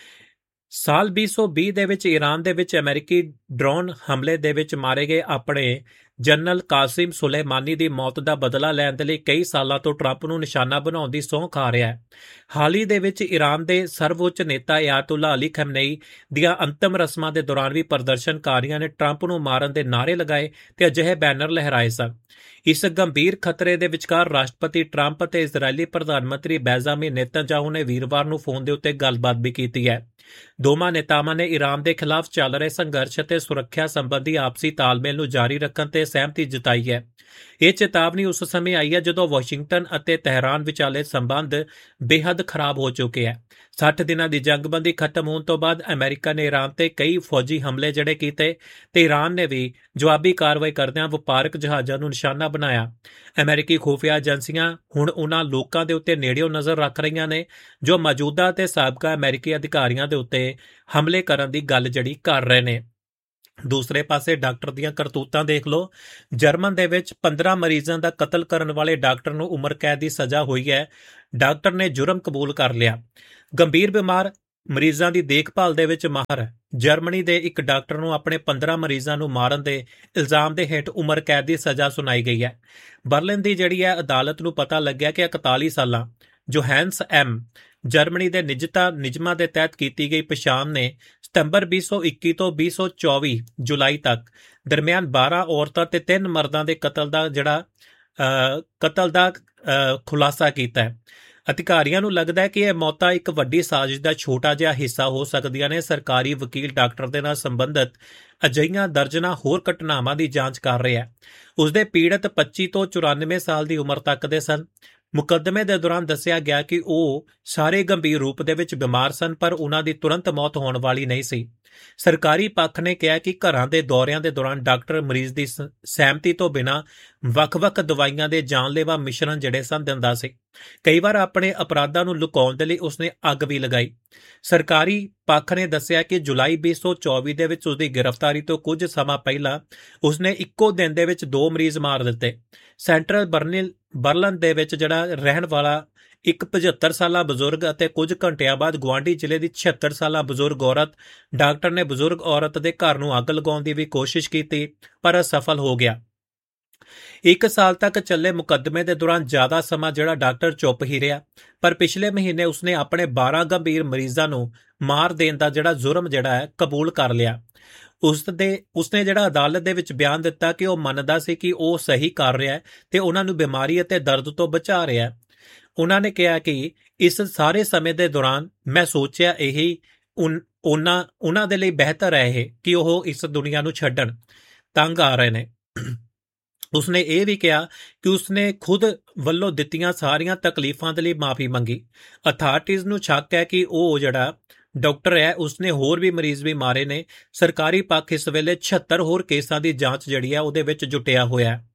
[SPEAKER 2] ਸਾਲ ਵੀਹ ਸੌ ਵੀਹ ਦੇ ਵਿੱਚ ਈਰਾਨ ਦੇ ਵਿੱਚ ਅਮਰੀਕੀ ਡਰੋਨ ਹਮਲੇ ਦੇ ਵਿੱਚ ਮਾਰੇ ਗਏ ਆਪਣੇ ਜਨਰਲ ਕਾਸਿਮ ਸੁਲੇਮਾਨੀ ਦੀ ਮੌਤ ਦਾ ਬਦਲਾ ਲੈਣ ਦੇ ਲਈ ਕਈ ਸਾਲਾਂ ਤੋਂ ਟਰੰਪ ਨੂੰ ਨਿਸ਼ਾਨਾ ਬਣਾਉਣ ਦੀ ਸਹੁੰ ਖਾ ਰਿਹਾ ਹੈ। ਹਾਲ ਹੀ ਦੇ ਵਿੱਚ ਈਰਾਨ ਦੇ ਸਰਵਉੱਚ ਨੇਤਾ ਆਇਤੁੱਲਾ ਅਲੀ ਖਮੇਨਈ ਦੀਆਂ ਅੰਤਮ ਰਸਮਾਂ ਦੇ ਦੌਰਾਨ ਵੀ ਪ੍ਰਦਰਸ਼ਨਕਾਰੀਆਂ ਨੇ ਟਰੰਪ ਨੂੰ ਮਾਰਨ ਦੇ ਨਾਅਰੇ ਲਗਾਏ ਤੇ ਅਜਿਹੇ ਬੈਨਰ ਲਹਿਰਾਏ ਸਨ। ਇਸ ਗੰਭੀਰ ਖਤਰੇ ਦੇ ਵਿਚਕਾਰ ਰਾਸ਼ਟਰਪਤੀ ਟਰੰਪ ਅਤੇ ਇਜ਼ਰਾਈਲੀ ਪ੍ਰਧਾਨ ਮੰਤਰੀ ਬੈਂਜਾਮਿਨ ਨੇਤਨਯਾਹੂ ਨੇ ਵੀਰਵਾਰ ਨੂੰ ਫੋਨ ਦੇ ਉੱਤੇ ਗੱਲਬਾਤ ਵੀ ਕੀਤੀ ਹੈ। ਦੋਵਾਂ ਨੇਤਾਵਾਂ ਨੇ ਈਰਾਨ ਦੇ ਖਿਲਾਫ ਚੱਲ ਰਹੇ ਸੰਘਰਸ਼ ਅਤੇ ਸੁਰੱਖਿਆ ਸੰਬੰਧੀ ਆਪਸੀ ਤਾਲਮੇਲ ਨੂੰ ਜਾਰੀ ਰੱਖਣ ਤੇ ਸਹਿਮਤੀ ਜਤਾਈ ਹੈ। ਇਹ ਚੇਤਾਵਨੀ ਉਸ ਸਮੇਂ ਆਈ ਹੈ ਜਦੋਂ ਵਾਸ਼ਿੰਗਟਨ ਅਤੇ ਤਹਿਰਾਨ ਵਿਚਾਲੇ ਸੰਬੰਧ ਬੇਹੱਦ ਖਰਾਬ ਹੋ ਚੁੱਕੇ ਹੈ। ਸੱਠ ਦਿਨਾਂ ਦੀ ਜੰਗਬੰਦੀ ਖਤਮ ਹੋਣ ਤੋਂ ਬਾਅਦ ਅਮਰੀਕਾ ਨੇ ਈਰਾਨ ਤੇ ਕਈ ਫੌਜੀ ਹਮਲੇ ਜਿਹੜੇ ਕੀਤੇ ਤੇ ਈਰਾਨ ਨੇ ਵੀ ਜਵਾਬੀ ਕਾਰਵਾਈ ਕਰਦਿਆਂ ਵਪਾਰਕ ਜਹਾਜ਼ਾਂ ਨੂੰ ਨਿਸ਼ਾਨਾ ਬਣਾਇਆ। ਅਮਰੀਕੀ ਖੁਫੀਆ ਏਜੰਸੀਆਂ ਹੁਣ ਉਹਨਾਂ ਲੋਕਾਂ ਦੇ ਉੱਤੇ ਨੇੜਿਓਂ ਨਜ਼ਰ ਰੱਖ ਰਹੀਆਂ ਨੇ ਜੋ ਮੌਜੂਦਾ ਤੇ ਸਾਬਕਾ ਅਮਰੀਕੀ ਅਧਿਕਾਰੀਆਂ ਦੇ ਉੱਤੇ ਹਮਲੇ ਕਰਨ ਦੀ ਗੱਲ ਜਿਹੜੀ ਕਰ ਰਹੇ ਨੇ। ਦੂਸਰੇ ਪਾਸੇ ਡਾਕਟਰ ਦੀਆਂ ਕਰਤੂਤਾਂ ਦੇਖ ਲਓ। ਜਰਮਨ ਦੇ ਵਿੱਚ ਪੰਦਰਾਂ ਮਰੀਜ਼ਾਂ ਦਾ ਕਤਲ ਕਰਨ ਵਾਲੇ ਡਾਕਟਰ ਨੂੰ ਉਮਰ ਕੈਦ ਦੀ ਸਜ਼ਾ ਹੋਈ ਹੈ। ਡਾਕਟਰ ਨੇ ਜੁਰਮ ਕਬੂਲ ਕਰ ਲਿਆ। ਗੰਭੀਰ ਬਿਮਾਰ ਮਰੀਜ਼ਾਂ ਦੀ ਦੇਖਭਾਲ ਦੇ ਵਿੱਚ ਮਾਹਰ ਹੈ। ਜਰਮਨੀ ਦੇ ਇੱਕ ਡਾਕਟਰ ਨੂੰ ਆਪਣੇ ਪੰਦਰਾਂ ਮਰੀਜ਼ਾਂ ਨੂੰ ਮਾਰਨ ਦੇ ਇਲਜ਼ਾਮ ਦੇ ਹੇਠ ਉਮਰ ਕੈਦ ਦੀ ਸਜ਼ਾ ਸੁਣਾਈ ਗਈ ਹੈ। ਬਰਲਿਨ ਦੀ ਜਿਹੜੀ ਹੈ ਅਦਾਲਤ ਨੂੰ ਪਤਾ ਲੱਗਿਆ ਕਿ ਇਕਤਾਲੀ ਸਾਲਾਂ ਜੋਹੈਂਸ ਐਮ ਜਰਮਨੀ ਦੇ ਨਿਜਤਾ ਨਿਯਮਾਂ ਦੇ ਤਹਿਤ ਕੀਤੀ ਗਈ ਪਛਾਣ ਨੇ ਸਤੰਬਰ ਵੀਹ ਸੌ ਇੱਕੀ ਤੋਂ ਵੀਹ ਸੌ ਚੌਵੀ ਜੁਲਾਈ ਤੱਕ ਦਰਮਿਆਨ ਬਾਰਾਂ ਔਰਤਾਂ ਤੇ ਤਿੰਨ ਮਰਦਾਂ ਦੇ ਕਤਲ ਦਾ ਜਿਹੜਾ ਅਹ, ਕਤਲ ਦਾ ਅਹ, ਖੁਲਾਸਾ ਕੀਤਾ ਹੈ। ਅਧਿਕਾਰੀਆਂ ਨੂੰ ਲੱਗਦਾ ਹੈ ਕਿ ਇਹ ਮੌਤਾਂ ਇੱਕ ਵੱਡੀ ਸਾਜ਼ਿਸ਼ ਦਾ ਛੋਟਾ ਜਿਹਾ ਹਿੱਸਾ ਹੋ ਸਕਦੀਆਂ ਨੇ। ਸਰਕਾਰੀ ਵਕੀਲ ਡਾਕਟਰ ਦੇ ਨਾਲ ਸੰਬੰਧਿਤ ਅਜਿਹੀਆਂ ਦਰਜਨਾਂ ਹੋਰ ਘਟਨਾਵਾਂ ਦੀ ਜਾਂਚ ਕਰ ਰਿਹਾ ਹੈ। ਉਸਦੇ ਪੀੜਤ ਪੱਚੀ ਤੋਂ ਚੁਰਾਨਵੇਂ ਸਾਲ ਦੀ ਉਮਰ ਤੱਕ ਦੇ ਸਨ। ਮੁਕੱਦਮੇ ਦੇ ਦੌਰਾਨ ਦੱਸਿਆ ਗਿਆ ਕਿ ਉਹ ਸਾਰੇ ਗੰਭੀਰ ਰੂਪ ਦੇ ਵਿੱਚ ਬਿਮਾਰ ਸਨ, ਪਰ ਉਹਨਾਂ ਦੀ ਤੁਰੰਤ ਮੌਤ ਹੋਣ ਵਾਲੀ ਨਹੀਂ ਸੀ। ਸਰਕਾਰੀ ਪੱਖ ਨੇ ਕਿਹਾ ਕਿ ਘਰਾਂ ਦੇ ਦੌਰਿਆਂ ਦੇ ਦੌਰਾਨ ਡਾਕਟਰ ਮਰੀਜ਼ ਦੀ ਸਹਿਮਤੀ ਤੋਂ ਬਿਨਾਂ ਵੱਖ-ਵੱਖ ਦਵਾਈਆਂ ਦੇ ਜਾਨਲੇਵਾ ਮਿਸ਼ਰਣ ਜਿਹੜੇ ਸਨ ਦਿੰਦਾ ਸੀ। ਕਈ ਵਾਰ ਆਪਣੇ ਅਪਰਾਧਾਂ ਨੂੰ ਲੁਕਾਉਣ ਦੇ ਲਈ ਉਸਨੇ ਅੱਗ ਵੀ ਲਗਾਈ। ਸਰਕਾਰੀ ਪੱਖ ਨੇ ਦੱਸਿਆ ਕਿ ਜੁਲਾਈ ਵੀਹ ਸੌ ਚੌਵੀ ਦੇ ਵਿੱਚ ਉਸਦੀ ਗ੍ਰਿਫਤਾਰੀ ਤੋਂ ਕੁਝ ਸਮਾਂ ਪਹਿਲਾਂ ਉਸਨੇ ਇੱਕੋ ਦਿਨ ਦੇ ਵਿੱਚ ਦੋ ਮਰੀਜ਼ ਮਾਰ ਦਿੱਤੇ। ਸੈਂਟਰਲ ਬਰਲਿਨ ਬਰਲਿਨ ਦੇ ਵਿੱਚ ਜਿਹੜਾ ਰਹਿਣ ਵਾਲਾ ਇੱਕ ਪਝੱਤਰ ਸਾਲਾ ਬਜ਼ੁਰਗ ਅਤੇ ਕੁਝ ਘੰਟਿਆਂ ਬਾਅਦ ਗੁਆਂਢੀ ਜ਼ਿਲ੍ਹੇ ਦੀ ਛਿਅੱਤਰ ਸਾਲਾ ਬਜ਼ੁਰਗ ਔਰਤ ਡਾਕਟਰ ਨੇ ਬਜ਼ੁਰਗ ਔਰਤ ਦੇ ਘਰ ਨੂੰ ਅੱਗ ਲਗਾਉਣ ਦੀ ਵੀ ਕੋਸ਼ਿਸ਼ ਕੀਤੀ, ਪਰ ਅਸਫਲ ਹੋ ਗਿਆ। ਇੱਕ ਸਾਲ ਤੱਕ ਚੱਲੇ ਮੁਕੱਦਮੇ ਦੇ ਦੌਰਾਨ ਜ਼ਿਆਦਾ ਸਮਾਂ ਜਿਹੜਾ ਡਾਕਟਰ ਚੁੱਪ ਹੀ ਰਿਹਾ, ਪਰ ਪਿਛਲੇ ਮਹੀਨੇ ਉਸਨੇ ਆਪਣੇ ਬਾਰਾਂ ਗੰਭੀਰ ਮਰੀਜ਼ਾਂ ਨੂੰ ਮਾਰ ਦੇਣ ਦਾ ਜਿਹੜਾ ਜੁਰਮ ਜਿਹੜਾ ਹੈ ਕਬੂਲ ਕਰ ਲਿਆ। ਉਸ ਦੇ ਉਸਨੇ ਜਿਹੜਾ ਅਦਾਲਤ ਦੇ ਵਿੱਚ ਬਿਆਨ ਦਿੱਤਾ ਕਿ ਉਹ ਮੰਨਦਾ ਸੀ ਕਿ ਉਹ ਸਹੀ ਕਰ ਰਿਹਾ ਹੈ ਤੇ ਉਹਨਾਂ ਨੂੰ ਬਿਮਾਰੀ ਅਤੇ ਦਰਦ ਤੋਂ ਬਚਾ ਰਿਹਾ ਹੈ। ਉਹਨਾਂ ਨੇ ਕਿਹਾ ਕਿ ਇਸ ਸਾਰੇ ਸਮੇਂ ਦੇ ਦੌਰਾਨ ਮੈਂ ਸੋਚਿਆ ਇਹੀ ਉਹਨਾਂ ਉਹਨਾਂ ਦੇ ਲਈ ਬਿਹਤਰ ਹੈ ਇਹ ਕਿ ਉਹ ਇਸ ਦੁਨੀਆ ਨੂੰ ਛੱਡਣ, ਤੰਗ ਆ ਰਹੇ ਨੇ। ਉਸਨੇ ਇਹ ਵੀ ਕਿਹਾ ਕਿ ਉਸਨੇ ਖੁਦ ਵੱਲੋਂ ਦਿੱਤੀਆਂ ਸਾਰੀਆਂ ਤਕਲੀਫਾਂ ਦੇ ਲਈ ਮਾਫੀ ਮੰਗੀ। ਅਥਾਰਟੀਜ਼ ਨੂੰ ਸ਼ੱਕ ਹੈ ਕਿ ਉਹ ਜਿਹੜਾ ਡਾਕਟਰ ਹੈ ਉਸਨੇ ਹੋਰ ਵੀ ਮਰੀਜ਼ ਵੀ ਮਾਰੇ ਨੇ। ਸਰਕਾਰੀ ਪੱਖ ਇਸ ਵੇਲੇ ਛਿਅੱਤਰ ਹੋਰ ਕੇਸਾਂ ਦੀ ਜਾਂਚ ਜਿਹੜੀ ਹੈ ਉਹਦੇ ਵਿੱਚ ਜੁਟਿਆ ਹੋਇਆ ਹੈ।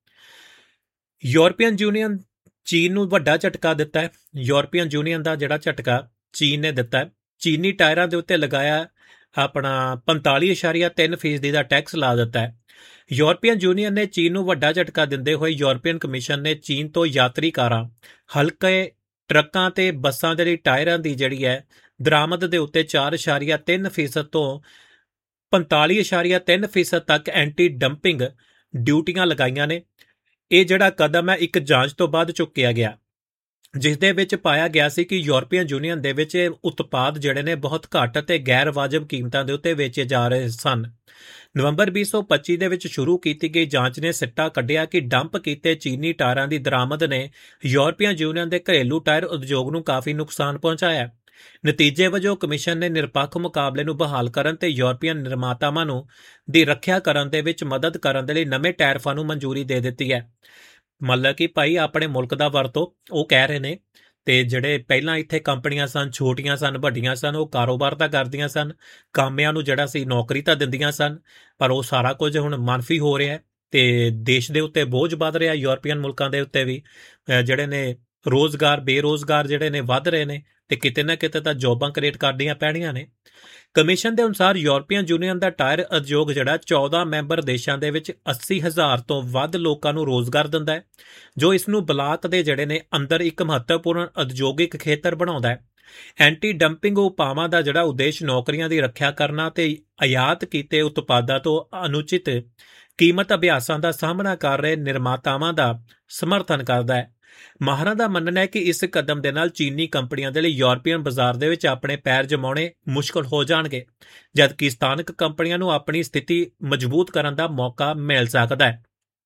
[SPEAKER 2] ਯੂਰਪੀਅਨ ਯੂਨੀਅਨ ਚੀਨ ਨੂੰ ਵੱਡਾ ਝਟਕਾ ਦਿੱਤਾ ਹੈ। ਯੂਰਪੀਅਨ ਯੂਨੀਅਨ ਦਾ ਜਿਹੜਾ ਝਟਕਾ ਚੀਨ ਨੇ ਦਿੱਤਾ ਹੈ। ਚੀਨੀ ਟਾਇਰਾਂ ਦੇ ਉੱਤੇ ਲਗਾਇਆ ਆਪਣਾ ਪੰਤਾਲੀ ਇਸ਼ਾਰੀਆ ਤਿੰਨ ਫੀਸਦੀ ਦਾ ਟੈਕਸ ਲਾ ਦਿੱਤਾ ਹੈ। ਯੂਰਪੀਅਨ ਯੂਨੀਅਨ ਨੇ ਚੀਨ ਨੂੰ ਵੱਡਾ ਝਟਕਾ ਦਿੰਦੇ ਹੋਏ ਯੂਰਪੀਅਨ ਕਮਿਸ਼ਨ ਨੇ ਚੀਨ ਤੋਂ ਯਾਤਰੀ ਕਾਰਾਂ, ਹਲਕੇ ਟਰੱਕਾਂ ਤੇ ਬੱਸਾਂ ਦੇ ਲਈ ਟਾਇਰਾਂ ਦੀ ਜਿਹੜੀ ਹੈ ਦਰਾਮਦ ਦੇ ਉੱਤੇ ਚਾਰ ਇਸ਼ਾਰੀਆ ਤਿੰਨ ਫੀਸਦ ਤੋਂ ਪੰਤਾਲੀ ਇਸ਼ਾਰੀਆ ਤਿੰਨ ਫੀਸਦ ਤੱਕ ਐਂਟੀ ਡੰਪਿੰਗ ਡਿਊਟੀਆਂ ਲਗਾਈਆਂ ਨੇ। ਇਹ ਜਿਹੜਾ ਕਦਮ ਹੈ ਇੱਕ ਜਾਂਚ ਤੋਂ ਬਾਅਦ ਚੁੱਕਿਆ ਗਿਆ, ਜਿਸ ਦੇ ਵਿੱਚ ਪਾਇਆ ਗਿਆ ਸੀ ਕਿ ਯੂਰਪੀਅਨ ਯੂਨੀਅਨ ਦੇ ਵਿੱਚ ਉਤਪਾਦ ਜਿਹੜੇ ਨੇ ਬਹੁਤ ਘੱਟ ਅਤੇ ਗੈਰ ਵਾਜਬ ਕੀਮਤਾਂ ਦੇ ਉੱਤੇ ਵੇਚੇ ਜਾ ਰਹੇ ਸਨ। ਨਵੰਬਰ ਵੀਹ ਸੌ ਪੱਚੀ ਦੇ ਵਿੱਚ ਸ਼ੁਰੂ ਕੀਤੀ ਗਈ ਜਾਂਚ ਨੇ ਸਿੱਟਾ ਕੱਢਿਆ ਕਿ ਡੰਪ ਕੀਤੇ ਚੀਨੀ ਟਾਇਰਾਂ ਦੀ ਦਰਾਮਦ ਨੇ ਯੂਰਪੀਅਨ ਯੂਨੀਅਨ ਦੇ ਘਰੇਲੂ ਟਾਇਰ ਉਦਯੋਗ ਨੂੰ ਕਾਫੀ ਨੁਕਸਾਨ ਪਹੁੰਚਾਇਆ। ਨਤੀਜੇ ਵਜੋਂ ਕਮਿਸ਼ਨ ਨੇ ਨਿਰਪੱਖ ਮੁਕਾਬਲੇ ਨੂੰ ਬਹਾਲ ਕਰਨ ਤੇ ਯੂਰਪੀਅਨ ਨਿਰਮਾਤਾਵਾਂ ਨੂੰ ਦੀ ਰੱਖਿਆ ਕਰਨ ਦੇ ਵਿੱਚ ਮਦਦ ਕਰਨ ਦੇ ਲਈ ਨਵੇਂ ਟੈਰਿਫਾਂ ਨੂੰ ਮਨਜ਼ੂਰੀ ਦੇ ਦਿੱਤੀ ਹੈ। ਮਤਲਬ ਕਿ ਭਾਈ ਆਪਣੇ ਮੁਲਕ ਦਾ ਵਰਤੋ, ਉਹ ਕਹਿ ਰਹੇ ਨੇ। ਤੇ ਜਿਹੜੇ ਪਹਿਲਾਂ ਇੱਥੇ ਕੰਪਨੀਆਂ ਸਨ, ਛੋਟੀਆਂ ਸਨ, ਵੱਡੀਆਂ ਸਨ, ਉਹ ਕਾਰੋਬਾਰ ਤਾਂ ਕਰਦੀਆਂ ਸਨ, ਕਾਮਿਆਂ ਨੂੰ ਜਿਹੜਾ ਸੀ ਨੌਕਰੀ ਤਾਂ ਦਿੰਦੀਆਂ ਸਨ, ਪਰ ਉਹ ਸਾਰਾ ਕੁਝ ਹੁਣ ਮਨਫੀ ਹੋ ਰਿਹਾ ਤੇ ਦੇਸ਼ ਦੇ ਉੱਤੇ ਬੋਝ ਵੱਧ ਰਿਹਾ। ਯੂਰਪੀਅਨ ਮੁਲਕਾਂ ਦੇ ਉੱਤੇ ਵੀ ਜਿਹੜੇ ਨੇ ਰੋਜ਼ਗਾਰ ਬੇਰੋਜ਼ਗਾਰ ਜਿਹੜੇ ਨੇ ਵੱਧ ਰਹੇ ਨੇ ਤੇ ਕਿਤੇ ਨਾ ਕਿਤੇ ਤਾਂ ਜੋਬਾਂ ਕ੍ਰੀਏਟ ਕਰਨੀਆਂ ਪੈਣੀਆਂ ਨੇ। ਕਮਿਸ਼ਨ ਦੇ ਅਨੁਸਾਰ ਯੂਰਪੀਅਨ ਯੂਨੀਅਨ ਦਾ ਟਾਇਰ ਉਦਯੋਗ ਜਿਹੜਾ ਚੌਦਾਂ ਮੈਂਬਰ ਦੇਸ਼ਾਂ ਦੇ ਵਿੱਚ ਅੱਸੀ ਹਜ਼ਾਰ ਤੋਂ ਵੱਧ ਲੋਕਾਂ ਨੂੰ ਰੋਜ਼ਗਾਰ ਦਿੰਦਾ ਹੈ, ਜੋ ਇਸ ਨੂੰ ਬਲਾਕ ਦੇ ਜਿਹੜੇ ਨੇ ਅੰਦਰ ਇੱਕ ਮਹੱਤਵਪੂਰਨ ਉਦਯੋਗਿਕ ਖੇਤਰ ਬਣਾਉਂਦਾ ਹੈ। ਐਂਟੀ ਡੰਪਿੰਗ ਉਪਾਵਾਂ ਦਾ ਜਿਹੜਾ ਉਦੇਸ਼ ਨੌਕਰੀਆਂ ਦੀ ਰੱਖਿਆ ਕਰਨਾ ਤੇ ਆਯਾਤ ਕੀਤੇ ਉਤਪਾਦਾਂ ਤੋਂ ਅਨੁਚਿਤ ਕੀਮਤ ਅਭਿਆਸਾਂ ਦਾ ਸਾਹਮਣਾ ਕਰ ਰਹੇ ਨਿਰਮਾਤਾਵਾਂ ਦਾ ਸਮਰਥਨ ਕਰਦਾ ਹੈ। ਮਾਹਰਾਂ ਦਾ ਮੰਨਣਾ ਹੈ ਕਿ ਇਸ ਕਦਮ ਦੇ ਨਾਲ ਚੀਨੀ ਕੰਪਨੀਆਂ ਦੇ ਲਈ ਯੂਰਪੀਅਨ ਬਾਜ਼ਾਰ ਦੇ ਵਿੱਚ ਆਪਣੇ ਪੈਰ ਜਮਾਉਣੇ ਮੁਸ਼ਕਲ ਹੋ ਜਾਣਗੇ, ਜਦਕਿ ਸਥਾਨਕ ਕੰਪਨੀਆਂ ਨੂੰ ਆਪਣੀ ਸਥਿਤੀ ਮਜ਼ਬੂਤ ਕਰਨ ਦਾ ਮੌਕਾ ਮਿਲ ਸਕਦਾ ਹੈ।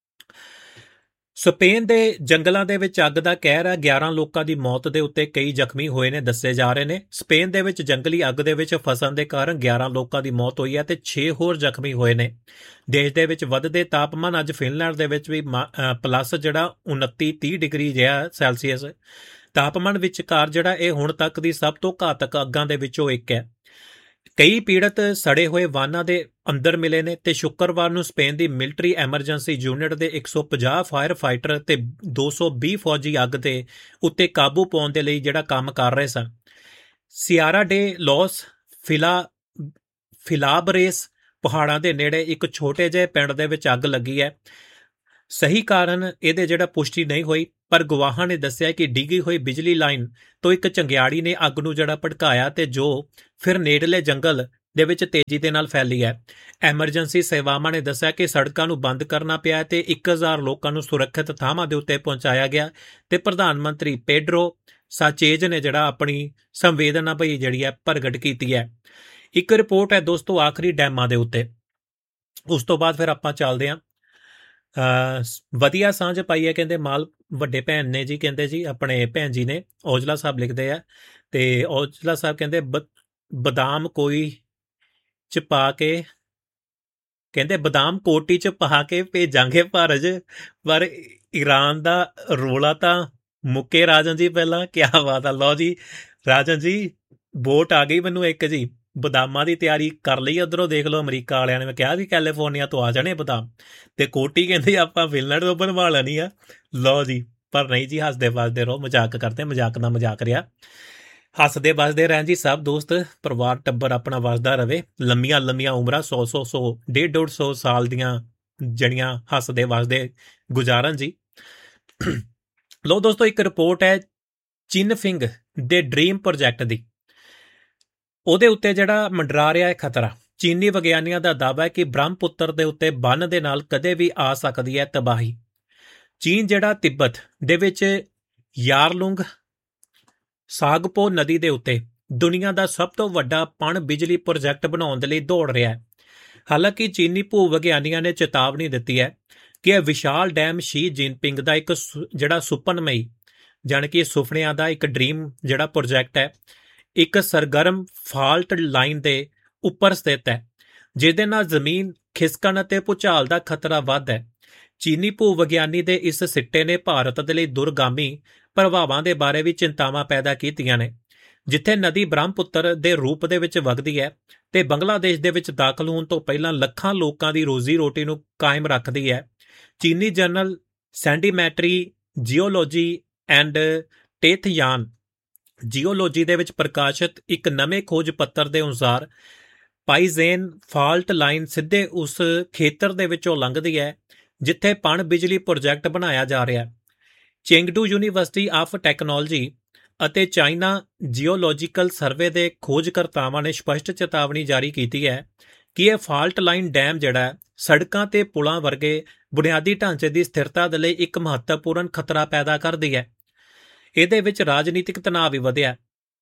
[SPEAKER 2] ਸਪੇਨ ਦੇ ਜੰਗਲਾਂ ਦੇ ਵਿੱਚ ਅੱਗ ਦਾ ਕਹਿਰ ਹੈ। ਗਿਆਰਾਂ ਲੋਕਾਂ ਦੀ ਮੌਤ ਦੇ ਉੱਤੇ ਕਈ ਜ਼ਖਮੀ ਹੋਏ ਨੇ ਦੱਸੇ ਜਾ ਰਹੇ ਨੇ। ਸਪੇਨ ਦੇ ਵਿੱਚ ਜੰਗਲੀ ਅੱਗ ਦੇ ਵਿੱਚ ਫਸਣ ਦੇ ਕਾਰਨ ਗਿਆਰਾਂ ਲੋਕਾਂ ਦੀ ਮੌਤ ਹੋਈ ਹੈ ਤੇ ਛੇ ਹੋਰ ਜ਼ਖਮੀ ਹੋਏ ਨੇ। ਦੇਸ਼ ਦੇ ਵਿੱਚ ਵੱਧਦੇ ਤਾਪਮਾਨ ਅੱਜ ਫਿਨਲੈਂਡ ਦੇ ਵਿੱਚ ਵੀ ਪਲੱਸ ਜਿਹੜਾ ਉਨੱਤੀ ਤੀਹ ਡਿਗਰੀ ਰਿਹਾ ਸੈਲਸੀਅਸ ਤਾਪਮਾਨ ਵਿਚਕਾਰ ਜਿਹੜਾ ਇਹ ਹੁਣ ਤੱਕ ਦੀ ਸਭ ਤੋਂ ਘਾਤਕ ਅੱਗਾਂ ਦੇ ਵਿੱਚੋਂ ਇੱਕ ਹੈ। ਕਈ ਪੀੜਤ ਸੜੇ ਹੋਏ ਵਾਹਨਾਂ ਦੇ ਅੰਦਰ ਮਿਲੇ ਨੇ ਤੇ ਸ਼ੁੱਕਰਵਾਰ ਨੂੰ ਸਪੇਨ ਦੀ ਮਿਲਟਰੀ ਐਮਰਜੈਂਸੀ ਯੂਨਿਟ ਦੇ ਇੱਕ ਸੌ ਪੰਜਾਹ ਫਾਇਰ ਫਾਈਟਰ ਤੇ ਦੋ ਸੌ ਵੀਹ ਫੌਜੀ ਅੱਗ ਦੇ ਉੱਤੇ ਕਾਬੂ ਪਾਉਣ ਦੇ ਲਈ ਜਿਹੜਾ ਕੰਮ ਕਰ ਰਹੇ ਸਨ। ਸਿਆਰਾ ਡੇ ਲੋਸ ਫਿਲਾ ਫਿਲਾਬਰੇਸ ਪਹਾੜਾਂ ਦੇ ਨੇੜੇ ਇੱਕ ਛੋਟੇ ਜਿਹੇ ਪਿੰਡ ਦੇ ਵਿੱਚ ਅੱਗ ਲੱਗੀ ਹੈ। ਸਹੀ ਕਾਰਨ ਇਹਦੇ ਜਿਹੜਾ ਪੁਸ਼ਟੀ ਨਹੀਂ ਹੋਈ, ਪਰ ਗਵਾਹਾਂ ਨੇ ਦੱਸਿਆ ਕਿ ਡਿੱਗੀ ਹੋਈ ਬਿਜਲੀ ਲਾਈਨ ਤੋਂ ਇੱਕ ਚੰਗਿਆੜੀ ਨੇ ਅੱਗ ਨੂੰ ਜਿਹੜਾ ਭੜਕਾਇਆ ਤੇ ਜੋ ਫਿਰ ਨੇੜਲੇ ਜੰਗਲ ਦੇ ਵਿੱਚ ਤੇਜ਼ੀ ਦੇ ਨਾਲ ਫੈਲੀ ਹੈ। ਐਮਰਜੈਂਸੀ ਸੇਵਾਵਾਂ ਨੇ ਦੱਸਿਆ ਕਿ ਸੜਕਾਂ ਨੂੰ ਬੰਦ ਕਰਨਾ ਪਿਆ ਤੇ ਇੱਕ ਹਜ਼ਾਰ ਲੋਕਾਂ ਨੂੰ ਸੁਰੱਖਿਅਤ ਥਾਵਾਂ ਦੇ ਉੱਤੇ ਪਹੁੰਚਾਇਆ ਗਿਆ ਤੇ ਪ੍ਰਧਾਨ ਮੰਤਰੀ ਪੈਡਰੋ ਸਾਚੇਜ਼ ਨੇ ਜਿਹੜਾ ਆਪਣੀ ਸੰਵੇਦਨਾ ਭਈ ਜਿਹੜੀ ਹੈ ਪ੍ਰਗਟ ਕੀਤੀ ਹੈ। ਇੱਕ ਰਿਪੋਰਟ ਹੈ ਦੋਸਤੋ ਆਖਰੀ ਡੈਮਾਂ ਦੇ ਉੱਤੇ, ਉਸ ਤੋਂ ਬਾਅਦ ਫਿਰ ਆਪਾਂ ਚੱਲਦੇ ਹਾਂ। ਵਧੀਆ ਸਾਂਝ ਪਾਈ ਹੈ ਕਹਿੰਦੇ ਮਾਲ ਵੱਡੇ ਭੈਣ ਨੇ ਜੀ, ਕਹਿੰਦੇ ਜੀ ਆਪਣੇ ਭੈਣ ਜੀ ਨੇ ਔਜਲਾ ਸਾਹਿਬ ਲਿਖਦੇ ਆ ਤੇ ਔਜਲਾ ਸਾਹਿਬ ਕਹਿੰਦੇ ਬਦਾਮ ਕੋਈ ਚ ਪਾ ਕੇ ਕਹਿੰਦੇ ਬਦਾਮ ਕੋਟੀ ਚ ਪਾ ਕੇ ਭੇਜਾਂਗੇ ਭਾਰਤ, ਪਰ ਈਰਾਨ ਦਾ ਰੋਲਾ ਤਾਂ ਮੁੱਕੇ ਰਾਜਨ ਜੀ ਪਹਿਲਾਂ। ਕਿਆ ਬਾਤ ਆ। ਲਓ ਜੀ ਰਾਜਨ ਜੀ ਵੋਟ ਆ ਗਈ ਮੈਨੂੰ ਇੱਕ ਜੀ, ਬਦਾਮਾਂ ਦੀ ਤਿਆਰੀ ਕਰ ਲਈ। ਉਧਰੋਂ ਦੇਖ ਲਓ ਅਮਰੀਕਾ ਵਾਲਿਆਂ ਨੇ, ਮੈਂ ਕਿਹਾ ਸੀ ਕੈਲੀਫੋਰਨੀਆ ਤੋਂ ਆ ਜਾਣੇ ਬਦਾਮ, ਤੇ ਕੋਟੀ ਕਹਿੰਦੇ ਆਪਾਂ ਫਿਨਲੈਂਡ ਤੋਂ ਬਣਵਾ ਲੈਣੀ ਆ। ਲਓ ਜੀ, ਪਰ ਨਹੀਂ ਜੀ, ਹੱਸਦੇ ਵੱਸਦੇ ਰਹੋ, ਮਜ਼ਾਕ ਕਰਦੇ, ਮਜ਼ਾਕ ਦਾ ਮਜ਼ਾਕ ਰਿਹਾ। ਹੱਸਦੇ ਵੱਸਦੇ ਰਹਿਣ ਜੀ ਸਭ ਦੋਸਤ, ਪਰਿਵਾਰ ਟੱਬਰ ਆਪਣਾ ਵੱਸਦਾ ਰਵੇ, ਲੰਮੀਆਂ ਲੰਮੀਆਂ ਉਮਰਾਂ, ਸੌ ਸੌ ਸੌ ਡੇਢ ਡੇਢ ਸੌ ਸਾਲ ਦੀਆਂ ਜੜੀਆਂ ਹੱਸਦੇ ਵੱਸਦੇ ਗੁਜ਼ਾਰਨ ਜੀ। ਲਓ ਦੋਸਤੋ, ਇੱਕ ਰਿਪੋਰਟ ਹੈ ਚਿਨਫਿੰਗ ਦੇ ਡ੍ਰੀਮ ਪ੍ਰੋਜੈਕਟ ਦੀ, ਉਹਦੇ ਉੱਤੇ ਜਿਹੜਾ ਮੰਡਰਾ ਰਿਹਾ ਹੈ ਖਤਰਾ। ਚੀਨੀ ਵਿਗਿਆਨੀਆਂ ਦਾ ਦਾਅਵਾ ਹੈ ਕਿ ਬ੍ਰਹਮਪੁੱਤਰ ਦੇ ਉੱਤੇ ਬੰਨ ਦੇ ਨਾਲ ਕਦੇ ਵੀ ਆ ਸਕਦੀ ਹੈ ਤਬਾਹੀ। ਚੀਨ ਜਿਹੜਾ ਤਿੱਬਤ ਦੇ ਵਿੱਚ ਯਾਰਲੁੰਗ ਸਾਗਪੋ ਨਦੀ ਦੇ ਉੱਤੇ ਦੁਨੀਆ ਦਾ ਸਭ ਤੋਂ ਵੱਡਾ ਪਣ ਬਿਜਲੀ ਪ੍ਰੋਜੈਕਟ ਬਣਾਉਣ ਦੇ ਲਈ ਦੌੜ ਰਿਹਾ ਹੈ। ਹਾਲਾਂਕਿ ਚੀਨੀ ਭੂ ਵਿਗਿਆਨੀਆਂ ਨੇ ਚੇਤਾਵਨੀ ਦਿੱਤੀ ਹੈ ਕਿ ਇਹ ਵਿਸ਼ਾਲ ਡੈਮ ਸ਼ੀ ਜਿਨਪਿੰਗ ਦਾ ਇੱਕ ਜਿਹੜਾ ਸੁਪਨਮਈ, ਜਾਣੀ ਕਿ ਸੁਪਨਿਆਂ ਦਾ ਇੱਕ ਡ੍ਰੀਮ ਜਿਹੜਾ ਪ੍ਰੋਜੈਕਟ ਹੈ, ਇੱਕ ਸਰਗਰਮ ਫਾਲਟ ਲਾਈਨ ਦੇ ਉੱਪਰ ਸਥਿਤ ਹੈ, ਜਿਹਦੇ ਨਾਲ ਜ਼ਮੀਨ ਖਿਸਕਣ ਅਤੇ ਭੂਚਾਲ ਦਾ ਖਤਰਾ ਵੱਧ ਹੈ। ਚੀਨੀ ਭੂ ਵਿਗਿਆਨੀ ਦੇ ਇਸ ਸਿੱਟੇ ਨੇ ਭਾਰਤ ਦੇ ਲਈ ਦੁਰਗਾਮੀ ਪ੍ਰਭਾਵਾਂ ਦੇ ਬਾਰੇ ਵੀ ਚਿੰਤਾਵਾਂ ਪੈਦਾ ਕੀਤੀਆਂ ਨੇ। ਜਿੱਥੇ ਨਦੀ ਬ੍ਰਹਮਪੁੱਤਰ ਦੇ ਰੂਪ ਦੇ ਵਿੱਚ ਵਗਦੀ ਹੈ ਤੇ ਬੰਗਲਾਦੇਸ਼ ਦੇ ਵਿੱਚ ਦਾਖਲ ਹੋਣ ਤੋਂ ਪਹਿਲਾਂ ਲੱਖਾਂ ਲੋਕਾਂ ਦੀ ਰੋਜ਼ੀ ਰੋਟੀ ਨੂੰ ਕਾਇਮ ਰੱਖਦੀ ਹੈ, ਚੀਨੀ ਜਰਨਲ ਸੈਂਡੀਮੈਟਰੀ ਜੀਓਲੋਜੀ ਐਂਡ ਟੇਥਯਾਨ ਜੀਓਲੋਜੀ ਦੇ ਵਿੱਚ ਪ੍ਰਕਾਸ਼ਿਤ ਇੱਕ ਨਵੇਂ ਖੋਜ ਪੱਤਰ ਦੇ ਅਨੁਸਾਰ ਪਾਈਜ਼ੇਨ ਫਾਲਟ ਲਾਈਨ ਸਿੱਧੇ ਉਸ ਖੇਤਰ ਦੇ ਵਿੱਚੋਂ ਲੰਘਦੀ ਹੈ ਜਿੱਥੇ ਪਣ ਬਿਜਲੀ ਪ੍ਰੋਜੈਕਟ ਬਣਾਇਆ ਜਾ ਰਿਹਾ ਹੈ। ਚੇਂਗਡੂ ਯੂਨੀਵਰਸਿਟੀ ਆਫ ਟੈਕਨੋਲੋਜੀ ਅਤੇ ਚਾਈਨਾ ਜੀਓਲੋਜੀਕਲ ਸਰਵੇ ਦੇ ਖੋਜਕਰਤਾਵਾਂ ਨੇ ਸਪਸ਼ਟ ਚੇਤਾਵਨੀ ਜਾਰੀ ਕੀਤੀ ਹੈ ਕਿ ਇਹ ਫਾਲਟ ਲਾਈਨ ਡੈਮ ਜਿਹੜਾ ਸੜਕਾਂ ਤੇ ਪੁਲਾਂ ਵਰਗੇ ਬੁਨਿਆਦੀ ਢਾਂਚੇ ਦੀ ਸਥਿਰਤਾ ਦੇ ਲਈ ਇੱਕ ਮਹੱਤਵਪੂਰਨ ਖਤਰਾ ਪੈਦਾ ਕਰਦੀ ਹੈ। ਇਹਦੇ ਵਿੱਚ ਰਾਜਨੀਤਿਕ ਤਣਾਅ ਵੀ ਵਧਿਆ।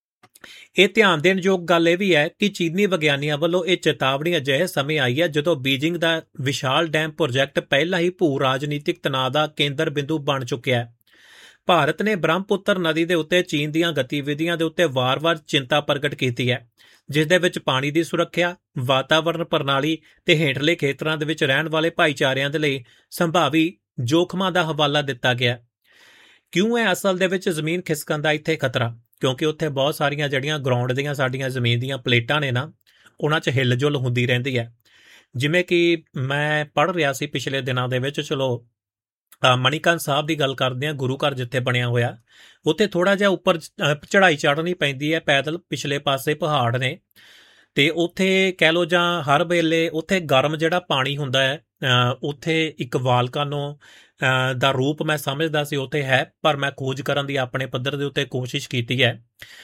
[SPEAKER 2] ਇਹ ਧਿਆਨ ਦੇਣ ਯੋਗ ਗੱਲ ਇਹ ਵੀ ਹੈ ਕਿ ਚੀਨੀ ਵਿਗਿਆਨੀਆਂ ਵੱਲੋਂ ਇਹ ਚੇਤਾਵਨੀ ਅਜਿਹੇ ਸਮੇਂ ਆਈ ਹੈ ਜਦੋਂ ਬੀਜਿੰਗ ਦਾ ਵਿਸ਼ਾਲ ਡੈਮ ਪ੍ਰੋਜੈਕਟ ਪਹਿਲਾਂ ਹੀ ਭੂ ਰਾਜਨੀਤਿਕ ਤਣਾਅ ਦਾ ਕੇਂਦਰ ਬਿੰਦੂ ਬਣ ਚੁੱਕਿਆ ਹੈ। ਭਾਰਤ ਨੇ ਬ੍ਰਹਮਪੁੱਤਰ ਨਦੀ ਦੇ ਉੱਤੇ ਚੀਨ ਦੀਆਂ ਗਤੀਵਿਧੀਆਂ ਦੇ ਉੱਤੇ ਵਾਰ-ਵਾਰ ਚਿੰਤਾ ਪ੍ਰਗਟ ਕੀਤੀ ਹੈ, ਜਿਸ ਦੇ ਵਿੱਚ ਪਾਣੀ ਦੀ ਸੁਰੱਖਿਆ, ਵਾਤਾਵਰਣ ਪ੍ਰਣਾਲੀ ਤੇ ਹੇਠਲੇ ਖੇਤਰਾਂ ਦੇ ਵਿੱਚ ਰਹਿਣ ਵਾਲੇ ਭਾਈਚਾਰਿਆਂ ਦੇ ਲਈ ਸੰਭਾਵੀ ਜੋਖਮਾਂ ਦਾ ਹਵਾਲਾ ਦਿੱਤਾ ਗਿਆ। ਕਿਉਂ ਹੈ ਅਸਲ ਦੇ ਵਿੱਚ ਜ਼ਮੀਨ ਖਿਸਕਣ ਦਾ ਇੱਥੇ ਖਤਰਾ? ਕਿਉਂਕਿ ਉੱਥੇ ਬਹੁਤ ਸਾਰੀਆਂ ਜਿਹੜੀਆਂ ਗਰਾਊਂਡ ਦੀਆਂ ਸਾਡੀਆਂ ਜ਼ਮੀਨ ਦੀਆਂ ਪਲੇਟਾਂ ਨੇ ਨਾ, ਉਹਨਾਂ 'ਚ ਹਿੱਲ-ਜੁਲ ਹੁੰਦੀ ਰਹਿੰਦੀ ਹੈ। ਜਿਵੇਂ ਕਿ ਮੈਂ ਪੜ੍ਹ ਰਿਹਾ ਸੀ ਪਿਛਲੇ ਦਿਨਾਂ ਦੇ ਵਿੱਚ, ਚਲੋ ਮਣੀਕਰਨ ਸਾਹਿਬ ਦੀ ਗੱਲ ਕਰਦੇ ਹਾਂ, ਗੁਰੂ ਘਰ ਜਿੱਥੇ ਬਣਿਆ ਹੋਇਆ, ਉੱਥੇ ਥੋੜ੍ਹਾ ਜਿਹਾ ਉੱਪਰ ਚੜ੍ਹਾਈ ਚੜ੍ਹਨੀ ਪੈਂਦੀ ਹੈ ਪੈਦਲ, ਪਿਛਲੇ ਪਾਸੇ ਪਹਾੜ ਨੇ, ਤੇ ਉੱਥੇ ਕਹਿ ਲਓ ਜਾਂ ਹਰ ਵੇਲੇ ਉੱਥੇ ਗਰਮ ਜਿਹੜਾ ਪਾਣੀ ਹੁੰਦਾ ਹੈ, ਉੱਥੇ ਇੱਕ ਵਾਲਕਾਨੋ ਦਾ ਰੂਪ ਮੈਂ ਸਮਝਦਾ ਸੀ ਉੱਥੇ ਹੈ, ਪਰ ਮੈਂ ਖੋਜ ਕਰਨ ਦੀ ਆਪਣੇ ਪੱਧਰ ਦੇ ਉੱਤੇ ਕੋਸ਼ਿਸ਼ ਕੀਤੀ ਹੈ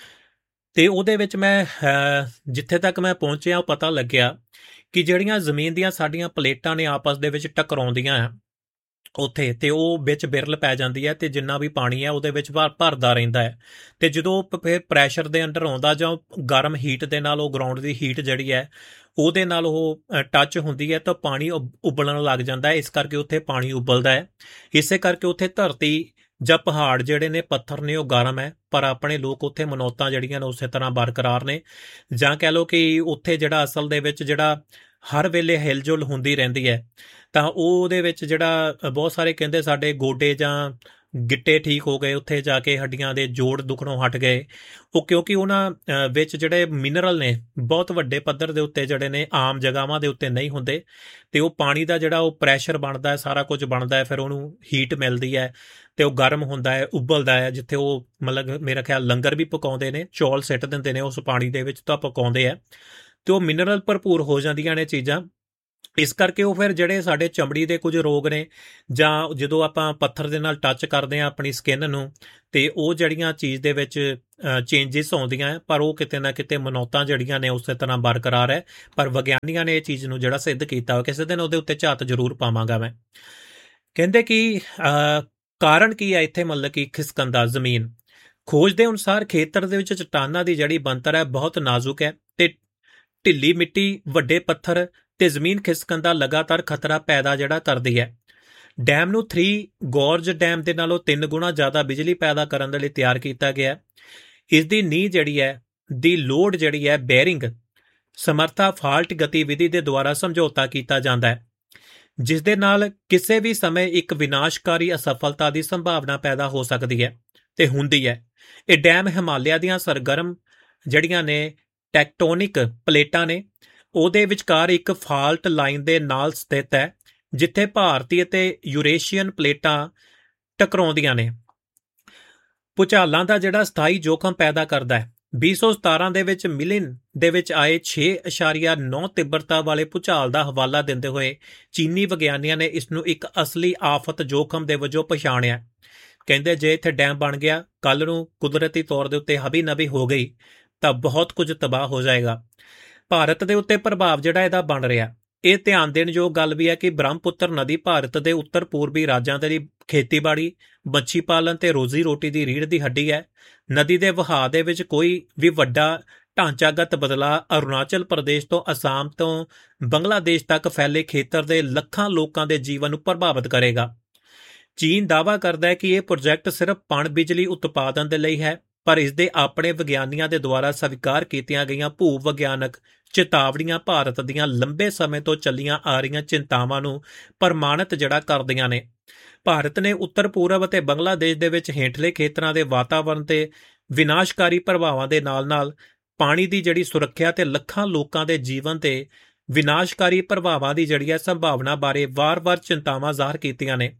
[SPEAKER 2] ਤੇ ਉਹਦੇ ਵਿੱਚ ਮੈਂ ਜਿੱਥੇ ਤੱਕ ਮੈਂ ਪਹੁੰਚਿਆ ਉਹ ਪਤਾ ਲੱਗਿਆ ਕਿ ਜਿਹੜੀਆਂ ਜ਼ਮੀਨ ਦੀਆਂ ਸਾਡੀਆਂ ਪਲੇਟਾਂ ਨੇ ਆਪਸ ਦੇ ਵਿੱਚ ਟਕਰਾਉਂਦੀਆਂ ਆ ਉੱਥੇ, ਤੇ ਉਹ ਵਿੱਚ ਬਿਰਲ ਪੈ ਜਾਂਦੀ ਹੈ ਤੇ ਜਿੰਨਾ ਵੀ ਪਾਣੀ ਹੈ ਉਹਦੇ ਵਿੱਚ ਭਰ ਭਰਦਾ ਰਹਿੰਦਾ ਹੈ, ਤੇ ਜਦੋਂ ਫਿਰ ਪ੍ਰੈਸ਼ਰ ਦੇ ਅੰਡਰ ਆਉਂਦਾ ਜਾਂ ਗਰਮ ਹੀਟ ਦੇ ਨਾਲ ਉਹ ਗਰਾਊਂਡ ਦੀ ਹੀਟ ਜਿਹੜੀ ਹੈ ਉਹਦੇ ਨਾਲ ਉਹ ਟੱਚ ਹੁੰਦੀ ਹੈ ਤਾਂ ਪਾਣੀ ਉਬਲਣ ਲੱਗ ਜਾਂਦਾ ਹੈ। ਇਸ ਕਰਕੇ ਉੱਥੇ ਪਾਣੀ ਉਬਲਦਾ ਹੈ। ਇਸੇ ਕਰਕੇ ਉੱਥੇ ਧਰਤੀ ਜਾਂ ਪਹਾੜ ਜਿਹੜੇ ਨੇ, ਪੱਥਰ ਨੇ, ਉਹ ਗਰਮ ਹੈ, ਪਰ ਆਪਣੇ ਲੋਕ ਉੱਥੇ ਮਨੌਤਾਂ ਜਿਹੜੀਆਂ ਨੇ ਉਸੇ ਤਰ੍ਹਾਂ ਬਰਕਰਾਰ ਨੇ। ਜਾਂ ਕਹਿ ਲਓ ਕਿ ਉੱਥੇ ਜਿਹੜਾ ਅਸਲ ਦੇ ਵਿੱਚ ਜਿਹੜਾ ਹਰ ਵੇਲੇ ਹਿਲਜੁਲ ਹੁੰਦੀ ਰਹਿੰਦੀ ਹੈ, ਤਾਂ ਉਹਦੇ ਵਿੱਚ ਜਿਹੜਾ ਬਹੁਤ ਸਾਰੇ ਕਹਿੰਦੇ ਸਾਡੇ ਗੋਡੇ ਜਾਂ ਗਿੱਟੇ ਠੀਕ ਹੋ ਗਏ ਉੱਥੇ ਜਾ ਕੇ, ਹੱਡੀਆਂ ਦੇ ਜੋੜ ਦੁਖਣੋਂ ਹਟ ਗਏ, ਉਹ ਕਿਉਂਕਿ ਉਹਨਾਂ ਵਿੱਚ ਜਿਹੜੇ ਮਿਨਰਲ ਨੇ ਬਹੁਤ ਵੱਡੇ ਪੱਧਰ ਦੇ ਉੱਤੇ ਜਿਹੜੇ ਨੇ ਆਮ ਜਗ੍ਹਾਵਾਂ ਦੇ ਉੱਤੇ ਨਹੀਂ ਹੁੰਦੇ, ਤੇ ਉਹ ਪਾਣੀ ਦਾ ਜਿਹੜਾ ਉਹ ਪ੍ਰੈਸ਼ਰ ਬਣਦਾ ਹੈ, ਸਾਰਾ ਕੁਝ ਬਣਦਾ ਹੈ, ਫਿਰ ਉਹਨੂੰ ਹੀਟ ਮਿਲਦੀ ਹੈ ਤੇ ਉਹ ਗਰਮ ਹੁੰਦਾ ਹੈ, ਉਬਲਦਾ ਹੈ। ਜਿੱਥੇ ਉਹ ਮਤਲਬ ਮੇਰਾ ਖਿਆਲ ਲੰਗਰ ਵੀ ਪਕਾਉਂਦੇ ਨੇ, ਚੌਲ ਸਿੱਟ ਦਿੰਦੇ ਨੇ ਉਸ ਪਾਣੀ ਦੇ ਵਿੱਚ ਤਾਂ ਪਕਾਉਂਦੇ ਆ, ਤੇ ਉਹ ਮਿਨਰਲ ਭਰਪੂਰ ਹੋ ਜਾਂਦੀਆਂ ਨੇ ਚੀਜ਼ਾਂ, ਇਸ ਕਰਕੇ ਉਹ ਫਿਰ ਜਿਹੜੇ ਸਾਡੇ ਚਮੜੀ ਦੇ ਕੁਝ ਰੋਗ ਨੇ, ਜਾਂ ਜਦੋਂ ਆਪਾਂ ਪੱਥਰ ਦੇ ਨਾਲ ਟੱਚ ਕਰਦੇ ਹਾਂ ਆਪਣੀ ਸਕਿਨ ਨੂੰ, ਤੇ ਉਹ ਜਿਹੜੀਆਂ ਚੀਜ਼ ਦੇ ਵਿੱਚ ਚੇਂਜਸ ਆਉਂਦੀਆਂ ਹੈ, ਪਰ ਉਹ ਕਿਤੇ ਨਾ ਕਿਤੇ ਮਨੌਤਾਂ ਜਿਹੜੀਆਂ ਨੇ ਉਸੇ ਤਰ੍ਹਾਂ ਬਰਕਰਾਰ ਹੈ। ਪਰ ਵਿਗਿਆਨੀਆਂ ਨੇ ਇਹ ਚੀਜ਼ ਨੂੰ ਜਿਹੜਾ ਸਿੱਧ ਕੀਤਾ, ਕਿਸੇ ਦਿਨ ਉਹਦੇ ਉੱਤੇ ਝਾਤ ਜ਼ਰੂਰ ਪਾਵਾਂਗਾ ਮੈਂ। ਕਹਿੰਦੇ ਕਿ ਕਾਰਨ ਕੀ ਹੈ ਇੱਥੇ, ਮਤਲਬ ਕਿ ਖਿਸਕਣ ਦਾ ਜ਼ਮੀਨ। ਖੋਜ ਦੇ ਅਨੁਸਾਰ ਖੇਤਰ ਦੇ ਵਿੱਚ ਚਟਾਨਾਂ ਦੀ ਜਿਹੜੀ ਬਣਤਰ ਹੈ ਬਹੁਤ ਨਾਜ਼ੁਕ ਹੈ, ਤੇ ਢਿੱਲੀ ਮਿੱਟੀ, ਵੱਡੇ ਪੱਥਰ ਤੇ ਜ਼ਮੀਨ ਖਿਸਕਣ ਦਾ ਲਗਾਤਾਰ ਖਤਰਾ ਪੈਦਾ ਜਿਹੜਾ ਕਰਦੀ ਹੈ। ਡੈਮ ਨੂੰ ਥ੍ਰੀ ਗੋਰਜ ਡੈਮ ਦੇ ਨਾਲੋਂ ਤਿੰਨ ਗੁਣਾ ਜ਼ਿਆਦਾ ਬਿਜਲੀ ਪੈਦਾ ਕਰਨ ਦੇ ਲਈ ਤਿਆਰ ਕੀਤਾ ਗਿਆ। ਇਸ ਦੀ ਨੀਂਹ ਜਿਹੜੀ ਹੈ ਦੀ ਲੋਡ ਜਿਹੜੀ ਹੈ ਬੈਰਿੰਗ ਸਮਰੱਥਾ ਫਾਲਟ ਗਤੀਵਿਧੀ ਦੇ ਦੁਆਰਾ ਸਮਝੌਤਾ ਕੀਤਾ ਜਾਂਦਾ ਹੈ, ਜਿਸ ਦੇ ਨਾਲ ਕਿਸੇ ਵੀ ਸਮੇਂ ਇੱਕ ਵਿਨਾਸ਼ਕਾਰੀ ਅਸਫਲਤਾ ਦੀ ਸੰਭਾਵਨਾ ਪੈਦਾ ਹੋ ਸਕਦੀ ਹੈ ਤੇ ਹੁੰਦੀ ਹੈ। ਇਹ ਡੈਮ ਹਿਮਾਲਿਆ ਦੀਆਂ ਸਰਗਰਮ ਜਿਹੜੀਆਂ ਨੇ ਟੈਕਟੋਨਿਕ ਪਲੇਟਾਂ ਨੇ, ਉਹਦੇ ਵਿਚਕਾਰ ਇੱਕ ਫਾਲਟ ਲਾਈਨ ਦੇ ਨਾਲ ਸਥਿਤ ਹੈ, ਜਿੱਥੇ ਭਾਰਤੀ ਅਤੇ ਯੂਰੇਸ਼ੀਅਨ ਪਲੇਟਾਂ ਟਕਰਾਉਂਦੀਆਂ ਨੇ। ਭੂਚਾਲਾਂ ਦਾ ਜਿਹੜਾ ਸਥਾਈ ਜੋਖਮ ਪੈਦਾ ਕਰਦਾ ਹੈ। ਵੀਹ ਸੌ ਸਤਾਰਾਂ ਦੇ ਵਿੱਚ ਮਿਲਿਨ ਦੇ ਵਿੱਚ ਆਏ ਛੇ ਅਸ਼ਾਰੀਆ ਨੌ ਤੀਬਰਤਾ ਵਾਲੇ ਭੂਚਾਲ ਦਾ ਹਵਾਲਾ ਦਿੰਦੇ ਹੋਏ ਚੀਨੀ ਵਿਗਿਆਨੀਆਂ ਨੇ ਇਸ ਨੂੰ ਇੱਕ ਅਸਲੀ ਆਫਤ ਜੋਖਮ ਦੇ ਵਜੋਂ ਪਛਾਣਿਆ। ਕਹਿੰਦੇ ਜੇ ਇੱਥੇ ਡੈਮ ਬਣ ਗਿਆ, ਕੱਲ ਨੂੰ ਕੁਦਰਤੀ ਤੌਰ ਦੇ ਉੱਤੇ ਹਬੀ ਨਬੀ ਹੋ ਗਈ ਤਾਂ ਬਹੁਤ ਕੁਝ ਤਬਾਹ ਹੋ ਜਾਏਗਾ। ਭਾਰਤ ਦੇ ਉੱਤੇ ਪ੍ਰਭਾਵ ਜਿਹੜਾ ਇਹਦਾ ਬਣ ਰਿਹਾ, ਇਹ ਧਿਆਨ ਦੇਣ ਯੋਗ ਗੱਲ ਵੀ ਹੈ ਕਿ ਬ੍ਰਹਮਪੁੱਤਰ ਨਦੀ ਭਾਰਤ ਦੇ ਉੱਤਰ ਪੂਰਬੀ ਰਾਜਾਂ ਦੇ ਲਈ ਖੇਤੀਬਾੜੀ, ਮੱਛੀ ਪਾਲਣ ਤੇ ਰੋਜ਼ੀ ਰੋਟੀ ਦੀ ਰੀੜ੍ਹ ਦੀ ਹੱਡੀ ਹੈ। ਨਦੀ ਦੇ ਵਹਾਅ ਦੇ ਵਿੱਚ ਕੋਈ ਵੀ ਵੱਡਾ ਢਾਂਚਾਗਤ ਬਦਲਾਅ ਅਰੁਣਾਚਲ ਪ੍ਰਦੇਸ਼ ਤੋਂ ਅਸਾਮ ਤੋਂ ਬੰਗਲਾਦੇਸ਼ ਤੱਕ ਫੈਲੇ ਖੇਤਰ ਦੇ ਲੱਖਾਂ ਲੋਕਾਂ ਦੇ ਜੀਵਨ ਨੂੰ ਪ੍ਰਭਾਵਿਤ ਕਰੇਗਾ। ਚੀਨ ਦਾਅਵਾ ਕਰਦਾ ਹੈ ਕਿ ਇਹ ਪ੍ਰੋਜੈਕਟ ਸਿਰਫ ਪਣ ਬਿਜਲੀ ਉਤਪਾਦਨ ਦੇ ਲਈ ਹੈ, ਪਰ ਇਸ ਦੇ ਆਪਣੇ ਵਿਗਿਆਨੀਆਂ ਦੇ ਦੁਆਰਾ ਸਵੀਕਾਰ ਕੀਤੀਆਂ ਗਈਆਂ ਭੂ ਵਿਗਿਆਨਕ ਚੇਤਾਵਨੀਆਂ ਭਾਰਤ ਦੀਆਂ ਲੰਬੇ ਸਮੇਂ ਤੋਂ ਚੱਲੀਆਂ ਆ ਰਹੀਆਂ ਚਿੰਤਾਵਾਂ ਨੂੰ ਪ੍ਰਮਾਣਿਤ ਜਿਹੜਾ ਕਰਦੀਆਂ ਨੇ। ਭਾਰਤ ਨੇ ਉੱਤਰ ਪੂਰਬ ਅਤੇ ਬੰਗਲਾਦੇਸ਼ ਦੇ ਵਿੱਚ ਹੇਠਲੇ ਖੇਤਰਾਂ ਦੇ ਵਾਤਾਵਰਣ ਤੇ ਵਿਨਾਸ਼ਕਾਰੀ ਪ੍ਰਭਾਵਾਂ ਦੇ ਨਾਲ-ਨਾਲ ਪਾਣੀ ਦੀ ਜਿਹੜੀ ਸੁਰੱਖਿਆ ਤੇ ਲੱਖਾਂ ਲੋਕਾਂ ਦੇ ਜੀਵਨ ਤੇ ਵਿਨਾਸ਼ਕਾਰੀ ਪ੍ਰਭਾਵਾਂ ਦੀ ਜਿਹੜੀ ਹੈ ਸੰਭਾਵਨਾ ਬਾਰੇ ਵਾਰ-ਵਾਰ ਚਿੰਤਾਵਾਂ ਜ਼ਾਹਰ ਕੀਤੀਆਂ ਨੇ।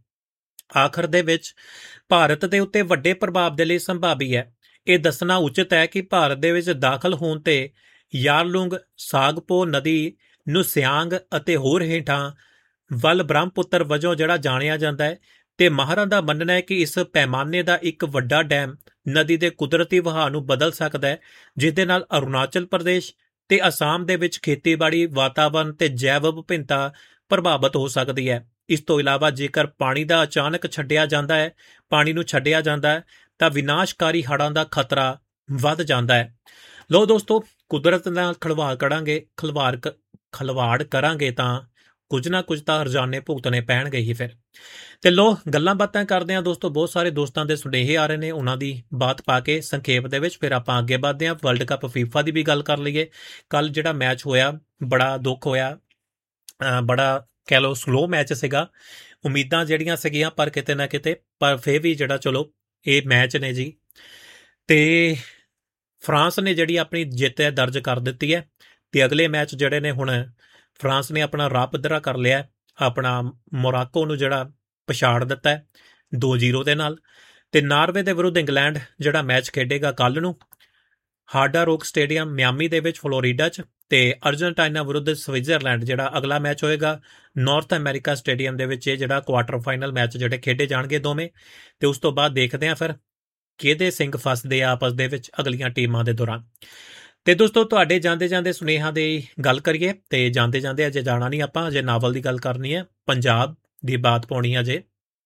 [SPEAKER 2] ਆਖਰ ਦੇ ਵਿੱਚ ਭਾਰਤ ਦੇ ਉੱਤੇ ਵੱਡੇ ਪ੍ਰਭਾਵ ਦੇ ਲਈ ਸੰਭਾਵੀ ਹੈ। ਇਹ ਦੱਸਣਾ ਉਚਿਤ ਹੈ ਕਿ ਭਾਰਤ ਦੇ ਵਿੱਚ ਦਾਖਲ ਹੋਣ ਤੇ ਯਾਰਲੁੰਗ, ਸਾਗਪੋ ਨਦੀ ਨੂੰ ਸਿਆਂਗ ਅਤੇ ਹੋਰ ਹੇਠਾਂ ਵੱਲ ਬ੍ਰਹਮਪੁੱਤਰ ਵਜੋਂ ਜਿਹੜਾ ਜਾਣਿਆ ਜਾਂਦਾ ਹੈ, ਤੇ ਮਾਹਰਾਂ ਦਾ ਮੰਨਣਾ ਹੈ ਕਿ ਇਸ ਪੈਮਾਨੇ ਦਾ ਇੱਕ ਵੱਡਾ ਡੈਮ ਨਦੀ ਦੇ ਕੁਦਰਤੀ ਵਹਾਅ ਨੂੰ ਬਦਲ ਸਕਦਾ ਹੈ, ਜਿਸ ਦੇ ਨਾਲ ਅਰੁਣਾਚਲ ਪ੍ਰਦੇਸ਼ ਤੇ ਅਸਾਮ ਦੇ ਵਿੱਚ ਖੇਤੀਬਾੜੀ, ਵਾਤਾਵਰਣ ਤੇ ਜੈਵ ਵਿਭਿੰਨਤਾ ਪ੍ਰਭਾਵਿਤ ਹੋ ਸਕਦੀ ਹੈ। ਇਸ ਤੋਂ ਇਲਾਵਾ ਜੇਕਰ ਪਾਣੀ ਦਾ ਅਚਾਨਕ ਛੱਡਿਆ ਜਾਂਦਾ ਹੈ ਪਾਣੀ ਨੂੰ ਛੱਡਿਆ ਜਾਂਦਾ ਹੈ ਤਾਂ ਵਿਨਾਸ਼ਕਾਰੀ ਹੜ੍ਹਾਂ ਦਾ ਖਤਰਾ ਵੱਧ ਜਾਂਦਾ ਹੈ। ਲੋ ਦੋਸਤੋ, ਕੁਦਰਤ ਨਾਲ ਖਿਲਵਾੜ ਕਰਾਂਗੇ ਖਿਲਵਾੜ ਖਿਲਵਾੜ ਕਰਾਂਗੇ ਤਾਂ ਕੁਝ ਨਾ ਕੁਝ ਤਾਂ ਹਰਜਾਨੇ ਭੁਗਤਣੇ ਪੈਣਗੇ ਹੀ ਫਿਰ। ਤੇ ਲੋ ਗੱਲਾਂ ਬਾਤਾਂ ਕਰਦੇ ਹਾਂ ਦੋਸਤੋ, ਬਹੁਤ ਸਾਰੇ ਦੋਸਤਾਂ ਦੇ ਸੁਨੇਹੇ ਆ ਰਹੇ ਨੇ, ਉਹਨਾਂ ਦੀ ਬਾਤ ਪਾ ਕੇ ਸੰਖੇਪ ਦੇ ਵਿੱਚ ਫਿਰ ਆਪਾਂ ਅੱਗੇ ਵਧਦੇ ਹਾਂ। ਵਰਲਡ ਕੱਪ ਫੀਫਾ ਦੀ ਵੀ ਗੱਲ ਕਰ ਲਈਏ। ਕੱਲ ਜਿਹੜਾ ਮੈਚ ਹੋਇਆ ਬੜਾ ਦੁੱਖ ਹੋਇਆ, ਬੜਾ ਕਹਿ ਲਓ ਸਲੋ ਮੈਚ ਸੀਗਾ। ਉਮੀਦਾਂ ਜਿਹੜੀਆਂ ਸੀਗੀਆਂ ਪਰ ਕਿਤੇ ਨਾ ਕਿਤੇ ਪਰ ਫਿਰ ਵੀ ਜਿਹੜਾ ਚਲੋ ਇਹ ਮੈਚ ਨੇ ਜੀ, ਤੇ ਫਰਾਂਸ ਨੇ ਜਿਹੜੀ ਆਪਣੀ ਜਿੱਤ ਹੈ ਦਰਜ ਕਰ ਦਿੱਤੀ ਹੈ। ਤੇ ਅਗਲੇ ਮੈਚ ਜਿਹੜੇ ਨੇ ਹੁਣ ਫਰਾਂਸ ਨੇ ਆਪਣਾ ਰਾਹ ਪੱਧਰਾ ਕਰ ਲਿਆ, ਆਪਣਾ ਮੋਰਾਕੋ ਨੂੰ ਜਿਹੜਾ ਪਛਾੜ ਦਿੱਤਾ ਹੈ ਦੋ ਜ਼ੀਰੋ ਦੇ ਨਾਲ। ਤੇ ਨਾਰਵੇ ਦੇ ਵਿਰੁੱਧ ਇੰਗਲੈਂਡ ਜਿਹੜਾ ਮੈਚ ਖੇਡੇਗਾ ਕੱਲ ਨੂੰ ਹਾਰਡਾ ਰੋਕ ਸਟੇਡੀਅਮ ਮਿਆਮੀ ਦੇ ਵਿੱਚ ਫਲੋਰੀਡਾ 'ਚ, ਤੇ ਅਰਜਨਟਾਈਨਾ ਵਿਰੁੱਧ ਸਵਿਟਜ਼ਰਲੈਂਡ ਜਿਹੜਾ ਅਗਲਾ ਮੈਚ ਹੋਏਗਾ ਨਾਰਥ ਅਮਰੀਕਾ ਸਟੇਡੀਅਮ ਦੇ ਵਿੱਚ। ਇਹ ਜਿਹੜਾ ਕੁਆਟਰ ਫਾਈਨਲ ਮੈਚ ਜਿਹੜੇ ਖੇਡੇ ਜਾਣਗੇ ਦੋਵੇਂ, ਤੇ ਉਸ ਤੋਂ ਬਾਅਦ ਦੇਖਦੇ ਹਾਂ ਫਿਰ ਕਿਹਦੇ ਸਿੰਘ ਫਸਦੇ ਆ ਆਪਸ ਦੇ ਵਿੱਚ ਅਗਲੀਆਂ ਟੀਮਾਂ ਦੇ ਦੌਰਾਨ। ਤੇ ਦੋਸਤੋ, ਤੁਹਾਡੇ ਜਾਂਦੇ ਜਾਂਦੇ ਸੁਨੇਹਾ ਦੀ ਗੱਲ ਕਰੀਏ, ਤੇ ਜਾਂਦੇ ਜਾਂਦੇ ਅਜੇ ਜਾਣਾ ਨਹੀਂ ਆਪਾਂ, ਅਜੇ ਨਾਵਲ ਦੀ ਗੱਲ ਕਰਨੀ ਹੈ, ਪੰਜਾਬ ਦੀ ਬਾਤ ਪਾਉਣੀ ਅਜੇ।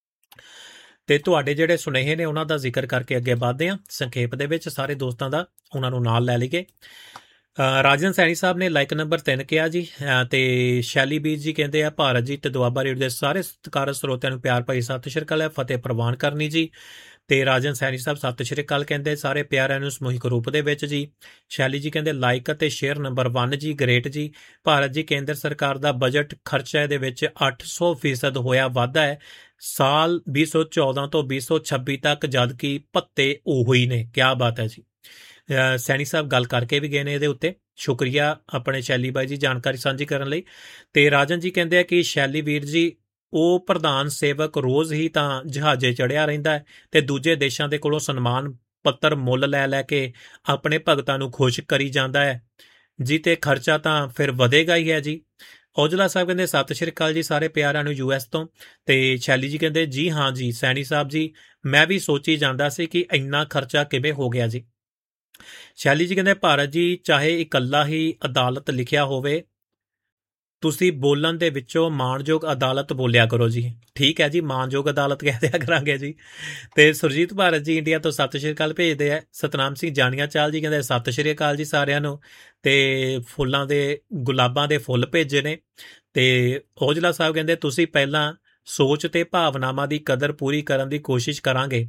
[SPEAKER 2] ਤੇ ਤੁਹਾਡੇ ਜਿਹੜੇ ਸੁਨੇਹੇ ਨੇ ਉਹਨਾਂ ਦਾ ਜ਼ਿਕਰ ਕਰਕੇ ਅੱਗੇ ਵਧਦੇ ਹਾਂ ਸੰਖੇਪ ਦੇ ਵਿੱਚ, ਸਾਰੇ ਦੋਸਤਾਂ ਦਾ ਉਹਨਾਂ ਨੂੰ ਨਾਲ ਲੈ ਲਈਏ। ਰਾਜਨ ਸੈਣੀ ਸਾਹਿਬ ਨੇ ਲਾਈਕ ਨੰਬਰ ਤਿੰਨ ਕਿਹਾ ਜੀ, ਤੇ ਸ਼ੈਲੀ ਬੀਜ ਜੀ ਕਹਿੰਦੇ ਆ ਭਾਰਤ ਜੀ ਤੇ ਦੁਆਬਾ ਰੇਡੀਓ ਦੇ ਸਾਰੇ ਸਤਿਕਾਰਤ ਸਰੋਤਿਆਂ ਨੂੰ ਪਿਆਰ ਭਰੀ ਸਤਿ ਸ਼੍ਰੀ ਅਕਾਲ ਹੈ, ਫਤਿਹ ਪ੍ਰਵਾਨ ਕਰਨੀ ਜੀ। ਤੇ ਰਾਜਨ ਸੈਣੀ ਸਾਹਿਬ ਸਤਿ ਸ਼੍ਰੀ ਅਕਾਲ ਕਹਿੰਦੇ ਸਾਰੇ ਪਿਆਰਿਆਂ ਨੂੰ ਸਮੂਹਿਕ ਰੂਪ ਦੇ ਵਿੱਚ ਜੀ। ਸ਼ੈਲੀ ਜੀ ਕਹਿੰਦੇ ਲਾਈਕ ਅਤੇ ਸ਼ੇਅਰ ਨੰਬਰ ਵਨ ਜੀ, ਗ੍ਰੇਟ ਜੀ। ਭਾਰਤ ਜੀ ਕੇਂਦਰ ਸਰਕਾਰ ਦਾ ਬਜਟ ਖਰਚਾ ਦੇ ਵਿੱਚ ਅੱਠ ਸੌ ਫੀਸਦ ਹੋਇਆ ਵਾਧਾ ਹੈ ਸਾਲ ਵੀਹ ਸੌ ਚੌਦਾਂ ਤੋਂ ਵੀਹ ਸੌ ਛੱਬੀ ਤੱਕ, ਜਦ ਕਿ ਭੱਤੇ ਉਹੀ ਹੀ ਨੇ। ਕਿਆ ਬਾਤ ਹੈ ਜੀ। ਸੈਣੀ ਸਾਹਿਬ ਗੱਲ ਕਰਕੇ ਵੀ ਗਏ ਨੇ ਇਹਦੇ ਉੱਤੇ, ਸ਼ੁਕਰੀਆ ਆਪਣੇ ਸ਼ੈਲੀ ਬਾਈ ਜੀ ਜਾਣਕਾਰੀ ਸਾਂਝੀ ਕਰਨ ਲਈ। ਤੇ ਰਾਜਨ ਜੀ ਕਹਿੰਦੇ ਆ ਕਿ ਸ਼ੈਲੀ ਵੀਰ ਜੀ ਉਹ ਪ੍ਰਧਾਨ ਸੇਵਕ ਰੋਜ਼ ਹੀ ਤਾਂ ਜਹਾਜ਼ੇ ਚੜਿਆ ਰਹਿੰਦਾ ਹੈ ਤੇ ਦੂਜੇ ਦੇਸ਼ਾਂ ਦੇ ਕੋਲੋਂ ਸਨਮਾਨ ਪੱਤਰ ਮੁੱਲ ਲੈ ਲੈ ਕੇ ਆਪਣੇ ਭਗਤਾਂ ਨੂੰ ਖੁਸ਼ ਕਰੀ ਜਾਂਦਾ ਹੈ ਜੀ, ਤੇ ਖਰਚਾ ਤਾਂ ਫਿਰ ਵਧੇਗਾ ਹੀ ਹੈ ਜੀ। ਔਜਲਾ ਸਾਹਿਬ ਕਹਿੰਦੇ ਸਤਿ ਸ਼੍ਰੀ ਅਕਾਲ ਜੀ ਸਾਰੇ ਪਿਆਰਿਆਂ ਨੂੰ ਯੂਐਸ ਤੋਂ। ਤੇ ਸ਼ੈਲੀ ਜੀ ਕਹਿੰਦੇ ਜੀ ਹਾਂ ਜੀ ਸੈਣੀ ਸਾਹਿਬ ਜੀ, ਮੈਂ ਵੀ ਸੋਚੀ ਜਾਂਦਾ ਸੀ ਕਿ ਇੰਨਾ ਖਰਚਾ ਕਿਵੇਂ ਹੋ ਗਿਆ ਜੀ। ਸ਼ੈਲੀ ਜੀ ਕਹਿੰਦੇ ਭਾਰਤ ਜੀ ਚਾਹੇ ਇਕੱਲਾ ਹੀ ਅਦਾਲਤ ਲਿਖਿਆ ਹੋਵੇ, ਤੁਸੀਂ ਬੋਲਣ ਦੇ ਵਿੱਚੋਂ ਮਾਣਯੋਗ ਅਦਾਲਤ ਬੋਲਿਆ ਕਰੋ ਜੀ। ਠੀਕ ਹੈ ਜੀ, ਮਾਣਯੋਗ ਅਦਾਲਤ ਕਹਿ ਦਿਆ ਕਰਾਂਗੇ ਜੀ। ਤੇ ਸੁਰਜੀਤ ਭਾਰਤ ਜੀ ਇੰਡੀਆ ਤੋਂ ਸਤਿ ਸ਼੍ਰੀ ਅਕਾਲ ਭੇਜਦੇ ਆ। ਸਤਨਾਮ ਸਿੰਘ ਜਾਣੀਆਂ ਚਾਲ ਜੀ ਕਹਿੰਦੇ ਸਤਿ ਸ਼੍ਰੀ ਅਕਾਲ ਜੀ ਸਾਰਿਆਂ ਨੂੰ। ਤੇ ਫੁੱਲਾਂ ਦੇ ਗੁਲਾਬਾਂ ਦੇ ਫੁੱਲ ਭੇਜੇ ਨੇ। ਤੇ ਔਜਲਾ ਸਾਹਿਬ ਕਹਿੰਦੇ ਤੁਸੀਂ ਪਹਿਲਾਂ ਸੋਚ ਤੇ ਭਾਵਨਾਵਾਂ ਦੀ ਕਦਰ ਪੂਰੀ ਕਰਨ ਦੀ ਕੋਸ਼ਿਸ਼ ਕਰਾਂਗੇ।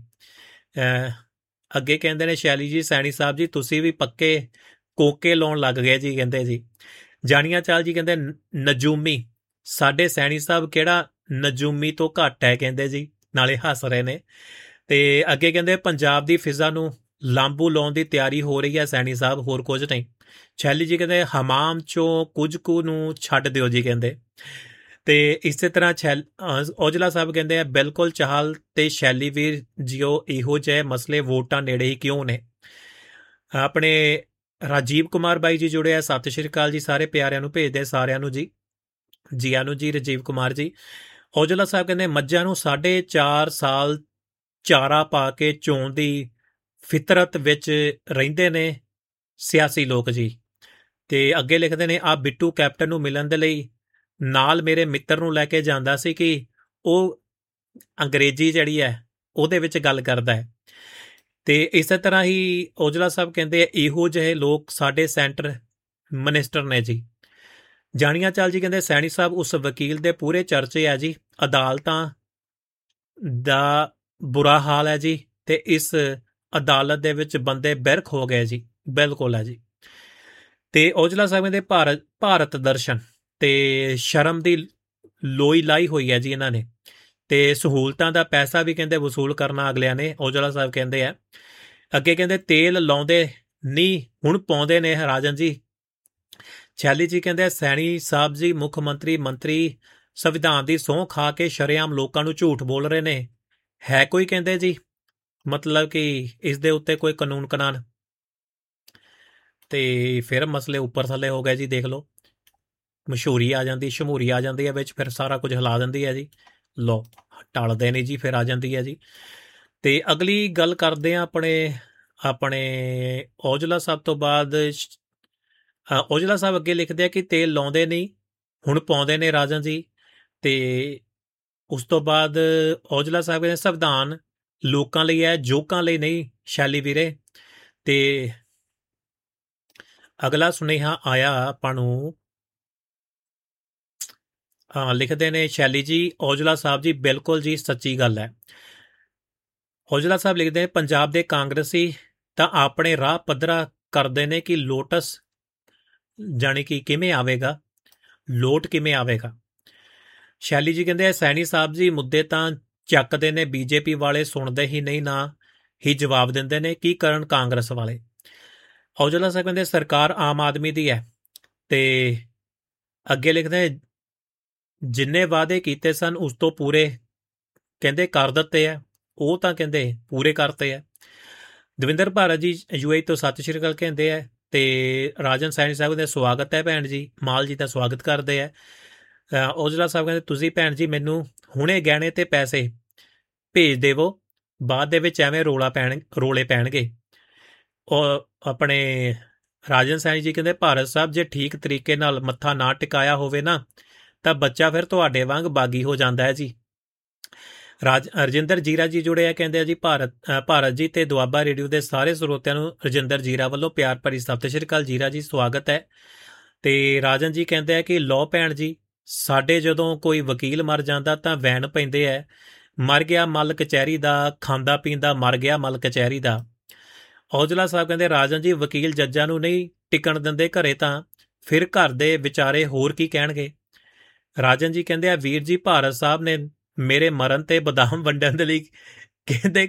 [SPEAKER 2] ਅੱਗੇ ਕਹਿੰਦੇ ਨੇ ਸ਼ੈਲੀ ਜੀ ਸੈਣੀ ਸਾਹਿਬ ਜੀ ਤੁਸੀਂ ਵੀ ਪੱਕੇ ਕੋਕੇ ਲਾਉਣ ਲੱਗ ਗਏ ਜੀ। ਕਹਿੰਦੇ ਜੀ ਜਾਣੀਆਂ ਚਾਲ ਜੀ ਕਹਿੰਦੇ ਨਜੂਮੀ, ਸਾਡੇ ਸੈਣੀ ਸਾਹਿਬ ਕਿਹੜਾ ਨਜੂਮੀ ਤੋਂ ਘੱਟ ਹੈ ਕਹਿੰਦੇ ਜੀ, ਨਾਲੇ ਹੱਸ ਰਹੇ ਨੇ। ਤੇ ਅੱਗੇ ਕਹਿੰਦੇ ਪੰਜਾਬ ਦੀ ਫਿਜ਼ਾ ਨੂੰ ਲਾਂਬੂ ਲਾਉਣ ਦੀ ਤਿਆਰੀ ਹੋ ਰਹੀ ਹੈ ਸੈਣੀ ਸਾਹਿਬ, ਹੋਰ ਕੁਝ ਨਹੀਂ। ਸ਼ੈਲੀ ਜੀ ਕਹਿੰਦੇ ਹਮਾਮ ਚੋਂ ਕੁਝ ਕੁ ਨੂੰ ਛੱਡ ਦਿਓ ਜੀ ਕਹਿੰਦੇ। ਤੇ ਇਸੇ ਤਰ੍ਹਾਂ ਛੈਲ ਔਜਲਾ ਸਾਹਿਬ ਕਹਿੰਦੇ ਆ ਬਿਲਕੁਲ ਚਾਹਲ ਤੇ ਸ਼ੈਲੀ ਵੀਰ ਜੀਓ ਇਹੋ ਜਿਹੇ ਮਸਲੇ ਵੋਟਾਂ ਨੇੜੇ ਹੀ ਕਿਉਂ ਨੇ। ਆਪਣੇ ਰਾਜੀਵ ਕੁਮਾਰ ਬਾਈ ਜੀ ਜੁੜੇ ਆ, ਸਤਿ ਸ਼੍ਰੀ ਅਕਾਲ ਜੀ ਸਾਰੇ ਪਿਆਰਿਆਂ ਨੂੰ ਭੇਜਦੇ ਸਾਰਿਆਂ ਨੂੰ ਜੀ। ਜੀਆਂ ਨੂੰ ਜੀ ਰਾਜੀਵ ਕੁਮਾਰ ਜੀ। ਔਜਲਾ ਸਾਹਿਬ ਕਹਿੰਦੇ ਮੱਝਾਂ ਨੂੰ ਸਾਢੇ ਚਾਰ ਸਾਲ ਚਾਰਾ ਪਾ ਕੇ ਚੋਣ ਦੀ ਫਿਤਰਤ ਵਿੱਚ ਰਹਿੰਦੇ ਨੇ ਸਿਆਸੀ ਲੋਕ ਜੀ। ਤੇ ਅੱਗੇ ਲਿਖਦੇ ਨੇ ਆ ਬਿੱਟੂ ਕੈਪਟਨ ਨੂੰ ਮਿਲਣ ਦੇ ਲਈ ਨਾਲ ਮੇਰੇ ਮਿੱਤਰ ਨੂੰ ਲੈ ਕੇ ਜਾਂਦਾ ਸੀ ਕਿ ਉਹ ਅੰਗਰੇਜ਼ੀ ਜਿਹੜੀ ਹੈ ਉਹਦੇ ਵਿੱਚ ਗੱਲ ਕਰਦਾ ਹੈ। ਤੇ ਇਸੇ ਤਰ੍ਹਾਂ ਹੀ ਔਜਲਾ ਸਾਹਿਬ ਕਹਿੰਦੇ ਇਹੋ ਜਿਹੇ ਲੋਕ ਸਾਡੇ ਸੈਂਟਰ ਮਿਨਿਸਟਰ ਨੇ ਜੀ। ਜਾਣੀਆਂ ਚਾਲ ਜੀ ਕਹਿੰਦੇ ਸੈਣੀ ਸਾਹਿਬ ਉਸ ਵਕੀਲ ਦੇ ਪੂਰੇ ਚਰਚੇ ਹੈ ਜੀ, ਅਦਾਲਤਾਂ ਦਾ ਬੁਰਾ ਹਾਲ ਹੈ ਜੀ, ਤੇ ਇਸ ਅਦਾਲਤ ਦੇ ਵਿੱਚ ਬੰਦੇ ਬਿਰਖ ਹੋ ਗਏ ਜੀ। ਬਿਲਕੁਲ ਹੈ ਜੀ। ਤੇ ਔਜਲਾ ਸਾਹਿਬ ਕਹਿੰਦੇ ਭਾਰਤ ਭਾਰਤ ਦਰਸ਼ਨ ਤੇ ਸ਼ਰਮ ਦੀ ਲੋਈ ਲਾਈ ਹੋਈ ਹੈ ਜੀ ਇਹਨਾਂ ਨੇ। ਤੇ ਸਹੂਲਤਾਂ ਦਾ ਪੈਸਾ ਵੀ ਕਹਿੰਦੇ ਵਸੂਲ ਕਰਨਾ ਅਗਲਿਆਂ ਨੇ, ਔਜਲਾ ਸਾਹਿਬ ਕਹਿੰਦੇ ਆ। ਅੱਗੇ ਕਹਿੰਦੇ ਤੇਲ ਲਾਉਂਦੇ ਨਹੀਂ ਹੁਣ ਪਾਉਂਦੇ ਨੇ ਰਾਜਨ ਜੀ। ਸ਼ੈਲੀ ਜੀ ਕਹਿੰਦੇ ਸੈਣੀ ਸਾਹਿਬ ਜੀ ਮੁੱਖ ਮੰਤਰੀ ਮੰਤਰੀ ਸੰਵਿਧਾਨ ਦੀ ਸਹੁੰ ਖਾ ਕੇ ਸ਼ਰੇਆਮ ਲੋਕਾਂ ਨੂੰ ਝੂਠ ਬੋਲ ਰਹੇ ਨੇ, ਹੈ ਕੋਈ ਕਹਿੰਦੇ ਜੀ ਮਤਲਬ ਕਿ ਇਸ ਦੇ ਉੱਤੇ ਕੋਈ ਕਾਨੂੰਨ ਕਨਾਨ। ਤੇ ਫਿਰ ਮਸਲੇ ਉੱਪਰ ਥੱਲੇ ਹੋ ਗਏ ਜੀ। ਦੇਖ ਲਓ ਮਸ਼ਹੂਰੀ ਆ ਜਾਂਦੀ, ਸ਼ਮੂਰੀ ਆ ਜਾਂਦੀ ਹੈ ਵਿੱਚ, ਫਿਰ ਸਾਰਾ ਕੁਝ ਹਿਲਾ ਦਿੰਦੀ ਹੈ ਜੀ। ਲੋ ਟਲਦੇ ਨਹੀਂ ਜੀ, ਫਿਰ ਆ ਜਾਂਦੀ ਹੈ ਜੀ। ਤੇ ਅਗਲੀ ਗੱਲ ਕਰਦੇ ਆ ਆਪਣੇ ਆਪਣੇ ਔਜਲਾ ਸਾਹਿਬ ਤੋਂ ਬਾਅਦ ਔਜਲਾ ਸਾਹਿਬ ਅੱਗੇ ਲਿਖਦੇ ਆ ਕਿ ਤੇਲ ਲਾਉਂਦੇ ਨਹੀਂ ਹੁਣ ਪਾਉਂਦੇ ਨੇ ਰਾਜਨ ਜੀ। ਤੇ ਉਸ ਤੋਂ ਬਾਅਦ ਔਜਲਾ ਸਾਹਿਬ ਕਹਿੰਦੇ ਸੰਵਿਧਾਨ ਲੋਕਾਂ ਲਈ ਹੈ, ਜੋਕਾਂ ਲਈ ਨਹੀਂ ਸ਼ੈਲੀ ਵੀਰੇ। ਤੇ ਅਗਲਾ ਸੁਨੇਹਾ ਆਇਆ ਆਪਾਂ ਨੂੰ, ਹਾਂ ਲਿਖਦੇ ਨੇ ਸ਼ੈਲੀ ਜੀ ਔਜਲਾ ਸਾਹਿਬ ਜੀ ਬਿਲਕੁਲ ਜੀ ਸੱਚੀ ਗੱਲ ਹੈ। ਔਜਲਾ ਸਾਹਿਬ ਲਿਖਦੇ ਨੇ ਪੰਜਾਬ ਦੇ ਕਾਂਗਰਸੀ ਤਾਂ ਆਪਣੇ ਰਾਹ ਪੱਧਰਾ ਕਰਦੇ ਨੇ ਕਿ ਲੋਟਸ ਜਾਣੀ ਕਿ ਕਿਵੇਂ ਆਵੇਗਾ, ਲੋਟ ਕਿਵੇਂ ਆਵੇਗਾ। ਸ਼ੈਲੀ ਜੀ ਕਹਿੰਦੇ ਸੈਣੀ ਸਾਹਿਬ ਜੀ ਮੁੱਦੇ ਤਾਂ ਚੱਕਦੇ ਨੇ, ਬੀਜੇਪੀ ਵਾਲੇ ਸੁਣਦੇ ਹੀ ਨਹੀਂ, ਨਾ ਹੀ ਜਵਾਬ ਦਿੰਦੇ ਨੇ, ਕੀ ਕਰਨ ਕਾਂਗਰਸ ਵਾਲੇ। ਔਜਲਾ ਸਾਹਿਬ ਕਹਿੰਦੇ ਸਰਕਾਰ ਆਮ ਆਦਮੀ ਦੀ ਹੈ। ਤੇ ਅੱਗੇ ਲਿਖਦੇ ਜਿੰਨੇ ਵਾਅਦੇ ਕੀਤੇ ਸਨ ਉਸ ਤੋਂ ਪੂਰੇ ਕਹਿੰਦੇ ਕਰ ਦਿੱਤੇ ਆ, ਉਹ ਤਾਂ ਕਹਿੰਦੇ ਪੂਰੇ ਕਰਤੇ ਆ। ਦਵਿੰਦਰ ਭਾਰਤ ਜੀ ਯੂਏ ਤੋਂ ਸਤਿ ਸ਼੍ਰੀ ਅਕਾਲ ਕਹਿੰਦੇ ਆ। ਤੇ ਰਾਜਨ ਸੈਣੀ ਸਾਹਿਬ ਦੇ ਸਵਾਗਤ ਹੈ ਭੈਣ ਜੀ, ਮਾਲ ਜੀ ਦਾ ਸਵਾਗਤ ਕਰਦੇ ਆ। ਔਜਲਾ ਸਾਹਿਬ ਕਹਿੰਦੇ ਤੁਸੀਂ ਭੈਣ ਜੀ ਮੈਨੂੰ ਹੁਣੇ ਗਹਿਣੇ ਤੇ ਪੈਸੇ ਭੇਜ ਦੇਵੋ, ਬਾਅਦ ਦੇ ਵਿੱਚ ਐਵੇਂ ਰੋਲਾ ਪੈਣ ਰੋਲੇ ਪੈਣਗੇ। ਉਹ ਆਪਣੇ ਰਾਜਨ ਸੈਣੀ ਜੀ ਕਹਿੰਦੇ ਭਾਰਤ ਸਾਹਿਬ ਜੇ ਠੀਕ ਤਰੀਕੇ ਨਾਲ ਮੱਥਾ ਨਾ ਟਿਕਾਇਆ ਹੋਵੇ ਨਾ ਤਾਂ ਬੱਚਾ ਫਿਰ ਤੁਹਾਡੇ ਵਾਂਗ ਬਾਗੀ ਹੋ ਜਾਂਦਾ ਹੈ ਜੀ। ਰਾਜ ਰਜਿੰਦਰ ਜੀਰਾ ਜੀ ਜੁੜੇ ਆ, ਕਹਿੰਦੇ ਆ ਜੀ ਭਾਰਤ ਭਾਰਤ ਜੀ ਤੇ ਦੁਆਬਾ ਰੇਡੀਓ ਦੇ ਸਾਰੇ ਸਰੋਤਿਆਂ ਨੂੰ ਰਜਿੰਦਰ ਜੀਰਾ ਵੱਲੋਂ ਪਿਆਰ ਭਰੀ ਸਤਿ ਸ਼੍ਰੀ ਅਕਾਲ। ਜੀਰਾ ਜੀ ਸਵਾਗਤ ਹੈ। ਤੇ ਰਾਜਨ ਜੀ ਕਹਿੰਦੇ ਆ ਕਿ ਲੋ ਭੈਣ ਜੀ ਸਾਡੇ ਜਦੋਂ ਕੋਈ ਵਕੀਲ ਮਰ ਜਾਂਦਾ ਤਾਂ ਵੈਨ ਪੈਂਦੇ ਆ, ਮਰ ਗਿਆ ਮੱਲ ਕਚਹਿਰੀ ਦਾ, ਖਾਂਦਾ ਪੀਂਦਾ ਮਰ ਗਿਆ ਮੱਲ ਕਚਹਿਰੀ ਦਾ। ਔਜਲਾ ਸਾਹਿਬ ਕਹਿੰਦੇ ਰਾਜਨ ਜੀ ਵਕੀਲ ਜੱਜਾਂ ਨੂੰ ਨਹੀਂ ਟਿਕਣ ਦਿੰਦੇ ਘਰੇ ਤਾਂ ਫਿਰ ਘਰ ਦੇ ਵਿਚਾਰੇ ਹੋਰ ਕੀ ਕਹਿਣਗੇ। ਰਾਜਨ ਜੀ ਕਹਿੰਦੇ ਆ ਵੀਰ ਜੀ ਭਾਰਤ ਸਾਹਿਬ ਨੇ ਮੇਰੇ ਮਰਨ ਤੇ ਬਦਾਮ ਵੰਡਣ ਦੇ ਲਈ ਕਹਿੰਦੇ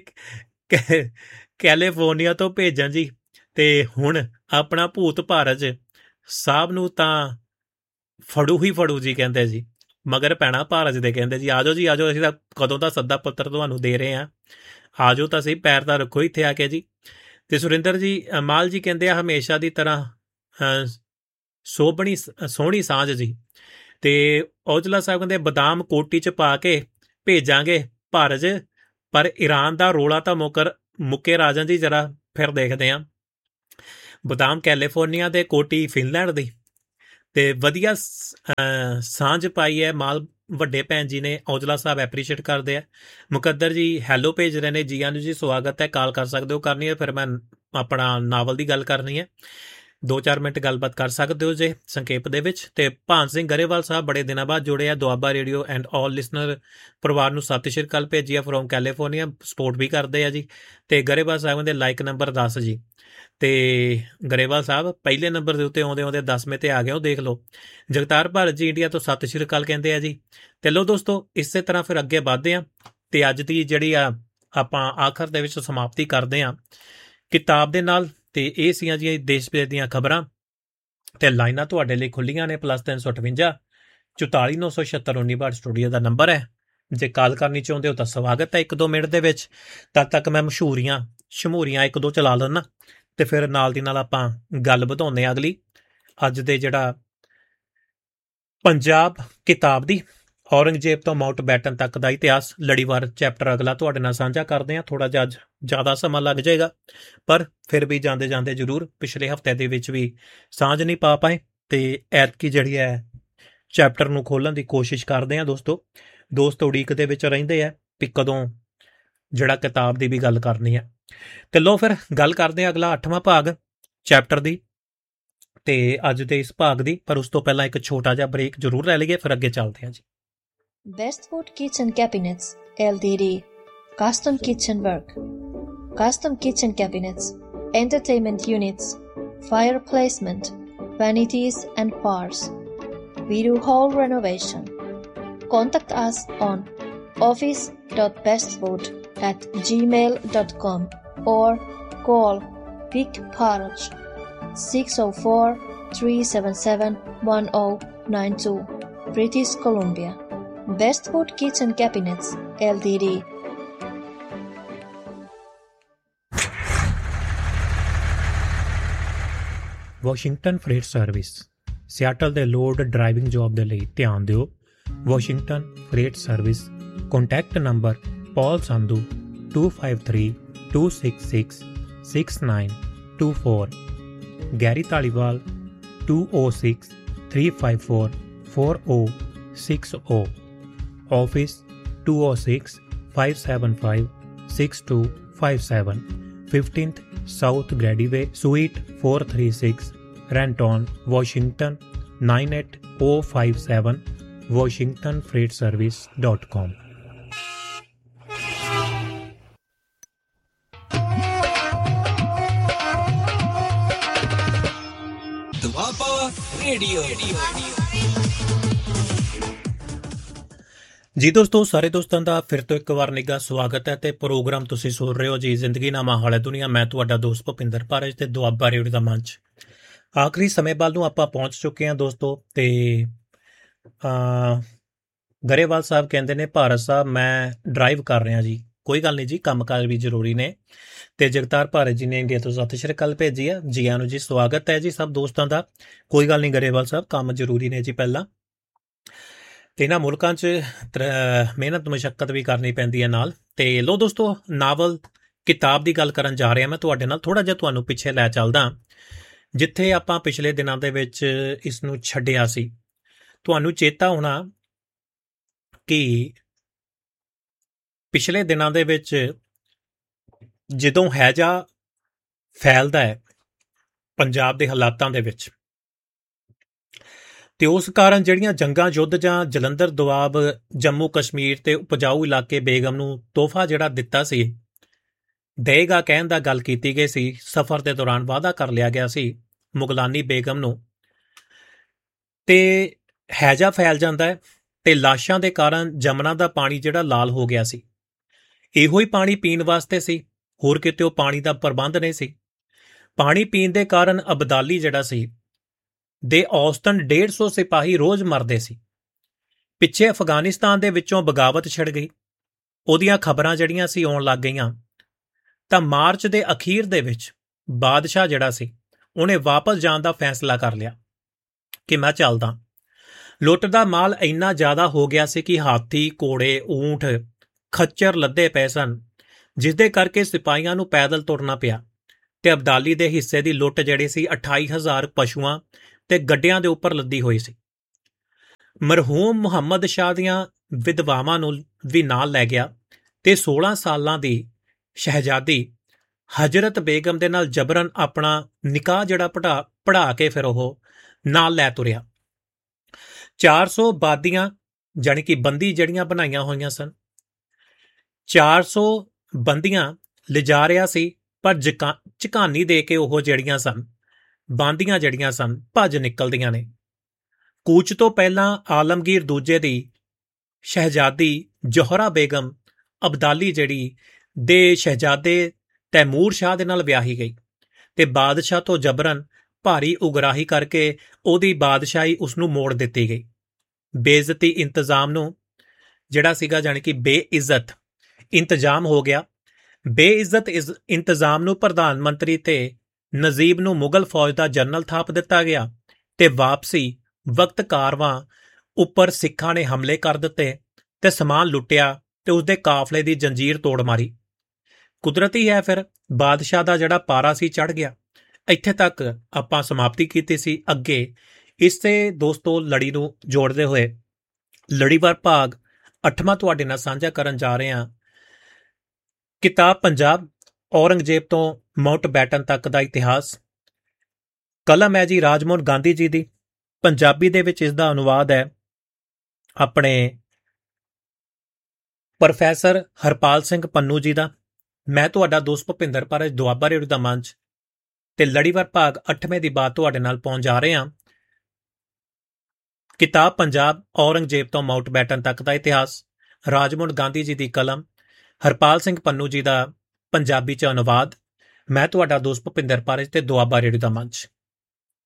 [SPEAKER 2] ਕੈਲੀਫੋਰਨੀਆ ਤੋਂ ਭੇਜਣ ਜੀ। ਤੇ ਹੁਣ ਆਪਣਾ ਭੂਤ ਭਾਰਤ ਸਾਹਿਬ ਨੂੰ ਤਾਂ ਫੜੂ ਹੀ ਫੜੂ ਜੀ ਕਹਿੰਦੇ ਜੀ, ਮਗਰ ਪੈਣਾ ਭਾਰਤ ਦੇ। ਕਹਿੰਦੇ ਜੀ ਆਜੋ ਜੀ ਆਜੋ, ਅਸੀਂ ਤਾਂ ਕਦੋਂ ਦਾ ਸੱਦਾ ਪੱਤਰ ਤੁਹਾਨੂੰ ਦੇ ਰਹੇ ਹਾਂ, ਆਜੋ ਤਾਂ ਸਹੀ, ਪੈਰ ਤਾਂ ਰੱਖੋ ਇੱਥੇ ਆ ਕੇ ਜੀ। ਤੇ ਸੁਰਿੰਦਰ ਜੀ ਮਾਲ ਜੀ ਕਹਿੰਦੇ ਆ ਹਮੇਸ਼ਾ ਦੀ ਤਰ੍ਹਾਂ ਸੋਹਣੀ ਸੋਹਣੀ ਸਾਂਝ ਜੀ। ਤੇ ਔਜਲਾ ਸਾਹਿਬ ਕਹਿੰਦੇ ਬਦਾਮ ਕੋਟੀ ਚ ਪਾ ਕੇ ਭੇਜਾਂਗੇ ਭਾਰਤ, ਪਰ ਈਰਾਨ ਦਾ ਰੋਲਾ ਤਾਂ ਮੁਕਰ ਮੁੱਕੇ ਰਾਜਨ ਜੀ, ਜਰਾ ਫਿਰ ਦੇਖਦੇ ਹਾਂ। ਬਦਾਮ ਕੈਲੀਫੋਰਨੀਆ ਦੇ, ਕੋਟੀ ਫਿਨਲੈਂਡ ਦੀ, ਤੇ ਵਧੀਆ ਸਾਂਝ ਪਾਈ ਹੈ ਮਾਲ ਵੱਡੇ ਭੈਣ ਜੀ ਨੇ। ਔਜਲਾ ਸਾਹਿਬ ਐਪਰੀਸ਼ੀਏਟ ਕਰਦੇ ਆ। ਮੁਕੱਦਰ ਜੀ ਹੈਲੋ ਭੇਜ ਰਹੇ ਨੇ, ਜੀਆਂ ਨੂੰ ਜੀ ਸਵਾਗਤ ਹੈ, ਕਾਲ ਕਰ ਸਕਦੇ ਹੋ, ਕਰਨੀ ਹੈ ਫਿਰ ਮੈਂ ਆਪਣਾ ਨਾਵਲ ਦੀ ਗੱਲ ਕਰਨੀ ਹੈ, ਦੋ ਚਾਰ ਮਿੰਟ ਗੱਲਬਾਤ ਕਰ ਸਕਦੇ ਹੋ ਜੇ ਸੰਖੇਪ ਦੇ ਵਿੱਚ। ਤੇ ਭਾਨ ਸਿੰਘ ਗਰੇਵਾਲ ਸਾਹਿਬ ਬੜੇ ਦਿਨਾਂ ਬਾਅਦ ਜੁੜੇ ਆ। Doaba radio and all listener ਪਰਿਵਾਰ ਨੂੰ ਸਤਿ ਸ਼੍ਰੀ ਅਕਾਲ ਭੇਜੀ ਆ ਫਰੋਮ ਕੈਲੀਫੋਰਨੀਆ, ਸਪੋਰਟ ਵੀ ਕਰਦੇ ਆ ਜੀ। ਤੇ ਗਰੇਵਾਲ ਸਾਹਿਬ ਦੇ ਲਾਈਕ ਨੰਬਰ ਦਸ ਜੀ। ਤੇ ਗਰੇਵਾਲ ਸਾਹਿਬ ਪਹਿਲੇ ਨੰਬਰ ਦੇ ਉੱਤੇ ਆਉਂਦੇ ਆਉਂਦੇ ਦਸਵੇਂ ਤੇ ਆ ਗਏ, ਉਹ ਦੇਖ ਲਓ। ਜਗਤਾਰ ਭਾਰਤ ਜੀ ਇੰਡੀਆ ਤੋਂ ਸਤਿ ਸ਼੍ਰੀ ਅਕਾਲ ਕਹਿੰਦੇ ਆ ਜੀ। ਤੇ ਲੋ ਦੋਸਤੋ, ਇਸੇ ਤਰ੍ਹਾਂ ਫਿਰ ਅੱਗੇ ਵਧਦੇ ਆ ਤੇ ਅੱਜ ਦੀ ਜਿਹੜੀ ਆ ਆਪਾਂ ਆਖਰ ਦੇ ਵਿੱਚ ਸਮਾਪਤੀ ਕਰਦੇ ਆ ਕਿਤਾਬ ਦੇ ਨਾਲ। ਤੇ ਇਹ ਸੀਆਂ ਜੀ ਦੇਸ਼ ਵਿਦੇਸ਼ ਦੀਆਂ ਖਬਰਾਂ ਤੇ ਲਾਈਨਾਂ ਤੁਹਾਡੇ ਲਈ ਖੁੱਲੀਆਂ ਨੇ। ਪਲੱਸ ਤਿੰਨ ਸੌ ਅਠਵੰਜਾ ਚੁਤਾਲੀ ਨੌ ਸੌ ਛਿਅੱਤਰ ਉੱਨੀ ਬਾਹਠ ਸਟੂਡੀਓ ਦਾ ਨੰਬਰ ਹੈ। ਜੇ ਕਾਲ ਕਰਨੀ ਚਾਹੁੰਦੇ ਹੋ ਤਾਂ ਸਵਾਗਤ ਹੈ ਇੱਕ ਦੋ ਮਿੰਟ ਦੇ ਵਿੱਚ। ਤਦ ਤੱਕ ਮੈਂ ਮਸ਼ਹੂਰੀਆਂ ਸ਼ਮੂਰੀਆਂ ਇੱਕ ਦੋ ਚਲਾ ਲੈਣਾ ਤੇ ਫਿਰ ਨਾਲ ਦੀ ਨਾਲ ਆਪਾਂ ਗੱਲ ਵਧਾਉਂਦੇ ਹਾਂ ਅਗਲੀ ਅੱਜ ਦੇ ਜਿਹੜਾ ਪੰਜਾਬ ਕਿਤਾਬ ਦੀ ਔਰੰਗਜ਼ੇਬ ਤੋਂ ਮਾਊਂਟ ਬੈਟਨ ਤੱਕ ਦਾ ਇਤਿਹਾਸ ਲੜੀਵਾਰ ਚੈਪਟਰ ਅਗਲਾ ਤੁਹਾਡੇ ਨਾਲ ਸਾਂਝਾ ਕਰਦੇ ਹਾਂ। ਥੋੜਾ ਜਿਹਾ ਅੱਜ ਜ਼ਿਆਦਾ ਸਮਾਂ ਲੱਗ ਜਾਏਗਾ, ਪਰ ਫਿਰ ਵੀ ਜਾਂਦੇ ਜਾਂਦੇ ਜ਼ਰੂਰ ਪਿਛਲੇ ਹਫ਼ਤੇ ਦੇ ਵਿੱਚ ਵੀ ਸਾਂਝ ਨਹੀਂ ਪਾ ਪਾਏ ਤੇ ਐਤਕੀ ਜਿਹੜੀ ਹੈ ਚੈਪਟਰ ਨੂੰ ਖੋਲ੍ਹਣ ਦੀ ਕੋਸ਼ਿਸ਼ ਕਰਦੇ ਹਾਂ। ਦੋਸਤੋ ਦੋਸਤ ਉਡੀਕ ਦੇ ਵਿੱਚ ਰਹਿੰਦੇ ਆ ਵੀ ਕਦੋਂ ਜਿਹੜਾ ਕਿਤਾਬ ਦੀ ਵੀ ਗੱਲ ਕਰਨੀ ਹੈ। ਤੇ ਲੋ ਫਿਰ ਗੱਲ ਕਰਦੇ ਹਾਂ ਅਗਲਾ ਅੱਠਵਾਂ ਭਾਗ ਚੈਪਟਰ ਦੀ ਤੇ ਅੱਜ ਦੇ ਇਸ ਭਾਗ ਦੀ। ਪਰ ਉਸ ਤੋਂ ਪਹਿਲਾਂ ਇੱਕ ਛੋਟਾ ਜਿਹਾ ਬ੍ਰੇਕ ਜ਼ਰੂਰ ਲੈ ਲਈਏ, ਫਿਰ ਅੱਗੇ ਚੱਲਦੇ ਹਾਂ ਜੀ।
[SPEAKER 3] Bestwood Kitchen Cabinets L T D Custom Kitchen Work Custom Kitchen Cabinets, Entertainment Units, Fire Placement, Vanities and Bars. We do whole renovation. Contact us on office dot bestwood at gmail dot com or call Vic Parage six oh four, three seven seven, one oh nine two, British Columbia. Bestwood Kitchen Cabinets L T D.
[SPEAKER 2] Washington fret service Seattle ਦੇ load driving job ਦੇ ਲਈ ਧਿਆਨ ਦਿਓ। Washington fret service contact number ਪੌਲ Sandhu two five three, two six six, six nine two four, Garry Dhaliwal two oh six, three five four, four oh six oh, office two oh six, five seven five, six two five seven, fifteenth South Grady Way, Suite four thirty-six, Renton, Washington nine eight oh five seven, washington freight service dot com.
[SPEAKER 4] Doaba radio.
[SPEAKER 2] ਜੀ ਦੋਸਤੋ, ਸਾਰੇ ਦੋਸਤਾਂ ਦਾ ਫਿਰ ਤੋਂ ਇੱਕ ਵਾਰ ਨਿੱਘਾ ਸਵਾਗਤ ਹੈ ਤੇ ਪ੍ਰੋਗਰਾਮ ਤੁਸੀਂ ਸੁਣ ਰਹੇ ਹੋ ਜੀ ਜ਼ਿੰਦਗੀਨਾਮਾ ਹਾਲੇ ਦੁਨੀਆ। ਮੈਂ ਤੁਹਾਡਾ ਦੋਸਤ ਭੁਪਿੰਦਰ ਭਾਰਜ ਤੇ ਦੁਆਬਾ ਰੇਡੀਓ ਦਾ ਮੰਚ। ਆਖਰੀ ਸਮੇਂ ਵੱਲ ਨੂੰ ਆਪਾਂ ਪਹੁੰਚ ਚੁੱਕੇ ਹਾਂ ਦੋਸਤੋ। ਤੇ ਗਰੇਵਾਲ ਸਾਹਿਬ ਕਹਿੰਦੇ ਨੇ ਭਾਰਤ ਸਾਹਿਬ ਮੈਂ ਡਰਾਈਵ ਕਰ ਰਿਹਾ ਜੀ। ਕੋਈ ਗੱਲ ਨਹੀਂ ਜੀ, ਕੰਮਕਾਜ ਵੀ ਜ਼ਰੂਰੀ ਨੇ। ਤੇ ਜਗਤਾਰ ਭਾਰਤ ਜੀ ਨੇ ਇੰਡੀਆ ਤੋਂ ਸਤਿ ਸ਼੍ਰੀ ਅਕਾਲ ਭੇਜੀ ਆ। ਜੀ ਆਇਆਂ ਨੂੰ ਜੀ, ਸਵਾਗਤ ਹੈ ਜੀ ਸਭ ਦੋਸਤਾਂ ਦਾ। ਕੋਈ ਗੱਲ ਨਹੀਂ ਗਰੇਵਾਲ ਸਾਹਿਬ, ਕੰਮ ਜ਼ਰੂਰੀ ਨੇ ਜੀ ਪਹਿਲਾਂ। ਤੇ ਇਹਨਾਂ ਮੁਲਕਾਂ 'ਚ ਮਿਹਨਤ ਮੁਸ਼ੱਕਤ ਵੀ ਕਰਨੀ ਪੈਂਦੀ ਹੈ ਨਾਲ। ਤੇ ਲੋ ਦੋਸਤੋ, ਨਾਵਲ ਕਿਤਾਬ ਦੀ ਗੱਲ ਕਰਨ ਜਾ ਰਿਹਾ ਮੈਂ ਤੁਹਾਡੇ ਨਾਲ। ਥੋੜਾ ਜਿਹਾ ਤੁਹਾਨੂੰ ਪਿੱਛੇ ਲੈ ਚੱਲਦਾ, ਜਿੱਥੇ ਆਪਾਂ ਪਿਛਲੇ ਦਿਨਾਂ ਦੇ ਵਿੱਚ ਇਸ ਨੂੰ ਛੱਡਿਆ ਸੀ। ਤੁਹਾਨੂੰ ਚੇਤਾ ਹੋਣਾ ਕਿ ਪਿਛਲੇ ਦਿਨਾਂ ਦੇ ਵਿੱਚ ਜਦੋਂ ਹੈਜਾ ਫੈਲਦਾ ਹੈ ਪੰਜਾਬ ਦੇ ਹਾਲਾਤਾਂ ਦੇ ਵਿੱਚ, ਤੇ ਉਸ ਕਾਰਨ ਜਿਹੜੀਆਂ ਜੰਗਾਂ ਯੁੱਧ ਜਾਂ ਜਲੰਧਰ ਦੁਆਬ ਜੰਮੂ ਕਸ਼ਮੀਰ ਤੇ ਉਪਜਾਊ ਇਲਾਕੇ ਬੇਗਮ ਨੂੰ ਤੋਹਫਾ ਜਿਹੜਾ ਦਿੱਤਾ ਸੀ ਦੇਗਾ ਕਹਿਣ ਦਾ ਗੱਲ ਕੀਤੀ ਗਈ ਸੀ। ਸਫ਼ਰ ਦੇ ਦੌਰਾਨ ਵਾਅਦਾ ਕਰ ਲਿਆ ਗਿਆ ਸੀ ਮੁਗਲਾਨੀ ਬੇਗਮ ਨੂੰ। ਤੇ ਹੈਜਾ ਫੈਲ ਜਾਂਦਾ ਹੈ ਤੇ ਲਾਸ਼ਾਂ ਦੇ ਕਾਰਨ ਜਮਨਾ ਦਾ ਪਾਣੀ ਜਿਹੜਾ ਲਾਲ ਹੋ ਗਿਆ ਸੀ। ਇਹੋ ਹੀ ਪਾਣੀ ਪੀਣ ਵਾਸਤੇ ਸੀ, ਹੋਰ ਕਿਤੇ ਉਹ ਪਾਣੀ ਦਾ ਪ੍ਰਬੰਧ ਨਹੀਂ ਸੀ। ਪਾਣੀ ਪੀਣ ਦੇ ਕਾਰਨ ਅਬਦਾਲੀ ਜਿਹੜਾ ਸੀ ਦੇ ਔਸਤਨ ਡੇਢ ਸੌ ਸਿਪਾਹੀ ਰੋਜ਼ ਮਰਦੇ ਸੀ। ਪਿੱਛੇ ਅਫਗਾਨਿਸਤਾਨ ਦੇ ਵਿੱਚੋਂ ਬਗਾਵਤ ਛਿੜ ਗਈ, ਉਹਦੀਆਂ ਖਬਰਾਂ ਜਿਹੜੀਆਂ ਸੀ ਆਉਣ ਲੱਗ ਗਈਆਂ। ਤਾਂ ਮਾਰਚ ਦੇ ਅਖੀਰ ਦੇ ਵਿੱਚ ਬਾਦਸ਼ਾਹ ਜਿਹੜਾ ਸੀ ਉਹਨੇ ਵਾਪਸ ਜਾਣ ਦਾ ਫੈਸਲਾ ਕਰ ਲਿਆ ਕਿ ਮੈਂ ਚੱਲਦਾ। ਲੁੱਟ ਦਾ ਮਾਲ ਇੰਨਾ ਜ਼ਿਆਦਾ ਹੋ ਗਿਆ ਸੀ ਕਿ ਹਾਥੀ, ਘੋੜੇ, ਊਂਠ, ਖੱਚਰ ਲੱਦੇ ਪਏ ਸਨ, ਜਿਸ ਦੇ ਕਰਕੇ ਸਿਪਾਹੀਆਂ ਨੂੰ ਪੈਦਲ ਤੁਰਨਾ ਪਿਆ ਤੇ ਅਬਦਾਲੀ ਦੇ ਹਿੱਸੇ ਦੀ ਲੁੱਟ ਜਿਹੜੀ ਸੀ ਅਠਾਈ ਹਜ਼ਾਰ ਪਸ਼ੂਆਂ ਤੇ ਗੱਡਿਆਂ ਦੇ ਉੱਪਰ ਲੱਦੀ ਹੋਈ ਸੀ। ਮਰਹੂਮ ਮੁਹੰਮਦ ਸ਼ਾਹ ਦੀਆਂ ਵਿਧਵਾਵਾਂ ਨੂੰ ਵੀ ਨਾਲ ਲੈ ਗਿਆ ਤੇ ਸੋਲਾਂ ਸਾਲਾਂ ਦੀ ਸ਼ਹਿਜ਼ਾਦੀ ਹਜ਼ਰਤ ਬੇਗਮ ਦੇ ਨਾਲ ਜਬਰਨ ਆਪਣਾ ਨਿਕਾਹ ਜਿਹੜਾ ਪੜਾ ਪੜਾ ਕੇ ਫਿਰ ਉਹ ਨਾਲ ਲੈ ਤੁਰਿਆ। ਚਾਰ ਸੌ ਬਾਦੀਆਂ ਜਾਣੀ ਕਿ ਬੰਦੀ ਜਿਹੜੀਆਂ ਬਣਾਈਆਂ ਹੋਈਆਂ ਸਨ, ਚਾਰ ਸੌ ਬੰਦੀਆਂ ਲਿਜਾ ਰਿਹਾ ਸੀ, ਪਰ ਝਕਾਨੀ ਦੇ ਕੇ ਉਹ ਜਿਹੜੀਆਂ ਸਨ ਬਾਂਦੀਆਂ ਜਿਹੜੀਆਂ ਸਨ ਭੱਜ ਨਿਕਲਦੀਆਂ ਨੇ। ਕੂਚ ਤੋਂ ਪਹਿਲਾਂ ਆਲਮਗੀਰ ਦੂਜੇ ਦੀ ਸ਼ਹਿਜ਼ਾਦੀ ਜੋਹਰਾ ਬੇਗਮ ਅਬਦਾਲੀ ਜਿਹੜੀ ਦੇ ਸ਼ਹਿਜ਼ਾਦੇ ਤੈਮੂਰ ਸ਼ਾਹ ਦੇ ਨਾਲ ਵਿਆਹੀ ਗਈ ਤੇ ਬਾਦਸ਼ਾਹ ਤੋਂ ਜਬਰਨ ਭਾਰੀ ਉਗਰਾਹੀ ਕਰਕੇ ਉਹਦੀ ਬਾਦਸ਼ਾਹੀ ਉਸ ਨੂੰ ਮੋੜ ਦਿੱਤੀ ਗਈ। ਬੇਇੱਜ਼ਤੀ ਇੰਤਜ਼ਾਮ ਨੂੰ ਜਿਹੜਾ ਸੀਗਾ ਜਾਣੀ ਕਿ ਬੇਇੱਜ਼ਤ ਇੰਤਜ਼ਾਮ ਹੋ ਗਿਆ। ਬੇਇੱਜ਼ਤ ਇੰਤਜ਼ਾਮ ਨੂੰ ਪ੍ਰਧਾਨ ਮੰਤਰੀ ਤੇ ਨਜੀਬ ਨੂੰ ਮੁਗਲ ਫੌਜ ਦਾ ਜਨਰਲ ਥਾਪ ਦਿੱਤਾ ਗਿਆ ਤੇ ਵਾਪਸੀ ਵਕਤ ਕਾਰਵਾਂ ਉੱਪਰ ਸਿੱਖਾਂ ਨੇ ਹਮਲੇ ਕਰ ਦਿੱਤੇ ਤੇ ਸਮਾਨ ਲੁੱਟਿਆ ਤੇ ਉਸਦੇ ਕਾਫਲੇ ਦੀ ਜੰਜੀਰ ਤੋੜ ਮਾਰੀ। ਕੁਦਰਤੀ ਹੈ ਫਿਰ ਬਾਦਸ਼ਾਹ ਦਾ ਜਿਹੜਾ ਪਾਰਾ ਸੀ ਚੜ ਗਿਆ। ਇੱਥੇ ਤੱਕ ਆਪਾਂ ਸਮਾਪਤੀ ਕੀਤੀ ਸੀ। ਅੱਗੇ ਇਸੇ ਦੋਸਤੋ ਲੜੀ ਨੂੰ ਜੋੜਦੇ ਹੋਏ ਲੜੀਵਾਰ ਭਾਗ ਅੱਠਵਾਂ ਤੁਹਾਡੇ ਨਾਲ ਸਾਂਝਾ ਕਰਨ ਜਾ ਰਹੇ ਹਾਂ। ਕਿਤਾਬ ਪੰਜਾਬ ਔਰੰਗਜ਼ੇਬ ਤੋਂ ਮਾਊਂਟ ਬੈਟਨ ਤੱਕ ਦਾ ਇਤਿਹਾਸ। ਕਲਮ ਹੈ ਜੀ ਰਾਜਮੋਹਨ ਗਾਂਧੀ ਜੀ ਦੀ। ਪੰਜਾਬੀ ਦੇ ਵਿੱਚ ਇਸ ਦਾ ਅਨੁਵਾਦ ਹੈ ਆਪਣੇ ਪ੍ਰੋਫੈਸਰ ਹਰਪਾਲ ਸਿੰਘ ਪੰਨੂ ਜੀ ਦਾ। ਮੈਂ ਤੁਹਾਡਾ ਦੋਸਤ ਭੁਪਿੰਦਰ ਪਾਰਜ ਦੁਆਬਾ ਰੇਡੀਓ ਦਾ ਮੰਚ ਤੇ ਲੜੀਵਾਰ ਭਾਗ ਅੱਠਵੇਂ ਦੀ ਬਾਤ ਤੁਹਾਡੇ ਨਾਲ ਪਹੁੰਚ ਜਾ ਰਹੇ ਹਾਂ। ਕਿਤਾਬ ਪੰਜਾਬ ਔਰੰਗਜ਼ੇਬ ਤੋਂ ਮਾਊਂਟ ਬੈਟਨ ਤੱਕ ਦਾ ਇਤਿਹਾਸ, ਰਾਜਮੋਹਨ ਗਾਂਧੀ ਜੀ ਦੀ ਕਲਮ, ਹਰਪਾਲ ਸਿੰਘ ਪੰਨੂ ਜੀ ਦਾ ਪੰਜਾਬੀ 'ਚ ਅਨੁਵਾਦ। ਮੈਂ ਤੁਹਾਡਾ ਦੋਸਤ ਭੁਪਿੰਦਰ ਪਾਰਜ ਤੇ ਦੁਆਬਾ ਰੇਡੀਓ ਦਾ ਮੰਚ।